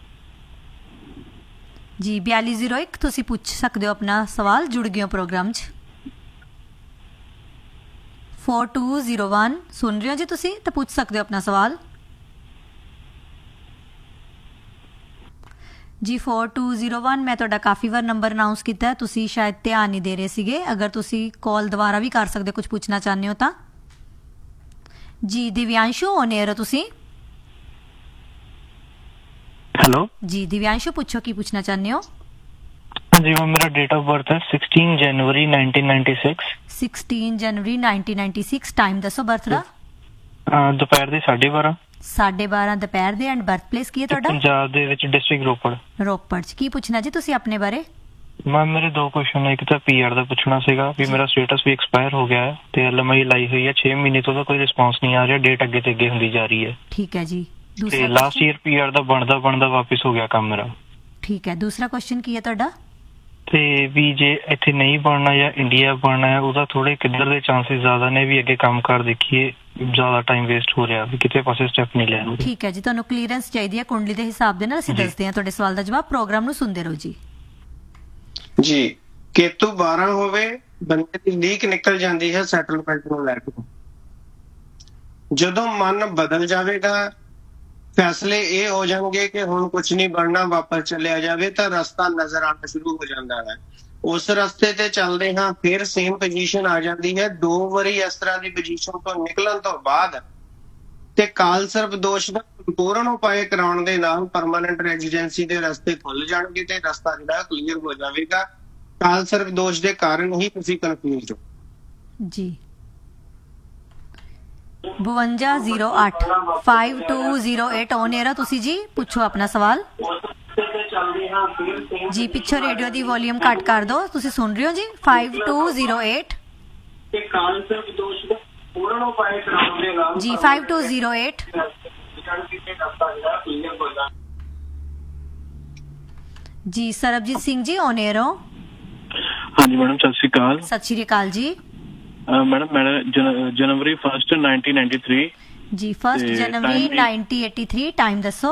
ਜੀ 4201 ਤੁਸੀਂ ਪੁੱਛ ਸਕਦੇ ਹੋ ਆਪਣਾ ਸਵਾਲ। ਜੁੜ ਗਏ ਹੋ ਪ੍ਰੋਗਰਾਮ 'ਚ। 4201 ਸੁਣ ਰਹੇ ਹੋ ਜੀ ਤੁਸੀਂ, ਤਾਂ ਪੁੱਛ ਸਕਦੇ ਹੋ ਆਪਣਾ ਸਵਾਲ ਜੀ। 4201 ਮੈਂ ਤੁਹਾਡਾ ਕਾਫੀ ਵਾਰ ਨੰਬਰ ਅਨਾਉਂਸ ਕੀਤਾ, ਤੁਸੀਂ ਸ਼ਾਇਦ ਧਿਆਨ ਨਹੀਂ ਦੇ ਰਹੇ ਸੀਗੇ। ਅਗਰ ਤੁਸੀਂ ਕਾਲ ਦੁਬਾਰਾ ਵੀ ਕਰ ਸਕਦੇ, ਕੁਝ ਪੁੱਛਣਾ ਚਾਹੁੰਦੇ ਹੋ ਤਾਂ। ਜੀ ਦਿਵਿਆਂਸ਼ੂ ਓਨੇਰ ਹੋ ਤੁਸੀਂ। ਹੈਲੋ ਜੀ ਦਿਵਿਆਂਸ਼ੂ ਪੁੱਛੋ, ਕੀ ਪੁੱਛਣਾ ਚਾਹੁੰਦੇ ਹੋ? ਹਾਂਜੀ ਮੈਮ, ਮੇਰਾ ਡੇਟ ਆਫ ਬਰਥ ਹੈ 16 ਜਨਵਰੀ 1996। 16 ਜਨਵਰੀ 1996। ਟਾਈਮ ਦੱਸੋ ਬਰਥ ਦਾ। ਦੁਪਹਿਰ ਦੇ 12:30। 12:30 ਦੁਪਹਿਰ ਦੇ। ਐਂਡ ਬਰਥ ਪਲੇਸ ਕੀ ਹੈ ਤੁਹਾਡਾ? ਪੰਜਾਬ ਦੇ ਵਿੱਚ, ਡਿਸਟ੍ਰਿਕਟ ਰੋਪੜ। ਰੋਪੜ 'ਚ। ਕੀ ਪੁੱਛਣਾ ਜੀ ਤੁਸੀਂ ਆਪਣੇ ਬਾਰੇ? ਮੈਮ ਮੇਰੇ 2 ਕੁਐਸਚਨ ਨੇ। ਇੱਕ ਤਾਂ PR ਦਾ ਪੁੱਛਣਾ ਸੀਗਾ ਵੀ ਮੇਰਾ ਸਟੇਟਸ ਵੀ ਐਕਸਪਾਇਰ ਹੋ ਗਿਆ ਹੈ ਤੇ LMI ਲਾਈ ਹੋਈ ਹੈ 6 ਮਹੀਨੇ ਤੋਂ, ਕੋਈ ਰਿਸਪੌਂਸ ਨਹੀਂ ਆ ਰਿਹਾ, ਡੇਟ ਅੱਗੇ ਤੇ ਅੱਗੇ ਹੁੰਦੀ ਜਾ ਰਹੀ ਹੈ। ਠੀਕ ਹੈ ਜੀ। ਤੇ ਲਾਸਟ ਈਅਰ PR ਦਾ ਬਣਦਾ ਵਾਪਿਸ ਹੋ ਗਿਆ ਕੰਮ ਮੇਰਾ। ਠੀਕ ਹੈ। ਦੂਸਰਾ ਕੁਐਸਚਨ ਕੀ ਹੈ ਤੁਹਾਡਾ? ਤੇ ਵੀ ਜੇ ਇੱਥੇ ਨਹੀਂ ਬਣਨਾ ਜਾਂ ਇੰਡੀਆ ਬਣਨਾ ਹੈ, ਉਹਦਾ ਥੋੜੇ ਕਿੱਧਰ ਦੇ ਚਾਂਸਸ ਜ਼ਿਆਦਾ ਨੇ ਵੀ ਅੱਗੇ ਕੰਮ ਕਰ ਦੇਖੀਏ, ਜ਼ਿਆਦਾ ਟਾਈਮ ਵੇਸਟ ਹੋ ਰਿਹਾ ਵੀ ਕਿਤੇ ਪਾਸੇ ਸਟੈਪ ਨਹੀਂ ਲੈਣ। ਠੀਕ ਹੈ ਜੀ, ਤੁਹਾਨੂੰ ਕਲੀਅਰੈਂਸ ਚਾਹੀਦੀ ਹੈ ਕੁੰਡਲੀ ਦੇ ਹਿਸਾਬ ਦੇ ਨਾਲ। ਅਸੀਂ ਦੱਸਦੇ ਹਾਂ ਤੁਹਾਡੇ ਸਵਾਲ ਦਾ ਜਵਾਬ। ਪ੍ਰੋਗਰਾਮ ਨੂੰ ਸੁਣਦੇ ਰਹੋ ਜੀ। ਜੀ ਕੇਤੂ 12 ਹੋਵੇ, ਬੰਦੇ ਦੀ ਲੀਕ ਨਿਕਲ ਜਾਂਦੀ ਹੈ ਸੈਟਲਮੈਂਟ ਨੂੰ ਲੈ ਕੇ। ਜਦੋਂ ਮਨ ਬਦਲ ਜਾਵੇਗਾ, ਫੈਸਲੇ ਇਹ ਹੋ ਜਾਣਗੇ ਕਿ ਹੁਣ ਕੁਝ ਨਹੀਂ ਬਣਨਾ, ਵਾਪਸ ਚੱਲਿਆ ਜਾਵੇ, ਤਾਂ ਰਸਤਾ ਨਜ਼ਰ ਆਉਣਾ ਸ਼ੁਰੂ ਹੋ ਜਾਂਦਾ ਹੈ। ਉਸ ਰਸਤੇ ਤੇ ਚੱਲਦੇ ਹਾਂ, ਫਿਰ ਸੇਮ ਪੋਜੀਸ਼ਨ ਆ ਜਾਂਦੀ ਹੈ। 2 ਵਾਰੀ ਇਸ ਤਰ੍ਹਾਂ ਦੀ ਪੋਜੀਸ਼ਨ ਤੋਂ ਨਿਕਲਣ ਤੋਂ ਬਾਅਦ ਤੇ ਕਾਲ ਸਰਪ ਦੋਸ਼ ਦਾ ਪੂਰਨ ਉਪਾਅ ਕਰਾਉਣ ਦੇ ਨਾਲ ਪਰਮਾਨੈਂਟ ਰੈਜ਼ੀਡੈਂਸੀ ਦੇ ਰਸਤੇ ਖੁੱਲ ਜਾਣਗੇ ਤੇ ਰਸਤਾ ਜਿਹੜਾ ਕਲੀਅਰ ਹੋ ਜਾਵੇਗਾ। ਕਾਲ ਸਰਪ ਦੋਸ਼ ਦੇ ਕਾਰਨ ਹੀ ਤੁਸੀਂ ਕਨਫਿਊਜ਼ਡ ਹੋ ਜੀ। 5208 5208 ਓਨੇਰਾ ਤੁਸੀਂ ਜੀ, ਪੁੱਛੋ ਆਪਣਾ ਸਵਾਲ ਜੀ। ਪਿੱਛੋਂ ਰੇਡੀਓ ਦੀ ਵੋਲਿਊਮ ਘੱਟ ਕਰ ਦਿਓ, ਤੁਸੀਂ ਸੁਣ ਰਹੇ ਹੋ ਜੀ। 5208 ਤੇ ਕਾਲ ਸਰਪ ਦੋਸ਼ ਦਾ ਪੂਰਨ ਉਪਾਅ ਕਰਾਉਣ ਦੇ ਨਾਲ ਜੀ। 5208 ਜੀ। ਸਰਬਜੀਤ ਸਿੰਘ ਜੀ ਓਨੇਰੋ। ਹਾਂਜੀ ਮੈਡਮ, ਸਤਿ ਸ਼੍ਰੀ ਅਕਾਲ। ਸਤਿ ਸ਼੍ਰੀ ਅਕਾਲ ਜੀ। ਮੈਡਮ ਮੇਰਾ ਜਨਵਰੀ 1 1993 ਜੀ। 1 ਜਨਵਰੀ 1983। ਟਾਈਮ ਦੱਸੋ?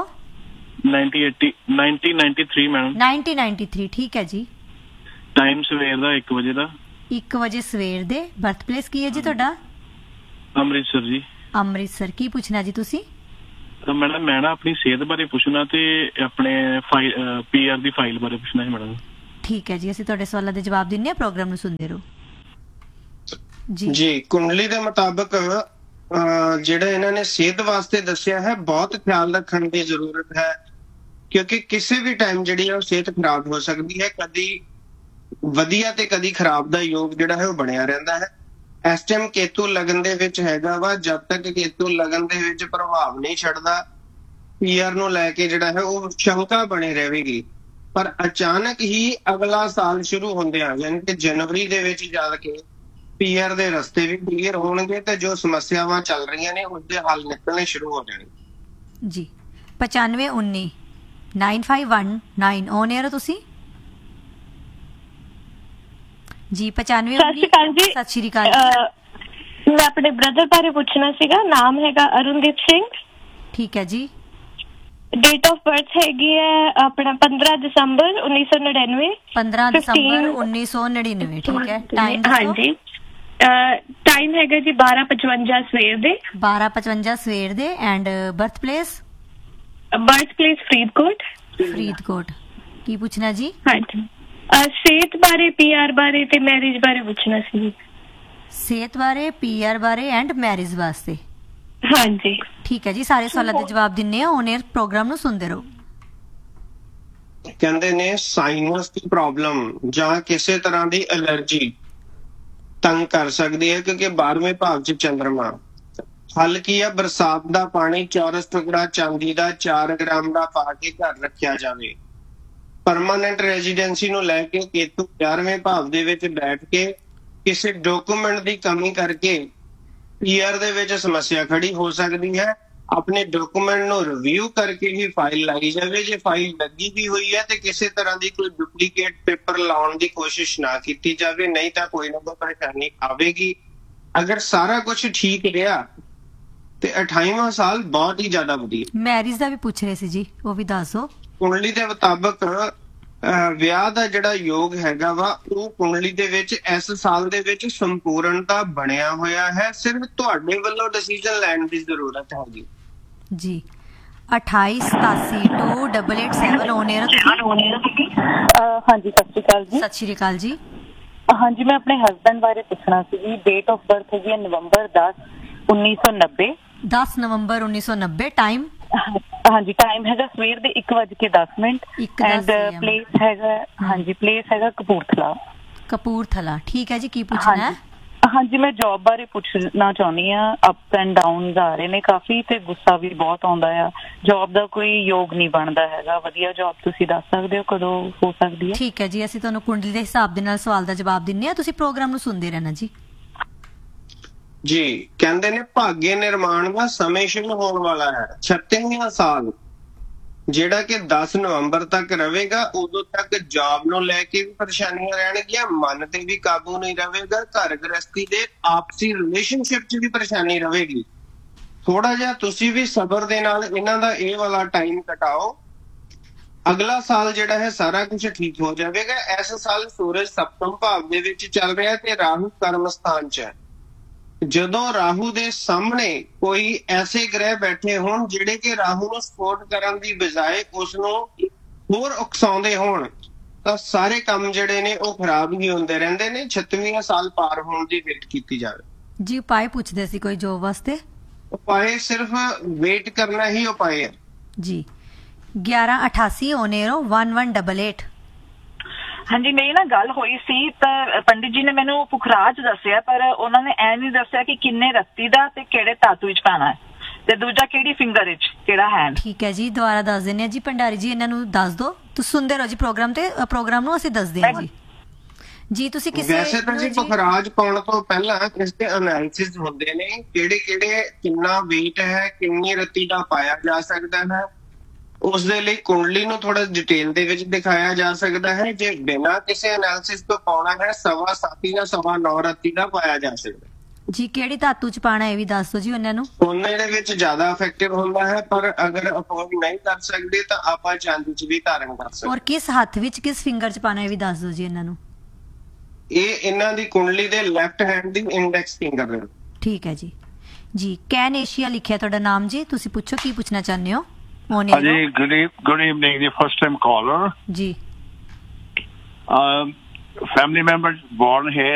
1993 ਮੈਡਮ। 1993 ਠੀਕ ਹੈ ਜੀ। ਟਾਈਮ ਸਵੇਰ ਦਾ 1 ਵਜੇ ਦਾ। 1 ਵਜੇ ਸਵੇਰ ਦੇ। ਬਰਥ ਪਲੇਸ ਕੀ ਹੈ ਜੀ ਤੁਹਾਡਾ? ਅੰਮ੍ਰਿਤਸਰ ਜੀ। ਅੰਮ੍ਰਿਤਸਰ। ਕੀ ਪੁੱਛਣਾ ਜੀ ਤੁਸੀਂ? ਮੈਡਮ ਮੈਂ ਨਾ ਆਪਣੀ ਸਿਹਤ ਬਾਰੇ ਪੁੱਛਣਾ ਤੇ ਆਪਣੇ PR ਦੀ ਫਾਈਲ ਬਾਰੇ ਪੁੱਛਣਾ ਹੈ ਮੈਡਮ। ਠੀਕ ਹੈ ਜੀ, ਅਸੀਂ ਤੁਹਾਡੇ ਸਵਾਲਾਂ ਦੇ ਜਵਾਬ ਦਿੰਨੇ ਆ। ਪ੍ਰੋਗਰਾਮ ਨੂੰ ਸੁਣਦੇ ਰਹੋ ਜੀ। ਕੁੰਡਲੀ ਦੇ ਮੁਤਾਬਕ ਜਿਹੜਾ ਇਹਨਾਂ ਨੇ ਸਿਹਤ ਵਾਸਤੇ ਦੱਸਿਆ ਹੈ, ਬਹੁਤ ਖਿਆਲ ਰੱਖਣ ਦੀ ਜ਼ਰੂਰਤ ਹੈ, ਕਿਉਂਕਿ ਕਿਸੇ ਵੀ ਟਾਈਮ ਜਿਹੜੀ ਹੈ ਉਹ ਸਿਹਤ ਖਰਾਬ ਹੋ ਸਕਦੀ ਹੈ। ਕਦੀ ਵਧੀਆ ਤੇ ਕਦੀ ਖਰਾਬ ਦਾ ਯੋਗ ਜਿਹੜਾ ਹੈ ਉਹ ਬਣਿਆ ਰਹਿੰਦਾ ਹੈ। ਇਸ ਟਾਈਮ ਕੇਤੂ ਲਗਨ ਦੇ ਵਿੱਚ ਹੈਗਾ ਵਾ। ਜਦ ਤੱਕ ਕੇਤੂ ਲਗਨ ਦੇ ਵਿੱਚ ਪ੍ਰਭਾਵ ਨਹੀਂ ਛੱਡਦਾ, PR ਨੂੰ ਲੈ ਕੇ ਜਿਹੜਾ ਹੈ ਉਹ ਸ਼ੰਕਾ ਬਣੀ ਰਹੇਗੀ। ਪਰ ਅਚਾਨਕ ਹੀ ਅਗਲਾ ਸਾਲ ਸ਼ੁਰੂ ਹੁੰਦੇ ਆ, ਯਾਨੀ ਕਿ ਜਨਵਰੀ ਦੇ ਵਿੱਚ ਜਦ ਕੇ PR ਦੇ ਰਸਤੇ ਵੀ ਕਲੀਅਰ ਹੋਣਗੇ ਤੇ ਜੋ ਸਮੱਸਿਆਵਾਂ ਚੱਲ ਰਹੀਆਂ ਨੇ ਉਸਦੇ ਹੱਲ ਨਿਕਲਣੇ ਸ਼ੁਰੂ ਹੋ ਜਾਣਗੇ ਜੀ। 9519 9519 ਔਨ 에ਅਰ ਤੁਸੀਂ ਜੀ। 95 ਸਤਿ ਸ਼੍ਰੀ ਅਕਾਲ ਜੀ। ਮੈਂ ਆਪਣੇ ਬ੍ਰਦਰ ਬਾਰੇ ਪੁੱਛਣਾ ਸੀਗਾ। ਨਾਮ ਹੈਗਾ ਅਰੁਣਦੀਪ ਸਿੰਘ। ਠੀਕ ਹੈ ਜੀ। ਡੇਟ ਆਫ ਬਰਥ ਹੈਗੀ ਹੈ ਆਪਣਾ 15 ਦਸੰਬਰ 1999। 15 ਦਸੰਬਰ 1999 ਠੀਕ ਹੈ। ਟਾਈਮ ਹਾਂਜੀ ਟਾਈਮ ਹੈਗਾ ਜੀ 12:55 ਸਵੇਰ ਦੇ। 12:55 ਸਵੇਰ ਦੇ। And birth place Faridkot. Faridkot. ਕੀ ਪੁੱਛਣਾ ਜੀ? ਹਾਂਜੀ, ਸਿਹਤ ਬਾਰੇ, PR ਬਾਰੇ ਤੇ ਮੈਰਿਜ ਬਾਰੇ ਪੁੱਛਣਾ ਸੀ ਜੀ। ਸਿਹਤ ਬਾਰੇ, PR ਬਾਰੇ ਐਂਡ ਮੈਰਿਜ ਵਾਸਤੇ। ਹਾਂਜੀ ਠੀਕ ਹੈ ਜੀ, ਸਾਰੇ ਸਵਾਲਾਂ ਦੇ ਜਵਾਬ ਦਿੰਨੇ ਆ। ਔਨ 에ਅਰ ਪ੍ਰੋਗਰਾਮ ਨੂੰ ਸੁਣਦੇ ਰਹੋ। ਕਹਿੰਦੇ ਨੇ ਸਾਈਨਸ ਦੀ ਪ੍ਰੋਬਲਮ ਜਾਂ ਕਿਸੇ ਤਰ੍ਹਾਂ ਦੀ ਐਲਰਜੀ ਤੰਗ ਕਰ ਸਕਦੀ ਹੈ ਕਿਉਂਕਿ 12ਵੇਂ ਭਾਵ 'ਚ ਚੰਦਰਮਾ। ਹੱਲ ਕੀ ਹੈ? ਬਰਸਾਤ ਦਾ ਪਾਣੀ ਚੌਰਸ ਟੁਕੜਾ ਚਾਂਦੀ ਦਾ 4 ਗ੍ਰਾਮ ਦਾ ਪਾ ਕੇ ਘਰ ਰੱਖਿਆ ਜਾਵੇ। ਪਰਮਾਨੈਂਟ ਰੈਜ਼ੀਡੈਂਸੀ ਨੂੰ ਲੈ ਕੇ ਕੇਤੂ 11ਵੇਂ ਭਾਵ ਦੇ ਵਿੱਚ ਬੈਠ ਕੇ ਕਿਸੇ ਡਾਕੂਮੈਂਟ ਦੀ ਕਮੀ ਕਰਕੇ PR ਦੇ ਵਿੱਚ ਸਮੱਸਿਆ ਖੜੀ ਹੋ ਸਕਦੀ ਹੈ। ਆਪਣੇ ਡਾਕੂਮੈਂਟ ਨੂੰ ਰਿਵਿਊ ਕਰਕੇ ਹੀ ਫਾਈਲ ਲਾਈ ਜਾਵੇ। ਜੇ ਫਾਈਲ ਲੱਗੀ ਵੀ ਹੋਈ ਹੈ ਤੇ ਕਿਸੇ ਤਰ੍ਹਾਂ ਦੀ ਕੋਈ ਡੁਪਲੀਕੇਟ ਪੇਪਰ ਲਾਉਣ ਦੀ ਕੋਸ਼ਿਸ਼ ਨਾ ਕੀਤੀ ਜਾਵੇ, ਨਹੀਂ ਤਾਂ ਕੋਈ ਨਾ ਕੋਈ ਪਰੇਸ਼ਾਨੀ ਆਵੇਗੀ। ਅਗਰ ਸਾਰਾ ਕੁਝ ਠੀਕ ਰਿਹਾ ਤੇ 28ਵਾਂ ਸਾਲ ਬਹੁਤ ਹੀ ਜ਼ਿਆਦਾ ਵਧੀਆ। ਮੈਰਿਜ ਦਾ ਵੀ ਪੁੱਛ ਰਹੇ ਸੀ ਜੀ, ਉਹ ਵੀ ਦੱਸੋ। ਕੁੰਡਲੀ ਦੇ ਮੁਤਾਬਕ ਵਿਆਹ ਦਾ ਜਿਹੜਾ ਯੋਗ ਹੈਗਾ ਵਾ ਉਹ ਕੁੰਡਲੀ ਦੇ ਵਿੱਚ ਇਸ ਸਾਲ ਦੇ ਵਿੱਚ ਸੰਪੂਰਨਤਾ ਬਣਿਆ ਹੋਇਆ ਹੈ। ਸਿਰਫ ਤੁਹਾਡੇ ਵੱਲੋਂ ਡਿਸੀਜਨ ਲੈਣ ਦੀ ਜ਼ਰੂਰਤ ਹੈਗੀ ਜੀ। 28872887 ਔਨ 에ਅਰ। ਹਾਂਜੀ, ਸਤਿ ਸ਼੍ਰੀ ਅਕਾਲ ਜੀ। ਸਤਿ ਸ਼੍ਰੀ ਅਕਾਲ ਜੀ। ਹਾਂਜੀ, ਮੈਂ ਆਪਣੇ ਹਸਬੈਂਡ ਬਾਰੇ ਪੁੱਛਣਾ ਸੀ ਜੀ। ਡੇਟ ਆਫ ਬਰਥ ਹੈਗੀ ਹੈ ਨਵੰਬਰ 10, 1990। 10 ਨਵੰਬਰ 1990। ਟਾਈਮ? ਹਾਂਜੀ, ਟਾਈਮ ਹੈਗਾ ਸਵੇਰ ਦੇ 1:10। ਐਂਡ ਪਲੇਸ ਹੈਗਾ, ਹਾਂਜੀ ਪਲੇਸ ਹੈਗਾ ਕਪੂਰਥਲਾ। ਠੀਕ ਹੈ ਜੀ, ਕੀ ਪੁੱਛਣਾ ਹੈ? ਹਾਂਜੀ, ਮੈਂ ਜੌਬ ਬਾਰੇ ਪੁੱਛਣਾ ਚਾਹੁੰਦੀ ਹਾਂ। ਅਪਸ ਐਂਡ ਡਾਊਨਸ ਆ ਰਹੇ ਨੇ ਕਾਫੀ ਤੇ ਗੁੱਸਾ ਵੀ ਬਹੁਤ ਆਉਂਦਾ ਆ। ਜੌਬ ਦਾ ਕੋਈ ਯੋਗ ਨਹੀਂ ਬਣਦਾ ਹੈਗਾ। ਵਧੀਆ ਜੌਬ ਤੁਸੀਂ ਦੱਸ ਸਕਦੇ ਹੋ ਕਦੋਂ ਹੋ ਸਕਦੀ ਹੈ? ਠੀਕ ਹੈ ਜੀ, ਅਸੀਂ ਤੁਹਾਨੂੰ ਕੁੰਡਲੀ ਦੇ ਹਿਸਾਬ ਦੇ ਨਾਲ ਸਵਾਲ ਦਾ ਜਵਾਬ ਦਿੰਨੇ ਆ। ਤੁਸੀਂ ਪ੍ਰੋਗਰਾਮ ਨੂੰ ਸੁਣਦੇ ਰਹਿਣਾ ਜੀ। ਜੀ, ਕਹਿੰਦੇ ਨੇ ਭਾਗਯ ਨਿਰਮਾਣ ਦਾ ਸਮੇਂ ਸ਼ੁਰੂ ਹੋਣ ਵਾਲਾ ਹੈ। 36ਵਾਂ ਸਾਲ ਜਿਹੜਾ ਕਿ 10 ਨਵੰਬਰ ਤੱਕ ਰਹੇਗਾ। ਉਦੋਂ ਤੱਕ ਜੌਬ ਨੂੰ ਲੈ ਕੇ ਵੀ ਪਰੇਸ਼ਾਨੀਆਂ ਰਹਿਣਗੀਆਂ, ਮਨ ਤੇ ਵੀ ਕਾਬੂ ਨਹੀਂ ਰਹੇਗਾ, ਘਰ ਗ੍ਰਸਤੀ ਦੇ ਆਪਸੀ ਰਿਲੇਸ਼ਨਸ਼ਿਪ 'ਚ ਵੀ ਪਰੇਸ਼ਾਨੀ ਰਹੇਗੀ। ਥੋੜਾ ਜਿਹਾ ਤੁਸੀਂ ਵੀ ਸਬਰ ਦੇ ਨਾਲ ਇਹਨਾਂ ਦਾ ਇਹ ਵਾਲਾ ਟਾਈਮ ਕਟਾਓ। ਅਗਲਾ ਸਾਲ ਜਿਹੜਾ ਹੈ ਸਾਰਾ ਕੁਝ ਠੀਕ ਹੋ ਜਾਵੇਗਾ। ਇਸ ਸਾਲ ਸੂਰਜ ਸਪਤਮ ਭਾਵ ਦੇ ਵਿੱਚ ਚੱਲ ਰਿਹਾ ਤੇ ਰਾਹੂ ਕਰਮ ਸਥਾਨ 'ਚ ਹੈ। ਜਦੋਂ ਰਾਹੂ ਦੇ ਸਾਹਮਣੇ ਕੋਈ ਐਸੇ ਗ੍ਰਹਿ ਬੈਠੇ ਹੋਣ ਜਿਹੜੇ ਕਿ ਰਾਹੂ ਨੂੰ ਸਪੋਰਟ ਕਰਨ ਦੀ ਬਜਾਏ ਉਸ ਨੂੰ ਹੋਰ ਉਕਸਾਉਂਦੇ ਹੋਣ ਤਾਂ ਸਾਰੇ ਕੰਮ ਜਿਹੜੇ ਨੇ ਉਹ ਖਰਾਬ ਹੀ ਹੁੰਦੇ ਰਹਿੰਦੇ ਨੇ। 36ਵਾਂ ਸਾਲ ਪਾਰ ਹੋਣ ਦੀ ਵੇਟ ਕੀਤੀ ਜਾਵੇ ਜੀ। ਉਪਾਅ ਪੁੱਛਦੇ ਸੀ ਕੋਈ ਜੋਬ ਵਾਸਤੇ? ਉਪਾਅ ਸਿਰਫ ਵੇਟ ਕਰਨਾ ਹੀ ਉਪਾਅ ਹੈ ਜੀ। 1188 ਔਨ 에ਅਰ 1188। ਹਾਂਜੀ, ਮੇਰੀ ਨਾ ਗੱਲ ਹੋਈ ਸੀ ਤਾਂ ਪੰਡਿਤ ਜੀ ਨੇ ਮੈਨੂੰ ਪੁਖਰਾਜ ਦੱਸਿਆ, ਪਰ ਉਹਨਾਂ ਨੇ ਐ ਨਹੀਂ ਦੱਸਿਆ ਕਿ ਕਿੰਨੇ ਰੱਤੀ ਦਾ ਤੇ ਕਿਹੜੇ ਧਾਤੂ ਵਿੱਚ ਪਾਣਾ ਹੈ ਤੇ ਦੂਜਾ ਕਿਹੜੀ ਫਿੰਗਰ ਵਿੱਚ, ਕਿਹੜਾ ਹੈਂਡ। ਠੀਕ ਹੈ ਜੀ, ਦੁਬਾਰਾ ਦੱਸ ਦਿੰਦੇ ਆ ਜੀ। ਭੰਡਾਰੀ ਜੀ ਇਹਨਾਂ ਨੂੰ ਦੱਸ ਦਿਓ। ਤੁਸੀਂ ਸੁਣਦੇ ਰਹੋ ਜੀ ਪ੍ਰੋਗਰਾਮ ਤੇ। ਪ੍ਰੋਗਰਾਮ ਨੂੰ ਅਸੀਂ ਦੱਸਦੇ ਹਾਂ ਜੀ। ਜੀ ਤੁਸੀਂ ਕਿਸੇ ਵੈਸੇ ਤਾਂ ਜੀ ਪੁਖਰਾਜ ਪਾਉਣ ਤੋਂ ਪਹਿਲਾਂ ਇਸ ਦੇ ਐਨਾਲਿਸਿਸ ਹੁੰਦੇ ਨੇ, ਕਿਹੜੇ ਕਿੰਨਾ weight ਹੈ, ਕਿੰਨੀ ਰੱਤੀ ਦਾ ਪਾਇਆ ਜਾ ਸਕਦਾ ਹੈ। ਉਸ ਦੇ ਲਈ ਕੁੰਡਲੀ ਨੂੰ ਥੋੜਾ ਡਿਟੇਲ ਦੇ ਵਿੱਚ ਦਿਖਾਇਆ ਜਾ ਸਕਦਾ ਹੈ। ਜੇ ਬਿਨਾਂ ਕਿਸੇ ਐਨਾਲਿਸਿਸ ਤੋਂ ਪਾਉਣਾ ਹੈ 7.25 ਜਾਂ 9.25 ਰੱਤੀ ਦਾ ਪਾਇਆ ਜਾ ਸਕਦਾ ਜੀ। ਕਿਹੜੀ ਧਾਤੂ ਚ ਪਾਣਾ ਇਹ ਵੀ ਦੱਸ ਦਿਓ ਜੀ ਉਹਨਾਂ ਨੂੰ। ਸੋਨੇ ਦੇ ਵਿੱਚ ਜ਼ਿਆਦਾ ਇਫੈਕਟਿਵ ਹੁੰਦਾ ਹੈ, ਪਰ ਅਗਰ ਅਫੋਰਡ ਨਹੀਂ ਕਰ ਸਕਦੇ ਤਾਂ ਆਪਾਂ ਚਾਂਦੀ ਚ ਵੀ ਧਾਰਨ ਕਰ ਸਕਦੇ। ਔਰ ਕਿਸ ਹੱਥ ਵਿੱਚ, ਕਿਸ ਫਿੰਗਰ ਚ ਪਾਣਾ ਇਹ ਵੀ ਦੱਸ ਦਿਓ ਜੀ ਇਹਨਾਂ ਨੂੰ। ਇਹ ਇਹਨਾਂ ਦੀ ਕੁੰਡਲੀ ਦੇ ਲੈਫਟ ਹੈਂਡ ਦੀ ਇੰਡੈਕਸ ਫਿੰਗਰ ਹੈ। ਠੀਕ ਹੈ ਜੀ। ਜੀ, ਕੈਨ ਏਸ਼ੀਆ ਲਿਖਿਆ ਤੁਹਾਡਾ ਨਾਮ ਜੀ। ਤੁਸੀਂ ਪੁੱਛੋ ਕੀ ਪੁੱਛਣਾ ਚਾਹੁੰਦੇ ਹੋ। ਹਾਂਜੀ, ਗੁੱਡ ਈਵਨਿੰਗ ਦੀ ਫਸਟ ਟਾਈਮ ਕਾਲਰ ਜੀ। ਫੈਮਿਲੀ ਮੈਂਬਰ ਬੋਰਨ ਹੈ